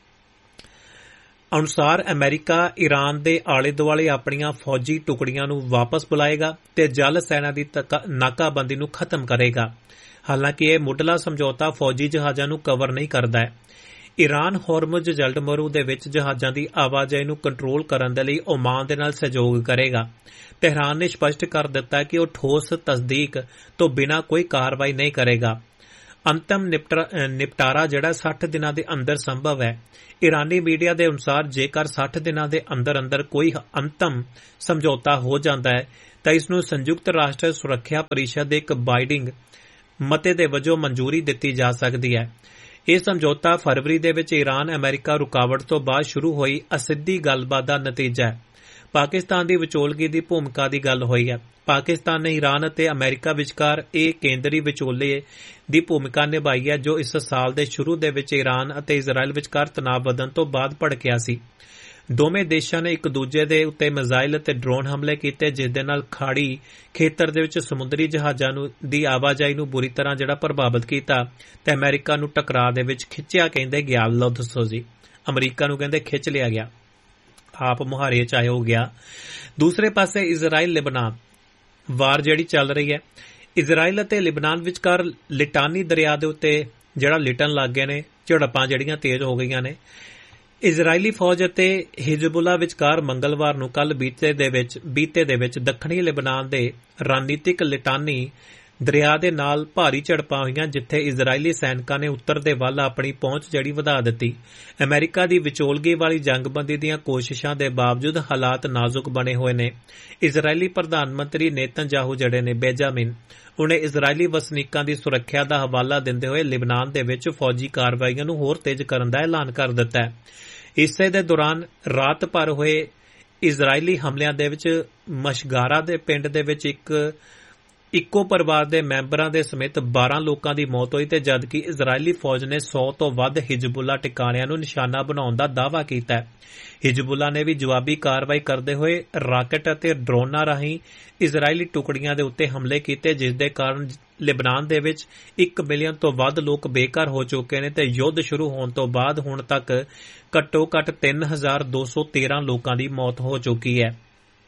ਅਨੁਸਾਰ ਅਮਰੀਕਾ ਈਰਾਨ ਦੇ ਆਲੇ ਦੁਆਲੇ ਆਪਣੀਆਂ ਫੌਜੀ ਟੁਕੜੀਆਂ ਨੂੰ ਵਾਪਸ ਬੁਲਾਏਗਾ ਤੇ ਜਲ ਸੈਨਾ ਦੀ ਨਾਕਾਬੰਦੀ ਨੂੰ ਖਤਮ ਕਰੇਗਾ। ਹਾਲਾਂਕਿ ਇਹ ਮੁੱਢਲਾ ਸਮਝੌਤਾ ਫੌਜੀ ਜਹਾਜ਼ਾਂ ਨੂੰ ਕਵਰ ਨਹੀਂ ਕਰਦਾ ਹੈ। ਈਰਾਨ ਹੋਰਮੁਜ਼ ਜਲਡਮਰੂ ਦੇ ਵਿੱਚ ਜਹਾਜ਼ਾਂ ਦੀ ਆਵਾਜਾਈ ਨੂੰ ਕੰਟਰੋਲ ਕਰਨ ਦੇ ਲਈ ਓਮਾਨ ਦੇ ਨਾਲ ਸਹਿਯੋਗ ਕਰੇਗਾ। ਤਹਿਰਾਨ ਨੇ ਸਪਸ਼ਟ ਕਰ ਦਿੱਤਾ ਕਿ ਉਹ ਠੋਸ ਤਸਦੀਕ ਤੋਂ ਬਿਨਾਂ ਕੋਈ ਕਾਰਵਾਈ ਨਹੀਂ ਕਰੇਗਾ। ਅੰਤਮ ਨਿਪਟਾਰਾ ਜਿਹੜਾ ਸੱਠ ਦਿਨਾਂ ਦੇ ਅੰਦਰ ਸੰਭਵ ਹੈ। ਈਰਾਨੀ ਮੀਡੀਆ ਦੇ ਅਨੁਸਾਰ ਜੇਕਰ ਸੱਠ ਦਿਨਾਂ ਦੇ ਅੰਦਰ ਅੰਦਰ ਕੋਈ ਅੰਤਮ ਸਮਝੌਤਾ ਹੋ ਜਾਂਦਾ ਹੈ ਤਾਂ ਇਸ ਨੂੰ ਸੰਯੁਕਤ ਰਾਸ਼ਟਰ ਸੁਰੱਖਿਆ ਪਰਿਸ਼ਦ ਦੇ ਇੱਕ ਬਾਈਡਿੰਗ ਮਤੇ ਦੇ ਵਜੋਂ ਮਨਜ਼ੂਰੀ ਦਿੱਤੀ ਜਾ ਸਕਦੀ ਹੈ। ਇਹ ਸਮਝੌਤਾ ਫਰਵਰੀ ਦੇ ਵਿੱਚ ਈਰਾਨ ਅਮਰੀਕਾ ਰੁਕਾਵਟ ਤੋਂ ਬਾਅਦ ਸ਼ੁਰੂ ਹੋਈ ਅਸਿੱਧੀ ਗੱਲਬਾਤ ਦਾ ਨਤੀਜਾ ਹੈ। ਪਾਕਿਸਤਾਨ ਦੀ ਵਿਚੋਲਗੀ ਦੀ ਭੂਮਿਕਾ ਦੀ ਗੱਲ ਹੋਈ ਹੈ। ਪਾਕਿਸਤਾਨ ਨੇ ਈਰਾਨ ਅਤੇ ਅਮਰੀਕਾ ਵਿਚਕਾਰ ਇਹ ਕੇਂਦਰੀ ਵਿਚੋਲੇ ਦੀ ਭੂਮਿਕਾ ਨਿਭਾਈ ਹੈ ਜੋ ਇਸ ਸਾਲ ਦੇ ਸ਼ੁਰੂ ਦੇ ਵਿੱਚ ਈਰਾਨ ਅਤੇ ਇਜ਼ਰਾਈਲ ਵਿਚਕਾਰ ਤਣਾਅ ਵਧਣ ਤੋਂ ਬਾਅਦ ਭੜਕਿਆ ਸੀ। ਦੋਵੇਂ ਦੇਸ਼ਾਂ ਨੇ ਇੱਕ ਦੂਜੇ ਦੇ ਉੱਤੇ ਮਿਜ਼ਾਈਲ ਅਤੇ ਡਰੋਨ ਹਮਲੇ ਕੀਤੇ ਜਿਸ ਦੇ ਨਾਲ ਖਾੜੀ ਖੇਤਰ ਦੇ ਵਿੱਚ ਸਮੁੰਦਰੀ ਜਹਾਜ਼ਾਂ ਨੂੰ ਦੀ ਆਵਾਜਾਈ ਨੂੰ ਬੁਰੀ ਤਰ੍ਹਾਂ ਜਿਹੜਾ ਪ੍ਰਭਾਵਿਤ ਕੀਤਾ ਤੇ ਅਮਰੀਕਾ ਨੂੰ ਟਕਰਾਅ ਦੇ ਵਿੱਚ ਖਿੱਚਿਆ ਕਹਿੰਦੇ ਗਿਆ। ਲਓ ਦੱਸੋ ਜੀ, ਅਮਰੀਕਾ ਨੂੰ ਕਹਿੰਦੇ ਖਿੱਚ ਲਿਆ ਗਿਆ, ਆਪ ਮੁਹਾਰੇ ਚਾਹੇ ਹੋ ਗਿਆ। ਦੂਸਰੇ ਪਾਸੇ ਇਜ਼ਰਾਈਲ ਲਿਬਨਾਨ ਵਾਰ ਜਿਹੜੀ ਚੱਲ ਰਹੀ ਹੈ। ਇਜ਼ਰਾਈਲ ਅਤੇ ਲਿਬਨਾਨ ਵਿਚਕਾਰ ਲਿਟਾਨੀ ਦਰਿਆ ਦੇ ਉੱਤੇ ਜਿਹੜਾ ਲਿਟਣ ਲੱਗ ਗਏ ਨੇ, ਝੜਪਾਂ ਜਿਹੜੀਆਂ ਤੇਜ਼ ਹੋ ਗਈਆਂ ਨੇ। ਇਜ਼ਰਾਈਲੀ ਫੌਜ ਅਤੇ ਹਿਜ਼ਬੁੱਲਾ ਵਿਚਕਾਰ ਮੰਗਲਵਾਰ ਨੂੰ ਕੱਲ ਬੀਤੇ ਦੇ ਵਿੱਚ ਬੀਤੇ ਦੇ ਵਿੱਚ ਦੱਖਣੀ ਲਿਬਨਾਨ ਦੇ ਰਣਨੀਤਿਕ ਲਿਟਾਨੀ ਦਰਿਆ ਦੇ ਨਾਲ ਭਾਰੀ ਝੜਪਾਂ ਹੋਈਆਂ ਜਿੱਥੇ ਇਜ਼ਰਾਈਲੀ ਸੈਨਿਕਾਂ ਨੇ ਉੱਤਰ ਦੇ ਵੱਲ ਆਪਣੀ ਪਹੁੰਚ ਜਿਹੜੀ ਵਧਾ ਦਿੱਤੀ। ਅਮਰੀਕਾ ਦੀ ਵਿਚੋਲਗੀ ਵਾਲੀ ਜੰਗਬੰਦੀ ਦੀਆਂ ਕੋਸ਼ਿਸ਼ਾਂ ਦੇ ਬਾਵਜੂਦ ਹਾਲਾਤ ਨਾਜ਼ੁਕ ਬਣੇ ਹੋਏ ਨੇ। ਇਜ਼ਰਾਈਲੀ ਪ੍ਰਧਾਨ ਮੰਤਰੀ ਨੇਤਨਯਾਹੂ ਜਿਹੜੇ ਨੇ ਬੈਂਜਾਮਿਨ ਉਹਨੇ ਇਜ਼ਰਾਈਲੀ ਵਸਨੀਕਾਂ ਦੀ ਸੁਰੱਖਿਆ ਦਾ ਹਵਾਲਾ ਦਿੰਦੇ ਹੋਏ ਲਿਬਨਾਨ ਦੇ ਵਿੱਚ ਫੌਜੀ ਕਾਰਵਾਈਆਂ ਨੂੰ ਹੋਰ ਤੇਜ਼ ਕਰਨ ਦਾ ਐਲਾਨ ਕਰ ਦਿੱਤਾ ਹੈ। ਇਸੇ ਦੇ ਦੌਰਾਨ ਰਾਤ ਭਰ ਹੋਏ ਇਜ਼ਰਾਈਲੀ ਹਮਲਿਆਂ ਦੇ ਵਿੱਚ ਮਸ਼ਗਾਰਾ ਦੇ ਪਿੰਡ ਦੇ ਵਿੱਚ ਇੱਕ ਇੱਕੋ ਪਰਿਵਾਰ ਦੇ ਮੈਂਬਰਾਂ ਦੇ ਸਮੇਤ ਬਾਰਾਂ ਲੋਕਾਂ ਦੀ ਮੌਤ ਹੋਈ ਤੇ ਜਦਕਿ ਇਜ਼ਰਾਈਲੀ ਫੌਜ ਨੇ ਸੌ ਤੋਂ ਵੱਧ ਹਿਜ਼ਬੁੱਲਾ ਟਿਕਾਣਿਆਂ ਨੂੰ ਨਿਸ਼ਾਨਾ ਬਣਾਉਣ ਦਾ ਦਾਅਵਾ ਕੀਤਾ ਹੈ। ਹਿਜ਼ਬੁੱਲਾ ਨੇ ਵੀ ਜਵਾਬੀ ਕਾਰਵਾਈ ਕਰਦੇ ਹੋਏ ਰਾਕਟ ਅਤੇ ਡਰੋਨਾਂ ਰਾਹੀਂ ਇਜ਼ਰਾਈਲੀ ਟੁਕੜੀਆਂ ਦੇ ਉੱਤੇ ਹਮਲੇ ਕੀਤੇ ਜਿਸ ਦੇ ਕਾਰਨ ਲਿਬਨਾਨ ਦੇ ਵਿੱਚ ਇੱਕ ਮਿਲੀਅਨ ਤੋਂ ਵੱਧ ਲੋਕ ਬੇਘਰ ਹੋ ਚੁੱਕੇ ਨੇ ਤੇ ਯੁੱਧ ਸ਼ੁਰੂ ਹੋਣ ਤੋਂ ਬਾਅਦ ਹੁਣ ਤੱਕ ਘੱਟੋ ਘੱਟ ਤਿੰਨ ਹਜ਼ਾਰ ਦੋ ਸੌ ਤੇਰਾਂ ਲੋਕਾਂ ਦੀ ਮੌਤ ਹੋ ਚੁੱਕੀ ਹੈ।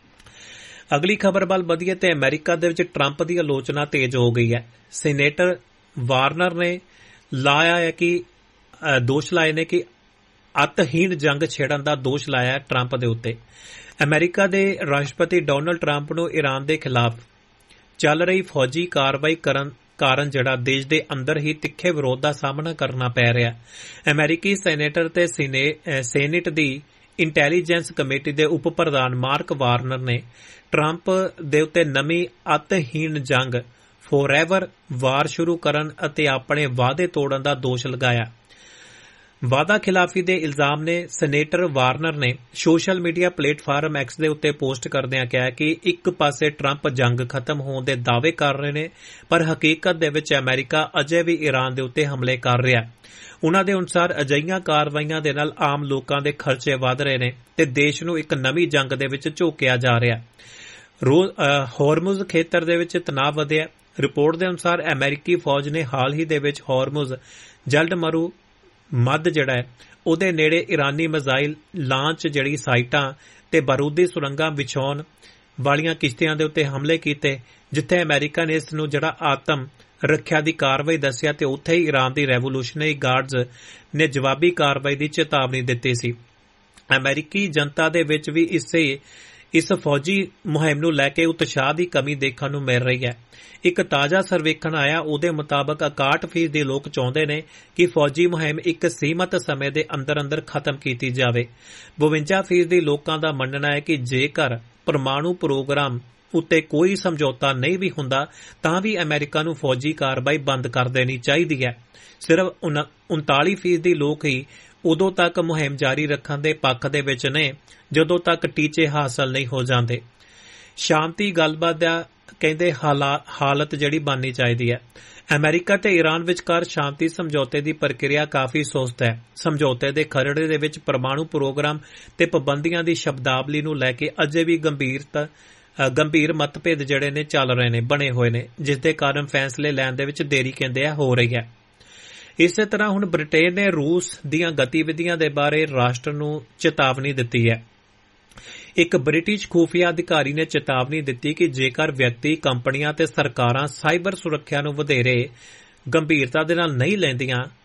ਅਗਲੀ ਖਬਰ ਵੱਲ ਵਧੀਏ ਤੇ ਅਮਰੀਕਾ ਦੇ ਵਿੱਚ ਟਰੰਪ ਦੀ ਆਲੋਚਨਾ ਤੇਜ਼ ਹੋ ਗਈ ਹੈ। ਸੀਨੇਟਰ ਵਾਰਨਰ ਨੇ ਲਾਇਆ ਹੈ ਕਿ ਦੋਸ਼ ਲਾਏ ਨੇ ਕਿ ਅਤਹੀਣ ਜੰਗ ਛੇੜਨ ਦਾ ਦੋਸ਼ ਲਾਇਆ ਹੈ ਟਰੰਪ ਦੇ ਉੱਤੇ। ਅਮਰੀਕਾ ਦੇ ਰਾਸ਼ਟਰਪਤੀ ਡੋਨਲਡ ਟਰੰਪ ਨੂੰ ਈਰਾਨ ਦੇ ਖਿਲਾਫ ਚੱਲ ਰਹੀ ਫੌਜੀ ਕਾਰਵਾਈ ਕਰਨ ਕਾਰਨ ਜਿਹੜਾ ਦੇਸ਼ ਦੇ ਅੰਦਰ ਹੀ ਤਿੱਖੇ ਵਿਰੋਧ ਦਾ ਸਾਹਮਣਾ ਕਰਨਾ ਪੈ ਰਿਹਾ। ਅਮਰੀਕੀ ਸੈਨੇਟਰ ਤੇ ਸੈਨੇਟ ਦੀ ਇੰਟੈਲੀਜੈਂਸ ਕਮੇਟੀ ਦੇ ਉਪ ਪ੍ਰਧਾਨ ਮਾਰਕ ਵਾਰਨਰ ਨੇ ਟਰੰਪ ਦੇ ਉੱਤੇ ਨਵੀਂ ਅਤਹੀਣ ਜੰਗ ਫੋਰਐਵਰ ਵਾਰ ਸ਼ੁਰੂ ਕਰਨ ਅਤੇ ਆਪਣੇ ਵਾਅਦੇ ਤੋੜਨ ਦਾ ਦੋਸ਼ ਲਗਾਇਆ। ਵਾਅਦਾ ਖਿਲਾਫੀ ਦੇ ਇਲਜ਼ਾਮ ਨੇ ਸੈਨੇਟਰ ਵਾਰਨਰ ਨੇ ਸੋਸ਼ਲ ਮੀਡੀਆ ਪਲੇਟਫਾਰਮ ਐਕਸ ਦੇ ਉੱਤੇ ਪੋਸਟ ਕਰਦਿਆਂ ਕਿਹਾ ਕਿ ਇੱਕ ਪਾਸੇ ਟਰੰਪ ਜੰਗ ਖਤਮ ਹੋਣ ਦੇ ਦਾਅਵੇ ਕਰ ਰਹੇ ਨੇ ਪਰ ਹਕੀਕਤ ਦੇ ਵਿੱਚ ਅਮਰੀਕਾ ਅਜੇ ਵੀ ਈਰਾਨ ਦੇ ਉੱਤੇ ਹਮਲੇ ਕਰ ਰਿਹਾ। ਉਨ੍ਹਾਂ ਦੇ ਅਨੁਸਾਰ ਅਜਿਹੀਆਂ ਕਾਰਵਾਈਆਂ ਦੇ ਨਾਲ ਆਮ ਲੋਕਾਂ ਦੇ ਖਰਚੇ ਵਧ ਰਹੇ ਨੇ ਤੇ ਦੇਸ਼ ਨੂੰ ਇੱਕ ਨਵੀਂ ਜੰਗ ਦੇ ਵਿੱਚ ਝੋਕਿਆ ਜਾ ਰਿਹਾ। ਹੋਰਮੁਜ਼ ਖੇਤਰ ਦੇ ਵਿੱਚ ਤਣਾਅ ਵਧਿਆ। ਰਿਪੋਰਟ ਦੇ ਅਨੁਸਾਰ ਅਮਰੀਕੀ ਫੌਜ ਨੇ ਹਾਲ ਹੀ ਦੇ ਵਿੱਚ ਹੋਰਮੁਜ਼ ਜਲਡਮਰੂ ਮੱਧ ਜਿਹੜਾ ਹੈ ਉਹਦੇ ਨੇੜੇ ਈਰਾਨੀ ਮਿਜ਼ਾਈਲ ਲਾਂਚ ਜਿਹੜੀ ਸਾਈਟਾਂ ਤੇ ਬਾਰੂਦੀ ਸੁਰੰਗਾਂ ਵਿਛਾਉਣ ਵਾਲੀਆਂ ਕਿਸ਼ਤੀਆਂ ਦੇ ਉੱਤੇ ਹਮਲੇ ਕੀਤੇ ਜਿੱਥੇ ਅਮਰੀਕਾ ਨੇ ਇਸ ਨੂੰ ਜਿਹੜਾ ਆਤਮ ਰੱਖਿਆ ਦੀ ਕਾਰਵਾਈ ਦੱਸਿਆ ਤੇ ਉੱਥੇ ਹੀ ਈਰਾਨ ਦੀ ਰੈਵੋਲੂਸ਼ਨਰੀ ਗਾਰਡਜ਼ ਨੇ ਜਵਾਬੀ ਕਾਰਵਾਈ ਦੀ ਚੇਤਾਵਨੀ ਦਿੱਤੀ ਸੀ। ਅਮਰੀਕੀ ਜਨਤਾ ਦੇ ਵਿੱਚ ਵੀ ਇਸੇ ਇਸ ਫੌਜੀ ਮੁਹਿੰਮ ਨੂੰ ਲੈ ਕੇ ਉਤਸ਼ਾਹ ਦੀ ਕਮੀ ਦੇਖਣ ਨੂੰ ਮਿਲ ਰਹੀ ਹੈ। ਇੱਕ ਤਾਜ਼ਾ ਸਰਵੇਖਣ ਆਇਆ ਉਹਦੇ ਮੁਤਾਬਕ ਇਕਾਹਠ ਫੀਸਦੀ ਲੋਕ ਚਾਹੁੰਦੇ ਨੇ ਕਿ ਫੌਜੀ ਮੁਹਿੰਮ ਇੱਕ ਸੀਮਤ ਸਮੇਂ ਦੇ ਅੰਦਰ ਅੰਦਰ ਖਤਮ ਕੀਤੀ ਜਾਵੇ। ਬਵੰਜਾ ਫੀਸਦੀ ਲੋਕਾਂ ਦਾ ਮੰਨਣਾ ਹੈ ਕਿ ਜੇਕਰ ਪਰਮਾਣੂ ਪ੍ਰੋਗਰਾਮ ਉੱਤੇ ਕੋਈ ਸਮਝੌਤਾ ਨਹੀਂ ਵੀ ਹੁੰਦਾ ਤਾਂ ਵੀ ਅਮਰੀਕਾ ਨੂੰ ਫੌਜੀ ਕਾਰਵਾਈ ਬੰਦ ਕਰ ਦੇਣੀ ਚਾਹੀਦੀ ਹੈ। ਸਿਰਫ ਉਨਤਾਲੀ ਫੀਸਦੀ ਲੋਕ ਹੀ ਉਦੋਂ ਤੱਕ ਮੁਹਿੰਮ ਜਾਰੀ ਰੱਖਣ ਦੇ ਪੱਖ ਦੇ ਵਿੱਚ ਨੇ ਜਦੋਂ ਤੱਕ ਟੀਚੇ ਹਾਸਲ ਨਹੀਂ ਹੋ ਜਾਂਦੇ। ਸ਼ਾਂਤੀ ਗੱਲਬਾਤ ਦਾ ਕਹਿੰਦੇ ਹਾਲਤ ਜਿਹੜੀ ਬਣਨੀ ਚਾਹੀਦੀ ਹੈ। ਅਮਰੀਕਾ ਤੇ ਈਰਾਨ ਵਿਚਕਾਰ ਸ਼ਾਂਤੀ ਸਮਝੌਤੇ ਦੀ ਪ੍ਰਕਿਰਿਆ ਕਾਫੀ ਸੁਸਤ ਹੈ। ਸਮਝੌਤੇ ਦੇ ਖਰੜੇ ਦੇ ਵਿੱਚ ਪਰਮਾਣੂ ਪ੍ਰੋਗਰਾਮ ਤੇ ਪਾਬੰਦੀਆਂ ਦੀ ਸ਼ਬਦਾਵਲੀ ਨੂੰ ਲੈ ਕੇ ਅਜੇ ਵੀ ਗੰਭੀਰਤਾ ਗੰਭੀਰ ਮਤਭੇਦ ਜਿਹੜੇ ਨੇ ਚੱਲ ਰਹੇ ਨੇ ਬਣੇ ਹੋਏ ਨੇ ਜਿਸ ਦੇ ਕਾਰਨ ਫੈਸਲੇ ਲੈਣ ਦੇ ਵਿੱਚ ਦੇਰੀ ਕਹਿੰਦੇ ਆ ਹੋ ਰਹੀ ਹੈ। ਇਸੇ ਤਰ੍ਹਾਂ ਹੁਣ ਬ੍ਰਿਟੇਨ ਨੇ ਰੂਸ ਦੀਆਂ ਗਤੀਵਿਧੀਆਂ ਦੇ ਬਾਰੇ ਰਾਸ਼ਟਰ ਨੂੰ ਚੇਤਾਵਨੀ ਦਿੱਤੀ ਹੈ। ਇੱਕ ਬ੍ਰਿਟਿਸ਼ ਖੂਫੀਆ ਅਧਿਕਾਰੀ ਨੇ ਚੇਤਾਵਨੀ ਦਿੱਤੀ ਕਿ ਜੇਕਰ ਵਿਅਕਤੀ ਕੰਪਨੀਆਂ ਤੇ ਸਰਕਾਰਾਂ ਸਾਈਬਰ ਸੁਰੱਖਿਆ ਨੂੰ ਵਧੇਰੇ ਗੰਭੀਰਤਾ ਦੇ ਨਾਲ ਨਹੀਂ ਲੈਂਦੀਆਂ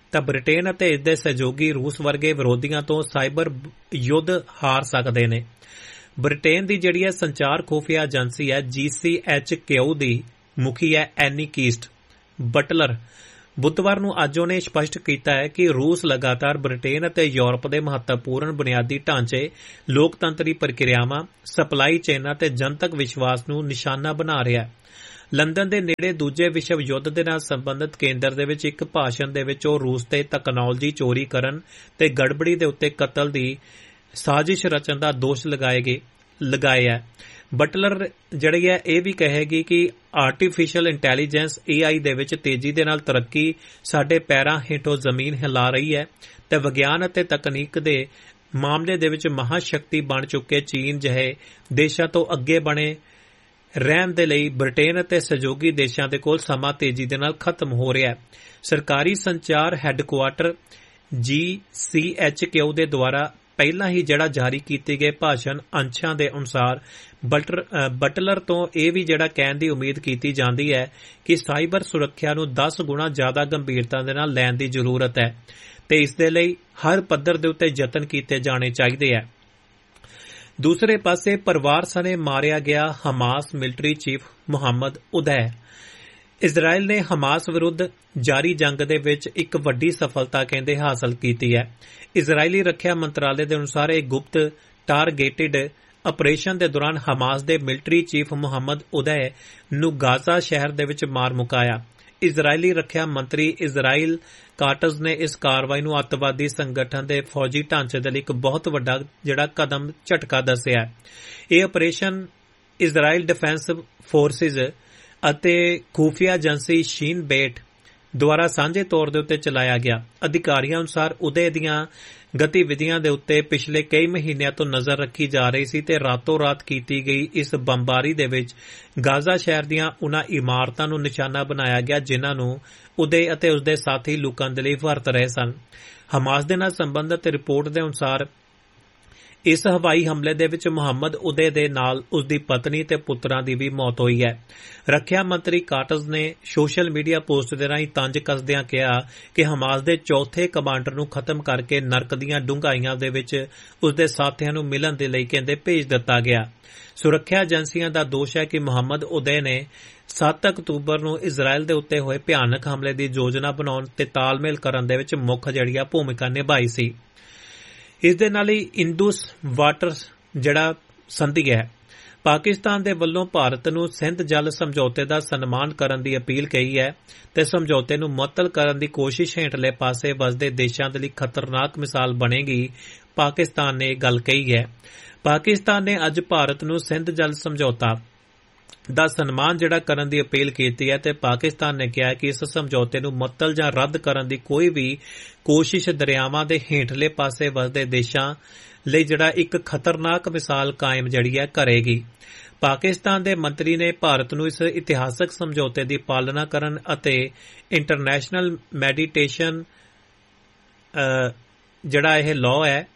ਤਾਂ ਬ੍ਰਿਟੇਨ ਅਤੇ ਇਸ ਦੇ ਸਹਿਯੋਗੀ ਰੂਸ ਵਰਗੇ ਵਿਰੋਧੀਆਂ ਤੋਂ ਸਾਈਬਰ ਯੁੱਧ ਹਾਰ ਸਕਦੇ ਨੇ। ਬ੍ਰਿਟੇਨ ਦੀ ਜਿਹੜੀ ਹੈ ਸੰਚਾਰ ਖੁਫੀਆ ਏਜੰਸੀ ਹੈ ਜੀ ਸੀ ਐਚ ਕਿਊ ਦੀ ਮੁਖੀ ਹੈ ਐਨੀ ਕੀਸਟ ਬਟਲਰ ਬੁੱਧਵਾਰ ਨੂੰ ਅੱਜ ਉਹਨੇ ਸਪਸ਼ਟ ਕੀਤਾ ਹੈ ਕਿ ਰੂਸ ਲਗਾਤਾਰ ਬ੍ਰਿਟੇਨ ਅਤੇ ਯੂਰਪ ਦੇ ਮਹੱਤਵਪੂਰਨ ਬੁਨਿਆਦੀ ਢਾਂਚੇ, ਲੋਕਤੰਤਰੀ ਪ੍ਰਕਿਰਿਆਵਾਂ, ਸਪਲਾਈ ਚੇਨਾਂ ਅਤੇ ਜਨਤਕ ਵਿਸ਼ਵਾਸ ਨੂੰ ਨਿਸ਼ਾਨਾ ਬਣਾ ਰਿਹਾ ਹੈ। ਲੰਡਨ ਦੇ ਨੇੜੇ ਦੂਜੇ ਵਿਸ਼ਵ ਯੁੱਧ ਦੇ ਨਾਲ ਸੰਬੰਧਿਤ ਕੇਂਦਰ ਦੇ ਵਿੱਚ ਇੱਕ ਭਾਸ਼ਣ ਦੇ ਵਿੱਚ ਉਹ ਰੂਸ ਤੇ ਤਕਨਾਲੋਜੀ ਚੋਰੀ ਕਰਨ ਤੇ ਗੜਬੜੀ ਦੇ ਉੱਤੇ ਕਤਲ ਦੀ ਸਾਜ਼ਿਸ਼ ਰਚਣ ਦਾ ਦੋਸ਼ ਲਗਾਏਗੇ ਲਗਾਇਆ। ਬਟਲਰ ਜਿਹੜੀ ਹੈ ਇਹ ਵੀ ਕਹੇਗੀ ਕਿ ਆਰਟੀਫਿਸ਼ੀਅਲ ਇੰਟੈਲੀਜੈਂਸ ਏ ਆਈ ਦੇ ਵਿੱਚ ਤੇਜ਼ੀ ਦੇ ਨਾਲ ਤਰੱਕੀ ਸਾਡੇ ਪੈਰਾਂ ਹੇਠੋਂ ਜ਼ਮੀਨ ਹਿਲਾ ਰਹੀ ਹੈ ਤੇ ਵਿਗਿਆਨ ਅਤੇ ਤਕਨੀਕ ਦੇ ਮਾਮਲੇ ਦੇ ਵਿੱਚ ਮਹਾਸ਼ਕਤੀ ਬਣ ਚੁੱਕੇ ਚੀਨ ਜਿਹੇ ਦੇਸ਼ਾਂ ਤੋਂ ਅੱਗੇ ਬਣੇ ਰਹਿਣ ਦੇ ਲਈ ਬ੍ਰਿਟੇਨ ਅਤੇ ਸਹਿਯੋਗੀ ਦੇਸ਼ਾਂ ਦੇ ਕੋਲ ਸਮਾਂ ਤੇਜ਼ੀ ਦੇ ਨਾਲ ਖਤਮ ਹੋ ਰਿਹਾ ਹੈ। ਸਰਕਾਰੀ ਸੰਚਾਰ ਹੈੱਡਕੁਆਰਟਰ ਜੀ ਸੀ ਐਚ ਕਿਊ ਦੇ ਦੁਆਰਾ ਪਹਿਲਾਂ ਹੀ ਜਿਹੜਾ ਜਾਰੀ ਕੀਤੇ ਗਏ ਭਾਸ਼ਣ ਅੰਸ਼ਾਂ ਦੇ ਅਨੁਸਾਰ ਬਟਲਰ ਤੋਂ ਇਹ ਵੀ ਜਿਹੜਾ ਕਹਿਣ ਦੀ ਉਮੀਦ ਕੀਤੀ ਜਾਂਦੀ ਹੈ ਕਿ ਸਾਈਬਰ ਸੁਰੱਖਿਆ ਨੂੰ ਦਸ ਗੁਣਾ ਜ਼ਿਆਦਾ ਗੰਭੀਰਤਾ ਦੇ ਨਾਲ ਲੈਣ ਦੀ ਜ਼ਰੂਰਤ ਹੈ ਤੇ ਇਸ ਦੇ ਲਈ ਹਰ ਪੱਧਰ ਦੇ ਉੱਤੇ ਯਤਨ ਕੀਤੇ ਜਾਣੇ ਚਾਹੀਦੇ ਹੈ। ਦੂਸਰੇ ਪਾਸੇ ਪਰਿਵਾਰ ਸਣੇ ਮਾਰਿਆ ਗਿਆ ਹਮਾਸ ਮਿਲਟਰੀ ਚੀਫ ਮੁਹੰਮਦ ਉਦੈ। ਇਜ਼ਰਾਈਲ ਨੇ ਹਮਾਸ ਵਿਰੁੱਧ ਜਾਰੀ ਜੰਗ ਦੇ ਵਿੱਚ ਇੱਕ ਵੱਡੀ ਸਫਲਤਾ ਕਹਿੰਦੇ ਹਾਸਲ ਕੀਤੀ ਹੈ। ਇਜ਼ਰਾਈਲੀ ਰੱਖਿਆ ਮੰਤਰਾਲੇ ਦੇ ਅਨੁਸਾਰ ਇਹ ਗੁਪਤ ਟਾਰਗੇਟਿਡ ਆਪਰੇਸ਼ਨ ਦੇ ਦੌਰਾਨ ਹਮਾਸ ਦੇ ਮਿਲਟਰੀ ਚੀਫ ਮੁਹੰਮਦ ਉਦੈ ਨੂੰ ਗਾਜ਼ਾ ਸ਼ਹਿਰ ਦੇ ਵਿੱਚ ਮਾਰ ਮੁਕਾਇਆ। ਇਜ਼ਰਾਈਲੀ ਰੱਖਿਆ ਮੰਤਰੀ ਇਜ਼ਰਾਈਲ ਕਾਟਜ਼ ਨੇ ਇਸ ਕਾਰਵਾਈ ਨੂੰ ਅੱਤਵਾਦੀ ਸੰਗਠਨ ਦੇ ਫੌਜੀ ਢਾਂਚੇ ਦੇ ਲਈ ਇੱਕ ਬਹੁਤ ਵੱਡਾ ਜਿਹੜਾ ਕਦਮ ਝਟਕਾ ਦੱਸਿਆ। ਇਹ ਆਪਰੇਸ਼ਨ ਇਜ਼ਰਾਈਲ ਡਿਫੈਂਸ ਫੋਰਸਿਜ਼ ਅਤੇ ਖੁਫੀਆ ਏਜੰਸੀ ਸ਼ੀਨ ਬੇਟ ਦੁਆਰਾ ਸਾਂਝੇ ਤੌਰ ਦੇ ਉੱਤੇ ਚਲਾਇਆ ਗਿਆ। ਅਧਿਕਾਰੀਆਂ ਅਨੁਸਾਰ ਉਦੇ ਦੀਆਂ ਗਤੀਵਿਧੀਆਂ ਦੇ ਉੱਤੇ ਪਿਛਲੇ ਕਈ ਮਹੀਨਿਆਂ ਤੋਂ ਨਜ਼ਰ ਰੱਖੀ ਜਾ ਰਹੀ ਸੀ ਤੇ ਰਾਤੋਂ ਰਾਤ ਕੀਤੀ ਗਈ ਇਸ ਬੰਬਾਰੀ ਦੇ ਵਿੱਚ ਗਾਜ਼ਾ ਸ਼ਹਿਰ ਦੀਆਂ ਉਨ੍ਹਾਂ ਇਮਾਰਤਾਂ ਨੂੰ ਨਿਸ਼ਾਨਾ ਬਣਾਇਆ ਗਿਆ ਜਿਨ੍ਹਾਂ ਨੂੰ ਉਦੇ ਅਤੇ ਉਸਦੇ ਸਾਥੀ ਲੁਕਣ ਦੇ ਲਈ ਵਰਤ ਰਹੇ ਸਨ। ਹਮਾਸ ਦੇ ਨਾਲ ਸੰਬੰਧਿਤ ਰਿਪੋਰਟ ਦੇ ਅਨੁਸਾਰ ਇਸ ਹਵਾਈ ਹਮਲੇ ਦੇ ਵਿੱਚ ਮੁਹੰਮਦ ਉਦੇ ਦੇ ਨਾਲ ਉਸਦੀ ਪਤਨੀ ਤੇ ਪੁੱਤਰਾਂ ਦੀ ਵੀ ਮੌਤ ਹੋਈ ਹੈ। ਰੱਖਿਆ ਮੰਤਰੀ ਕਾਟਜ਼ ਨੇ ਸੋਸ਼ਲ ਮੀਡੀਆ ਪੋਸਟ ਦੇ ਰਾਹੀਂ ਤੰਜ ਕੱਸਦਿਆਂ ਕਿਹਾ ਕਿ ਹਮਾਸ ਦੇ ਚੌਥੇ ਕਮਾਂਡਰ ਨੂੰ ਖਤਮ ਕਰਕੇ ਨਰਕ ਦੀਆਂ ਡੂੰਘਾਈਆਂ ਦੇ ਵਿੱਚ ਉਸਦੇ ਸਾਥੀਆਂ ਨੂੰ ਮਿਲਣ ਦੇ ਲਈ ਕਹਿੰਦੇ ਭੇਜ ਦਿੱਤਾ ਗਿਆ। ਸੁਰੱਖਿਆ ਏਜੰਸੀਆਂ ਦਾ ਦੋਸ਼ ਹੈ ਕਿ ਮੁਹੰਮਦ ਉਦੇ ਨੇ ਸੱਤ ਅਕਤੂਬਰ ਨੂੰ ਇਜ਼ਰਾਈਲ ਦੇ ਉੱਤੇ ਹੋਏ ਭਿਆਨਕ ਹਮਲੇ ਦੀ ਯੋਜਨਾ ਬਣਾਉਣ ਤੇ ਤਾਲਮੇਲ ਕਰਨ ਦੇ ਵਿੱਚ ਮੁੱਖ ਜਿਹੜੀ ਭੂਮਿਕਾ ਨਿਭਾਈ ਸੀ। ਇਸ ਦੇ ਨਾਲ ਹੀ ਇੰਦੂਸ ਵਾਟਰ ਜਿਹੜਾ ਸੰਧੀ ਹੈ, ਪਾਕਿਸਤਾਨ ਦੇ ਵੱਲੋਂ ਭਾਰਤ ਨੂੰ ਸਿੰਧ ਜਲ ਸਮਝੌਤੇ ਦਾ ਸਨਮਾਨ ਕਰਨ ਦੀ ਅਪੀਲ ਕਹੀ ਹੈ ਤੇ ਸਮਝੌਤੇ ਨੂੰ ਮੁਅੱਤਲ ਕਰਨ ਦੀ ਕੋਸ਼ਿਸ਼ ਹੇਠਲੇ ਪਾਸੇ ਵਸਦੇ ਦੇਸ਼ਾਂ ਦੇ ਲਈ ਖਤਰਨਾਕ ਮਿਸਾਲ ਬਣੇਗੀ। ਪਾਕਿਸਤਾਨ ਨੇ ਇਹ ਗੱਲ ਕਹੀ ਹੈ। ਪਾਕਿਸਤਾਨ ਨੇ ਅੱਜ ਭਾਰਤ ਨੂੰ ਸਿੰਧ ਜਲ ਸਮਝੌਤਾ ਦਾ ਸਨਮਾਨ ਜਿਹੜਾ ਕਰਨ ਦੀ ਅਪੀਲ ਕੀਤੀ ਹੈ ਤੇ ਪਾਕਿਸਤਾਨ ਨੇ ਕਿਹਾ ਕਿ ਇਸ ਸਮਝੌਤੇ ਨੂੰ ਮੁਅੱਤਲ ਜਾਂ ਰੱਦ ਕਰਨ ਦੀ ਕੋਈ ਵੀ ਕੋਸ਼ਿਸ਼ ਦਰਿਆਵਾਂ ਦੇ ਹੇਠਲੇ ਪਾਸੇ ਵਸਦੇ ਦੇਸ਼ਾਂ ਲਈ ਜਿਹੜਾ ਇੱਕ ਖਤਰਨਾਕ ਮਿਸਾਲ ਕਾਇਮ ਜਿਹੜੀ ਹੈ ਕਰੇਗੀ। ਪਾਕਿਸਤਾਨ ਦੇ ਮੰਤਰੀ ਨੇ ਭਾਰਤ ਨੂੰ ਇਸ ਇਤਿਹਾਸਕ ਸਮਝੌਤੇ ਦੀ ਪਾਲਣਾ ਕਰਨ ਅਤੇ ਇੰਟਰਨੈਸ਼ਨਲ ਮੈਡੀਟੇਸ਼ਨ ਜਿਹੜਾ ਇਹ ਲਾਅ ਹੈ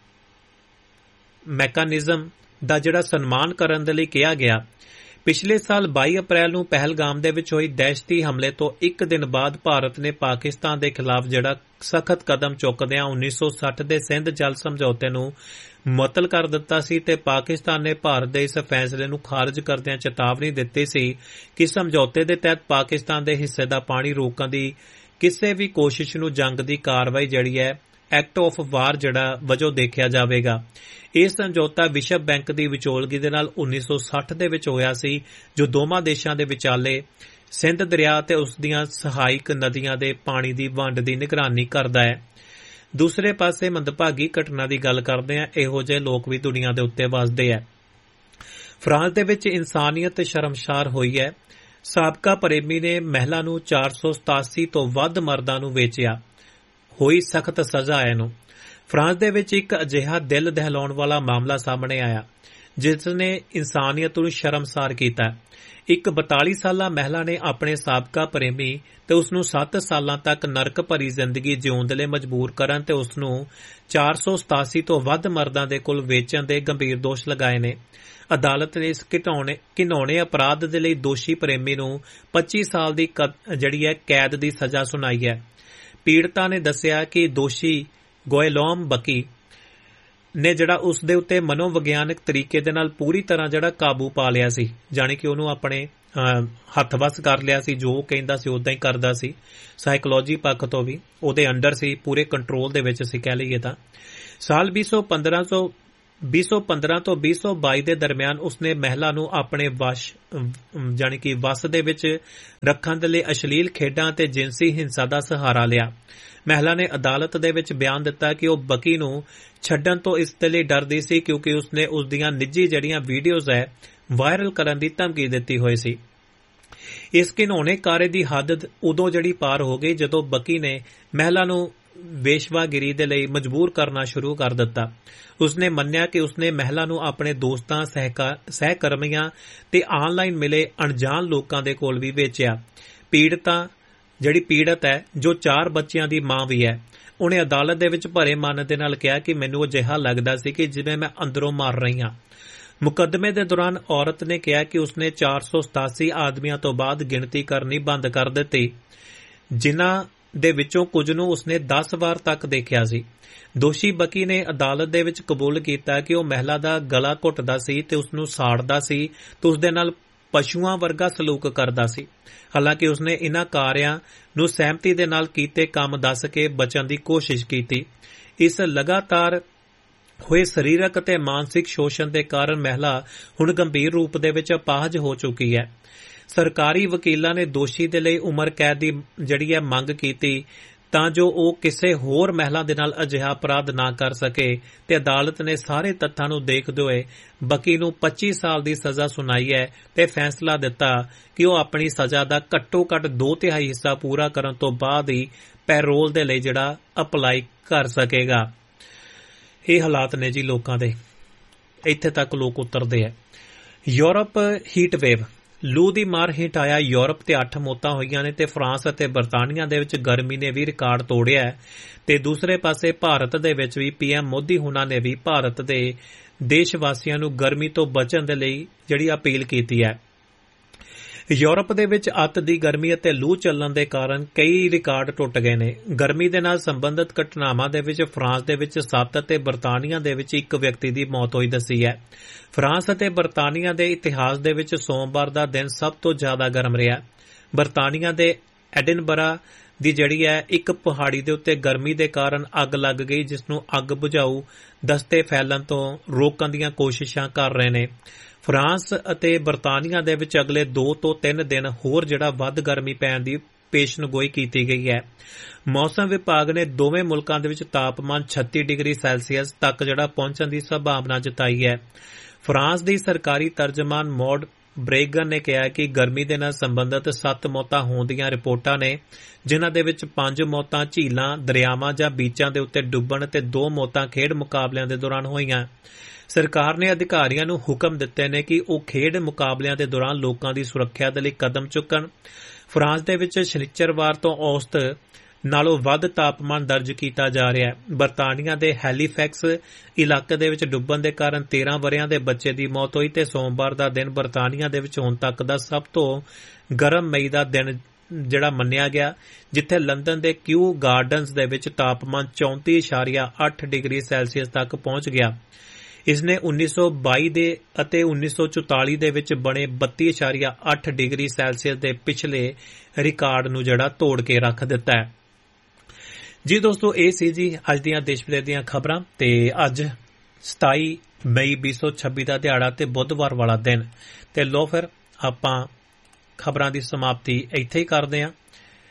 ਮੈਕੈਨਿਜ਼ਮ ਦਾ ਜਿਹੜਾ ਸਨਮਾਨ ਕਰਨ ਦੇ ਲਈ ਕਿਹਾ ਗਿਆ। ਪਿਛਲੇ ਸਾਲ ਬਾਈ ਅਪ੍ਰੈਲ ਨੂੰ ਪਹਿਲਗਾਮ ਦੇ ਵਿੱਚ ਹੋਈ ਦਹਿਸ਼ਤੀ ਹਮਲੇ ਤੋਂ ਇੱਕ ਦਿਨ ਬਾਅਦ ਭਾਰਤ ਨੇ ਪਾਕਿਸਤਾਨ ਦੇ ਖਿਲਾਫ ਜਿਹੜਾ ਸਖਤ ਕਦਮ ਚੁੱਕਦਿਆਂ ਉੱਨੀ ਸੌ ਸੱਠ ਦੇ ਸਿੰਧ ਜਲ ਸਮਝੌਤੇ ਨੂੰ ਮੁਅੱਤਲ ਕਰ ਦਿੱਤਾ ਸੀ ਤੇ ਪਾਕਿਸਤਾਨ ਨੇ ਭਾਰਤ ਦੇ ਇਸ ਫੈਸਲੇ ਨੂੰ ਖਾਰਜ ਕਰਦਿਆਂ ਚੇਤਾਵਨੀ ਦਿੱਤੀ ਸੀ ਕਿ ਸਮਝੌਤੇ ਦੇ ਤਹਿਤ ਪਾਕਿਸਤਾਨ ਦੇ ਹਿੱਸੇ ਦਾ ਪਾਣੀ ਰੋਕਣ ਦੀ ਕਿਸੇ ਵੀ ਕੋਸ਼ਿਸ਼ ਨੂੰ ਜੰਗ ਦੀ ਕਾਰਵਾਈ ਜਿਹੜੀ ਹੈ ਐਕਟ ਆਫ ਵਾਰ ਜਿਹੜਾ ਵਜੋਂ ਦੇਖਿਆ ਜਾਵੇਗਾ। ਇਹ ਸਮਝੌਤਾ ਵਿਸ਼ਵ ਬੈਂਕ ਦੀ ਵਿਚੋਲਗੀ ਦੇ ਨਾਲ ਉੱਨੀ ਸੌ ਸੱਠ ਦੇ ਵਿੱਚ ਹੋਇਆ ਸੀ ਜੋ ਦੋਵਾਂ ਦੇਸ਼ਾਂ ਦੇ ਵਿਚਾਲੇ ਸਿੰਧ ਦਰਿਆ ਤੇ ਉਸ ਦੀਆਂ ਸਹਾਇਕ ਨਦੀਆਂ ਦੇ ਪਾਣੀ ਦੀ ਵੰਡ ਦੀ ਨਿਗਰਾਨੀ ਕਰਦਾ ਹੈ। ਦੂਸਰੇ ਪਾਸੇ ਮੰਦਭਾਗੀ ਘਟਨਾ ਦੀ ਗੱਲ ਕਰਦੇ ਹਾਂ, ਇਹੋ ਜਿਹੇ ਲੋਕ ਵੀ ਦੁਨੀਆ ਦੇ ਉੱਤੇ ਵਸਦੇ ਹੈ। ਫਰਾਂਸ ਦੇ ਵਿੱਚ ਇਨਸਾਨੀਅਤ ਸ਼ਰਮਸਾਰ ਹੋਈ ਹੈ। ਸਾਬਕਾ ਪ੍ਰੇਮੀ ਨੇ ਮਹਿਲਾ ਨੂੰ ਚਾਰ ਸੌ ਸਤਾਸੀ ਤੋਂ ਵੱਧ ਮਰਦਾਂ ਨੂੰ ਵੇਚਿਆ, ਹੋਈ ਸਖਤ ਸਜ਼ਾ ਇਹਨੂੰ। ਫਰਾਂਸ ਦੇ ਵਿੱਚ ਇੱਕ ਅਜਿਹਾ ਦਿਲ ਦਹਿਲਾਉਣ ਵਾਲਾ ਮਾਮਲਾ ਸਾਹਮਣੇ ਆਇਆ ਜਿਸ ਨੇ ਇਨਸਾਨੀਅਤ ਨੂੰ ਸ਼ਰਮਸਾਰ ਕੀਤਾ। ਇੱਕ ਬਤਾਲੀ ਸਾਲਾ ਮਹਿਲਾ ਨੇ ਆਪਣੇ ਸਾਬਕਾ ਪ੍ਰੇਮੀ ਤੇ ਉਸ ਨੂੰ ਸੱਤ ਸਾਲਾਂ ਤੱਕ ਨਰਕ ਭਰੀ ਜ਼ਿੰਦਗੀ ਜਿਉਣ ਦੇ ਲਈ ਮਜਬੂਰ ਕਰਨ ਤੇ ਉਸ ਨੂੰ ਚਾਰ ਸੌ ਸਤਾਸੀ ਤੋਂ ਵੱਧ ਮਰਦਾਂ ਦੇ ਕੋਲ ਵੇਚਣ ਦੇ ਗੰਭੀਰ ਦੋਸ਼ ਲਗਾਏ ਨੇ। ਅਦਾਲਤ ਨੇ ਇਸ ਘਿਨੌਣੇ ਅਪਰਾਧ ਦੇ ਲਈ ਦੋਸ਼ੀ ਪ੍ਰੇਮੀ ਨੂੰ ਪੱਚੀ ਸਾਲ ਦੀ ਜਿਹੜੀ ਹੈ ਕੈਦ ਦੀ ਸਜ਼ਾ ਸੁਣਾਈ ਹੈ। ਪੀੜਤਾ ਨੇ ਦੱਸਿਆ ਕਿ ਦੋਸ਼ੀ ਗੋਇਲੋਮ ਬਕੀ ਨੇ ਜਿਹੜਾ ਉਸ ਦੇ ਉੱਤੇ ਮਨੋਵਿਗਿਆਨਕ ਤਰੀਕੇ ਦੇ ਨਾਲ ਪੂਰੀ ਤਰ੍ਹਾਂ ਜਿਹੜਾ ਕਾਬੂ ਪਾ ਲਿਆ ਸੀ, ਜਾਣੀ ਕਿ ਉਹਨੂੰ ਆਪਣੇ ਹੱਥ ਵੱਸ ਕਰ ਲਿਆ ਸੀ, ਜੋ ਕਹਿੰਦਾ ਸੀ ਉਦਾਂ ਹੀ ਕਰਦਾ ਸੀ, ਸਾਈਕੋਲੋਜੀ ਪੱਖ ਤੋਂ ਵੀ ਉਹਦੇ ਅੰਡਰ ਸੀ, ਪੂਰੇ ਕੰਟਰੋਲ ਦੇ ਵਿੱਚ ਸੀ ਕਹਿ ਲਈਏ ਤਾਂ। ਸਾਲ ਵੀਹ ਸੌ ਪੰਦਰਾਂ ਤੋਂ ਵੀਹ ਸੌ ਪੰਦਰਾਂ ਤੋਂ ਵੀਹ ਸੌ ਬਾਈ ਦੇ ਦਰਮਿਆਨ ਉਸਨੇ ਮਹਿਲਾ ਨੂੰ ਆਪਣੇ ਵਸ਼ ਜਾਣੀ ਕਿ ਵਸ ਦੇ ਵਿੱਚ ਰੱਖਣ ਦੇ ਲਈ ਅਸ਼ਲੀਲ ਖੇਡਾਂ ਅਤੇ ਜਿਨਸੀ ਹਿੰਸਾ ਦਾ ਸਹਾਰਾ ਲਿਆ। ਮਹਿਲਾ ਨੇ ਅਦਾਲਤ ਦੇ ਵਿੱਚ ਬਿਆਨ ਦਿੱਤਾ ਕਿ ਉਹ ਬਕੀ ਨੂੰ ਛੱਡਣ ਤੋਂ ਇਸ ਦੇ ਲਈ ਡਰਦੀ ਸੀ ਕਿਉਂਕਿ ਉਸਨੇ ਉਸ ਦੀਆਂ ਨਿੱਜੀ ਜਿਹੜੀਆਂ ਵੀਡੀਓਜ਼ ਹੈ ਵਾਇਰਲ ਕਰਨ ਦੀ ਧਮਕੀ ਦਿੱਤੀ ਹੋਈ ਸੀ। ਇਸ ਘਿਨੌਣੇ ਕਾਰੇ ਦੀ ਹੱਦ ਉਦੋਂ ਜਿਹੜੀ ਪਾਰ ਹੋ ਗਈ ਜਦੋਂ ਬਕੀ ਨੇ ਮਹਿਲਾ ਨੂੰ ਵੇਸ਼ਵਾਗਿਰੀ ਦੇ ਲਈ ਮਜਬੂਰ ਕਰਨਾ ਸ਼ੁਰੂ ਕਰ ਦਿੱਤਾ। ਉਸਨੇ ਮੰਨਿਆ ਕਿ ਉਸਨੇ ਮਹਿਲਾ ਨੂੰ ਆਪਣੇ ਦੋਸਤਾਂ, ਸਹਿਕਰਮੀਆਂ ਤੇ ਆਨਲਾਈਨ ਮਿਲੇ ਅਣਜਾਣ ਲੋਕਾਂ ਦੇ ਕੋਲ ਵੀ ਵੇਚਿਆ। ਪੀੜਤਾ ਜਿਹੜੀ ਪੀੜਤ ਹੈ, ਜੋ ਚਾਰ ਬੱਚਿਆਂ ਦੀ ਮਾਂ ਵੀ ਹੈ, ਉਹਨੇ ਅਦਾਲਤ ਦੇ ਵਿੱਚ ਭਰੇ ਮਨ ਦੇ ਨਾਲ ਕਿਹਾ ਕਿ ਮੈਨੂੰ ਅਜਿਹਾ ਲੱਗਦਾ ਸੀ ਕਿ ਜਿਵੇਂ ਮੈਂ ਅੰਦਰੋਂ ਮਰ ਰਹੀ ਹਾਂ। ਮੁਕੱਦਮੇ ਦੇ ਦੌਰਾਨ ਔਰਤ ਨੇ ਕਿਹਾ ਕਿ ਉਸਨੇ ਚਾਰ ਸੌ ਸਤਾਸੀ ਆਦਮੀਆਂ ਤੋਂ ਬਾਅਦ ਗਿਣਤੀ ਕਰਨੀ ਬੰਦ ਕਰ ਦਿੱਤੀ, ਜਿਨ੍ਹਾਂ ਦੇ ਵਿੱਚੋਂ ਕੁਝ ਨੂੰ ਉਸਨੇ ਦਸ ਵਾਰ ਤੱਕ ਦੇਖਿਆ ਸੀ। ਦੋਸ਼ੀ ਬਕੀ ਨੇ ਅਦਾਲਤ ਦੇ ਵਿੱਚ ਕਬੂਲ ਕੀਤਾ ਕਿ ਉਹ ਮਹਿਲਾ ਦਾ ਗਲਾ ਘੁੱਟਦਾ ਸੀ ਤੇ ਉਸਨੂੰ ਸਾੜਦਾ ਸੀ ਤੇ ਉਸਦੇ ਨਾਲ ਪਸ਼ੂਆਂ ਵਰਗਾ ਸਲੂਕ ਕਰਦਾ ਸੀ। ਹਾਲਾਂਕਿ ਉਸਨੇ ਇਨ੍ਹਾਂ ਕਾਰਿਆਂ ਨੂੰ ਸਹਿਮਤੀ ਦੇ ਨਾਲ ਕੀਤੇ ਕੰਮ ਦੱਸ ਕੇ ਬਚਣ ਦੀ ਕੋਸ਼ਿਸ਼ ਕੀਤੀ। ਇਸ ਲਗਾਤਾਰ ਹੋਏ ਸਰੀਰਕ ਅਤੇ ਮਾਨਸਿਕ ਸ਼ੋਸ਼ਣ ਦੇ ਕਾਰਨ ਮਹਿਲਾ ਹੁਣ ਗੰਭੀਰ ਰੂਪ ਦੇ ਵਿੱਚ ਅਪਾਹਜ ਹੋ ਚੁੱਕੀ ਹੈ। ਸਰਕਾਰੀ ਵਕੀਲਾਂ ਨੇ ਦੋਸ਼ੀ ਦੇ ਲਈ ਉਮਰ ਕੈਦ ਦੀ ਜਿਹੜੀ ਹੈ ਮੰਗ ਕੀਤੀ ਤਾਂ ਜੋ ਉਹ ਕਿਸੇ ਹੋਰ ਮਹਿਲਾ ਦੇ ਨਾਲ ਅਜਿਹਾ ਅਪਰਾਧ ਨਾ ਕਰ ਸਕੇ ਤੇ ਅਦਾਲਤ ਨੇ ਸਾਰੇ ਤੱਥਾਂ ਨੂੰ ਦੇਖਦੇ ਹੋਏ ਬਕੀ ਨੂੰ ਪੱਚੀ ਸਾਲ ਦੀ ਸਜ਼ਾ ਸੁਣਾਈ ਹੈ ਤੇ ਫੈਸਲਾ ਦਿੱਤਾ ਕਿ ਉਹ ਆਪਣੀ ਸਜ਼ਾ ਦਾ ਘੱਟੋ ਘੱਟ ਦੋ ਤਿਹਾਈ ਹਿੱਸਾ ਪੂਰਾ ਕਰਨ ਤੋਂ ਬਾਅਦ ਹੀ ਪੈਰੋਲ ਦੇ ਲਈ ਜਿਹੜਾ ਅਪਲਾਈ ਕਰ ਸਕੇਗਾ। ਇਹ ਹਾਲਾਤ ਨੇ ਜੀ ਲੋਕਾਂ ਦੇ, ਇੱਥੇ ਤੱਕ ਲੋਕ ਉਤਰਦੇ ਹੈ। ਯੂਰਪ ਹੀਟ ਵੇਵ, ਲੂ ਦੀ ਮਾਰ ਹੇਠ ਆਇਆ ਯੂਰਪ ਤੇ ਅੱਠ ਮੌਤਾਂ ਹੋਈਆਂ ਨੇ ਤੇ ਫਰਾਂਸ ਅਤੇ ਬਰਤਾਨੀਆ ਦੇ ਵਿੱਚ ਗਰਮੀ ਨੇ ਵੀ ਰਿਕਾਰਡ ਤੋੜਿਆ ਹੈ ਤੇ ਦੂਸਰੇ ਪਾਸੇ ਭਾਰਤ ਦੇ ਵਿੱਚ ਵੀ ਪੀਐਮ ਮੋਦੀ ਹੁਣਾਂ ਨੇ ਵੀ ਭਾਰਤ ਦੇ ਦੇਸ਼ ਵਾਸੀਆਂ ਨੂੰ ਗਰਮੀ ਤੋਂ ਬਚਣ ਦੇ ਲਈ ਜਿਹੜੀ ਅਪੀਲ ਕੀਤੀ ਹੈ। ਯੂਰਪ ਦੇ ਵਿੱਚ ਅੱਤ ਦੀ ਗਰਮੀ ਅਤੇ ਲੂ ਚੱਲਣ ਦੇ ਕਾਰਨ ਕਈ ਰਿਕਾਰਡ ਟੁੱਟ ਗਏ ਨੇ। ਗਰਮੀ ਦੇ ਨਾਲ ਸੰਬੰਧਿਤ ਘਟਨਾਵਾਂ ਦੇ ਵਿੱਚ ਫਰਾਂਸ ਦੇ ਵਿੱਚ ਸੱਤ ਅਤੇ ਬਰਤਾਨੀਆ ਦੇ ਵਿੱਚ ਇੱਕ ਵਿਅਕਤੀ ਦੀ ਮੌਤ ਹੋਈ ਦੱਸੀ ਹੈ। ਫਰਾਂਸ ਅਤੇ ਬਰਤਾਨੀਆ ਦੇ ਇਤਿਹਾਸ ਦੇ ਵਿੱਚ ਸੋਮਵਾਰ ਦਾ ਦਿਨ ਸਭ ਤੋਂ ਜ਼ਿਆਦਾ ਗਰਮ ਰਿਹਾ। ਬਰਤਾਨੀਆ ਦੇ ਐਡਿਨਬਰਾ ਦੀ ਜਿਹੜੀ ਹੈ ਇੱਕ ਪਹਾੜੀ ਦੇ ਉੱਤੇ ਗਰਮੀ ਦੇ ਕਾਰਨ ਅੱਗ ਲੱਗ ਗਈ, ਜਿਸ ਨੂੰ ਅੱਗ ਬੁਝਾਊ ਦਸਤੇ ਫੈਲਣ ਤੋਂ ਰੋਕਣ ਦੀਆਂ ਕੋਸ਼ਿਸ਼ਾਂ ਕਰ ਰਹੇ ਨੇ। ਫਰਾਂਸ ਅਤੇ ਬਰਤਾਨੀਆ ਦੇ ਵਿੱਚ ਅਗਲੇ ਦੋ ਤੋਂ ਤਿੰਨ ਦਿਨ ਹੋਰ ਜਿਹੜਾ ਵੱਧ ਗਰਮੀ ਪੈਣ ਦੀ ਪੇਸ਼ਨਗੋਈ ਕੀਤੀ ਗਈ ਹੈ। ਮੌਸਮ ਵਿਭਾਗ ਨੇ ਦੋਵੇਂ ਮੁਲਕਾਂ ਦੇ ਵਿੱਚ ਤਾਪਮਾਨ ਛੱਤੀ ਡਿਗਰੀ ਸੈਲਸੀਅਸ ਤੱਕ ਜਿਹੜਾ ਪਹੁੰਚਣ ਦੀ ਸੰਭਾਵਨਾ ਜਤਾਈ ਹੈ। ਫਰਾਂਸ ਦੀ ਸਰਕਾਰੀ ਤਰਜਮਾਨ ਮੌਡ ਬ੍ਰੇਗਨ ਨੇ ਕਿਹਾ ਕਿ ਗਰਮੀ ਦੇ ਨਾਲ ਸੰਬੰਧਿਤ ਸੱਤ ਮੌਤਾਂ ਹੋਣ ਦੀਆਂ ਰਿਪੋਰਟਾਂ ਨੇ, ਜਿਨ੍ਹਾਂ ਦੇ ਵਿੱਚ ਪੰਜ ਮੌਤਾਂ ਝੀਲਾਂ, ਦਰਿਆਵਾਂ ਜਾਂ ਬੀਚਾਂ ਦੇ ਉੱਤੇ ਡੁੱਬਣ ਤੇ ਦੋ ਮੌਤਾਂ ਖੇਡ ਮੁਕਾਬਲਿਆਂ ਦੇ ਦੌਰਾਨ ਹੋਈਆਂ। ਸਰਕਾਰ ਨੇ ਅਧਿਕਾਰੀਆਂ ਨੂੰ ਹੁਕਮ ਦਿੱਤੇ ਨੇ ਕਿ ਉਹ ਖੇਡ ਮੁਕਾਬਲਿਆਂ ਦੇ ਦੌਰਾਨ ਲੋਕਾਂ ਦੀ ਸੁਰੱਖਿਆ ਦੇ ਲਈ ਕਦਮ ਚੁੱਕਣ। ਫਰਾਂਸ ਦੇ ਵਿੱਚ ਸ਼ਨੀਚਰਵਾਰ ਤੋਂ ਔਸਤ ਨਾਲੋਂ ਵੱਧ ਤਾਪਮਾਨ ਦਰਜ ਕੀਤਾ ਜਾ ਰਿਹਾ ਹੈ। ਬਰਤਾਨੀਆ ਦੇ ਹੈਲੀਫੈਕਸ ਇਲਾਕੇ ਦੇ ਵਿੱਚ ਡੁੱਬਣ ਦੇ ਕਾਰਨ ਤੇਰਾਂ ਵਰ੍ਹਿਆਂ ਦੇ ਬੱਚੇ ਦੀ ਮੌਤ ਹੋਈ ਤੇ ਸੋਮਵਾਰ ਦਾ ਦਿਨ ਬਰਤਾਨੀਆ ਦੇ ਵਿੱਚ ਹੁਣ ਤੱਕ ਦਾ ਸਭ ਤੋਂ ਗਰਮ ਮਈ ਦਾ ਦਿਨ ਜਿਹੜਾ ਮੰਨਿਆ ਗਿਆ, ਜਿੱਥੇ ਲੰਡਨ ਦੇ ਕਿਊ ਗਾਰਡਨਜ਼ ਦੇ ਵਿੱਚ ਤਾਪਮਾਨ ਚੌਂਤੀ ਇਸ਼ਾਰੀਆ ਅੱਠ ਡਿਗਰੀ ਸੈਲਸੀਅਸ ਤੱਕ ਪਹੁੰਚ ਗਿਆ। ਇਸ ਨੇ ਉੱਨੀ ਸੌ ਬਾਈ ਦੇ ਅਤੇ ਉੱਨੀ ਸੌ ਚੁਤਾਲੀ ਦੇ ਵਿੱਚ ਬਣੇ ਬੱਤੀ ਇਸ਼ਾਰੀਆ ਅੱਠ ਡਿਗਰੀ ਸੈਲਸੀਅਸ ਦੇ ਪਿਛਲੇ ਰਿਕਾਰਡ ਨੂੰ ਜਿਹੜਾ ਤੋੜ ਕੇ ਰੱਖ ਦਿੱਤਾ ਹੈ। ਜੀ ਦੋਸਤੋ, ਇਹ ਸੀ ਜੀ ਅੱਜ ਦੀਆਂ ਦੇਸ਼ ਵਿਦੇਸ਼ ਦੀਆਂ ਖਬਰਾਂ ਤੇ ਅੱਜ ਸਤਾਈ ਮਈ ਵੀਹ ਸੌ ਛੱਬੀ ਦਾ ਦਿਹਾੜਾ ਤੇ ਬੁੱਧਵਾਰ ਵਾਲਾ ਦਿਨ। ਤੇ ਲੋ ਫਿਰ ਆਪਾਂ ਖਬਰਾਂ ਦੀ ਸਮਾਪਤੀ ਇੱਥੇ ਹੀ ਕਰਦੇ ਹਾਂ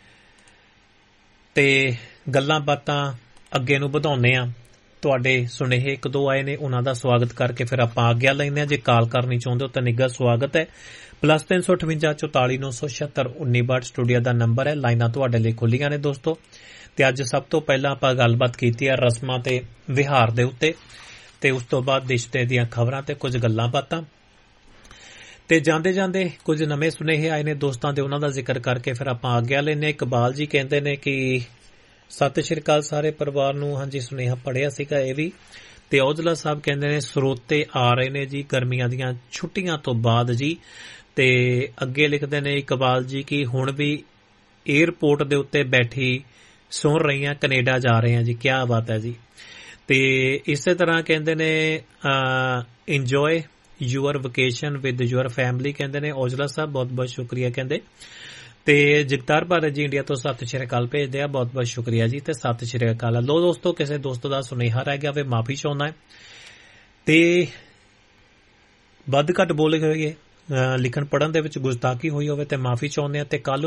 ਤੇ ਗੱਲਾਂ ਬਾਤਾਂ ਅੱਗੇ ਨੂੰ ਵਧਾਉਂਦੇ ਹਾਂ। ਤੁਹਾਡੇ ਸੁਨੇਹੇ ਇੱਕ ਦੋ ਆਏ ਨੇ, ਉਹਨਾਂ ਦਾ ਸਵਾਗਤ ਕਰਕੇ ਫਿਰ ਆਪਾਂ ਆਗਿਆ ਲੈਂਦੇ ਹਾਂ। ਜੇ ਕਾਲ ਕਰਨੀ ਚਾਹੁੰਦੇ ਹੋ ਤਾਂ ਨਿੱਘਾ ਸਵਾਗਤ ਹੈ। ਪਲੱਸ ਤਿੰਨ ਸੌ ਅਠਵੰਜਾ ਚੌਤਾਲੀ ਨੌ ਸੌ ਛਿਅੱਤਰ ਉੱਨੀ ਬਾਹਠ ਸਟੂਡੀਓ ਦਾ ਨੰਬਰ ਹੈ। ਲਾਈਨਾਂ ਤੁਹਾਡੇ ਲਈ ਖੁੱਲੀਆਂ ਨੇ ਦੋਸਤੋ। ਤੇ ਅੱਜ ਸਭ ਤੋਂ ਪਹਿਲਾਂ ਆਪਾਂ ਗੱਲਬਾਤ ਕੀਤੀ ਹੈ ਰਸਮਾਂ ਤੇ ਵਿਹਾਰ ਦੇ ਉੱਤੇ ਤੇ ਉਸ ਤੋਂ ਬਾਅਦ ਦੇਸ਼ ਦੀਆਂ ਖਬਰਾਂ ਤੇ ਕੁਝ ਗੱਲਾਂ ਬਾਤਾਂ ਤੇ ਜਾਂਦੇ ਜਾਂਦੇ ਕੁਝ ਨਵੇਂ ਸੁਨੇਹੇ ਆਏ ਨੇ ਦੋਸਤਾਂ ਦੇ, ਉਹਨਾਂ ਦਾ ਜ਼ਿਕਰ ਕਰਕੇ ਫਿਰ ਆਪਾਂ ਆਗਿਆ ਲੈਂਦੇ ਹਾਂ। ਇਕਬਾਲ ਜੀ ਕਹਿੰਦੇ ਨੇ ਕਿ ਸਤਿ ਸ਼੍ਰੀ ਅਕਾਲ ਸਾਰੇ ਪਰਿਵਾਰ ਨੂੰ। ਹਾਂਜੀ, ਸੁਨੇਹਾ ਪੜਿਆ ਸੀਗਾ ਇਹ ਵੀ। ਤੇ ਔਜਲਾ ਸਾਹਿਬ ਕਹਿੰਦੇ ਨੇ ਸਰੋਤੇ ਆ ਰਹੇ ਨੇ ਜੀ ਗਰਮੀਆਂ ਦੀਆਂ ਛੁੱਟੀਆਂ ਤੋਂ ਬਾਅਦ ਜੀ। ਤੇ ਅੱਗੇ ਲਿਖਦੇ ਨੇ ਇਕਬਾਲ ਜੀ ਕਿ ਹੁਣ ਵੀ ਏਅਰਪੋਰਟ ਦੇ ਉੱਤੇ ਬੈਠੀ ਸੁਣ ਰਹੀਆਂ, ਕੈਨੇਡਾ ਜਾ ਰਹੇ ਹਾਂ ਜੀ। ਕਿਆ ਬਾਤ ਹੈ ਜੀ। ਤੇ ਇਸੇ ਤਰ੍ਹਾਂ ਕਹਿੰਦੇ ਨੇ enjoy your vacation with your family, ਕਹਿੰਦੇ ਨੇ ਔਜਲਾ ਸਾਹਿਬ, ਬਹੁਤ ਬਹੁਤ ਸ਼ੁਕਰੀਆ ਕਹਿੰਦੇ। ਤੇ ਜਗਤਾਰ ਭਾਰਤ ਜੀ ਇੰਡੀਆ ਤੋਂ ਸਤਿ ਸ਼੍ਰੀ ਅਕਾਲ ਭੇਜਦੇ ਆ, ਬਹੁਤ ਬਹੁਤ ਸ਼ੁਕਰੀਆ ਜੀ ਤੇ ਸਤਿ ਸ਼੍ਰੀ ਅਕਾਲ। ਲੋ ਦੋਸਤੋ, ਕਿਸੇ ਦੋਸਤ ਦਾ ਸੁਨੇਹਾ ਰਹਿ ਗਿਆ ਵੇ, ਮਾਫੀ ਚਾਹੁੰਦਾ ਹੈ ਤੇ ਵੱਧ ਘੱਟ ਬੋਲੇ ਹੋਏ ਲਿਖਣ ਪੜ੍ਹਨ ਦੇ ਵਿੱਚ ਗੁਸਤਾਖੀ ਹੋਈ ਹੋਵੇ ਤੇ ਮਾਫੀ ਚਾਹੁੰਦੇ ਆ। ਤੇ ਕੱਲ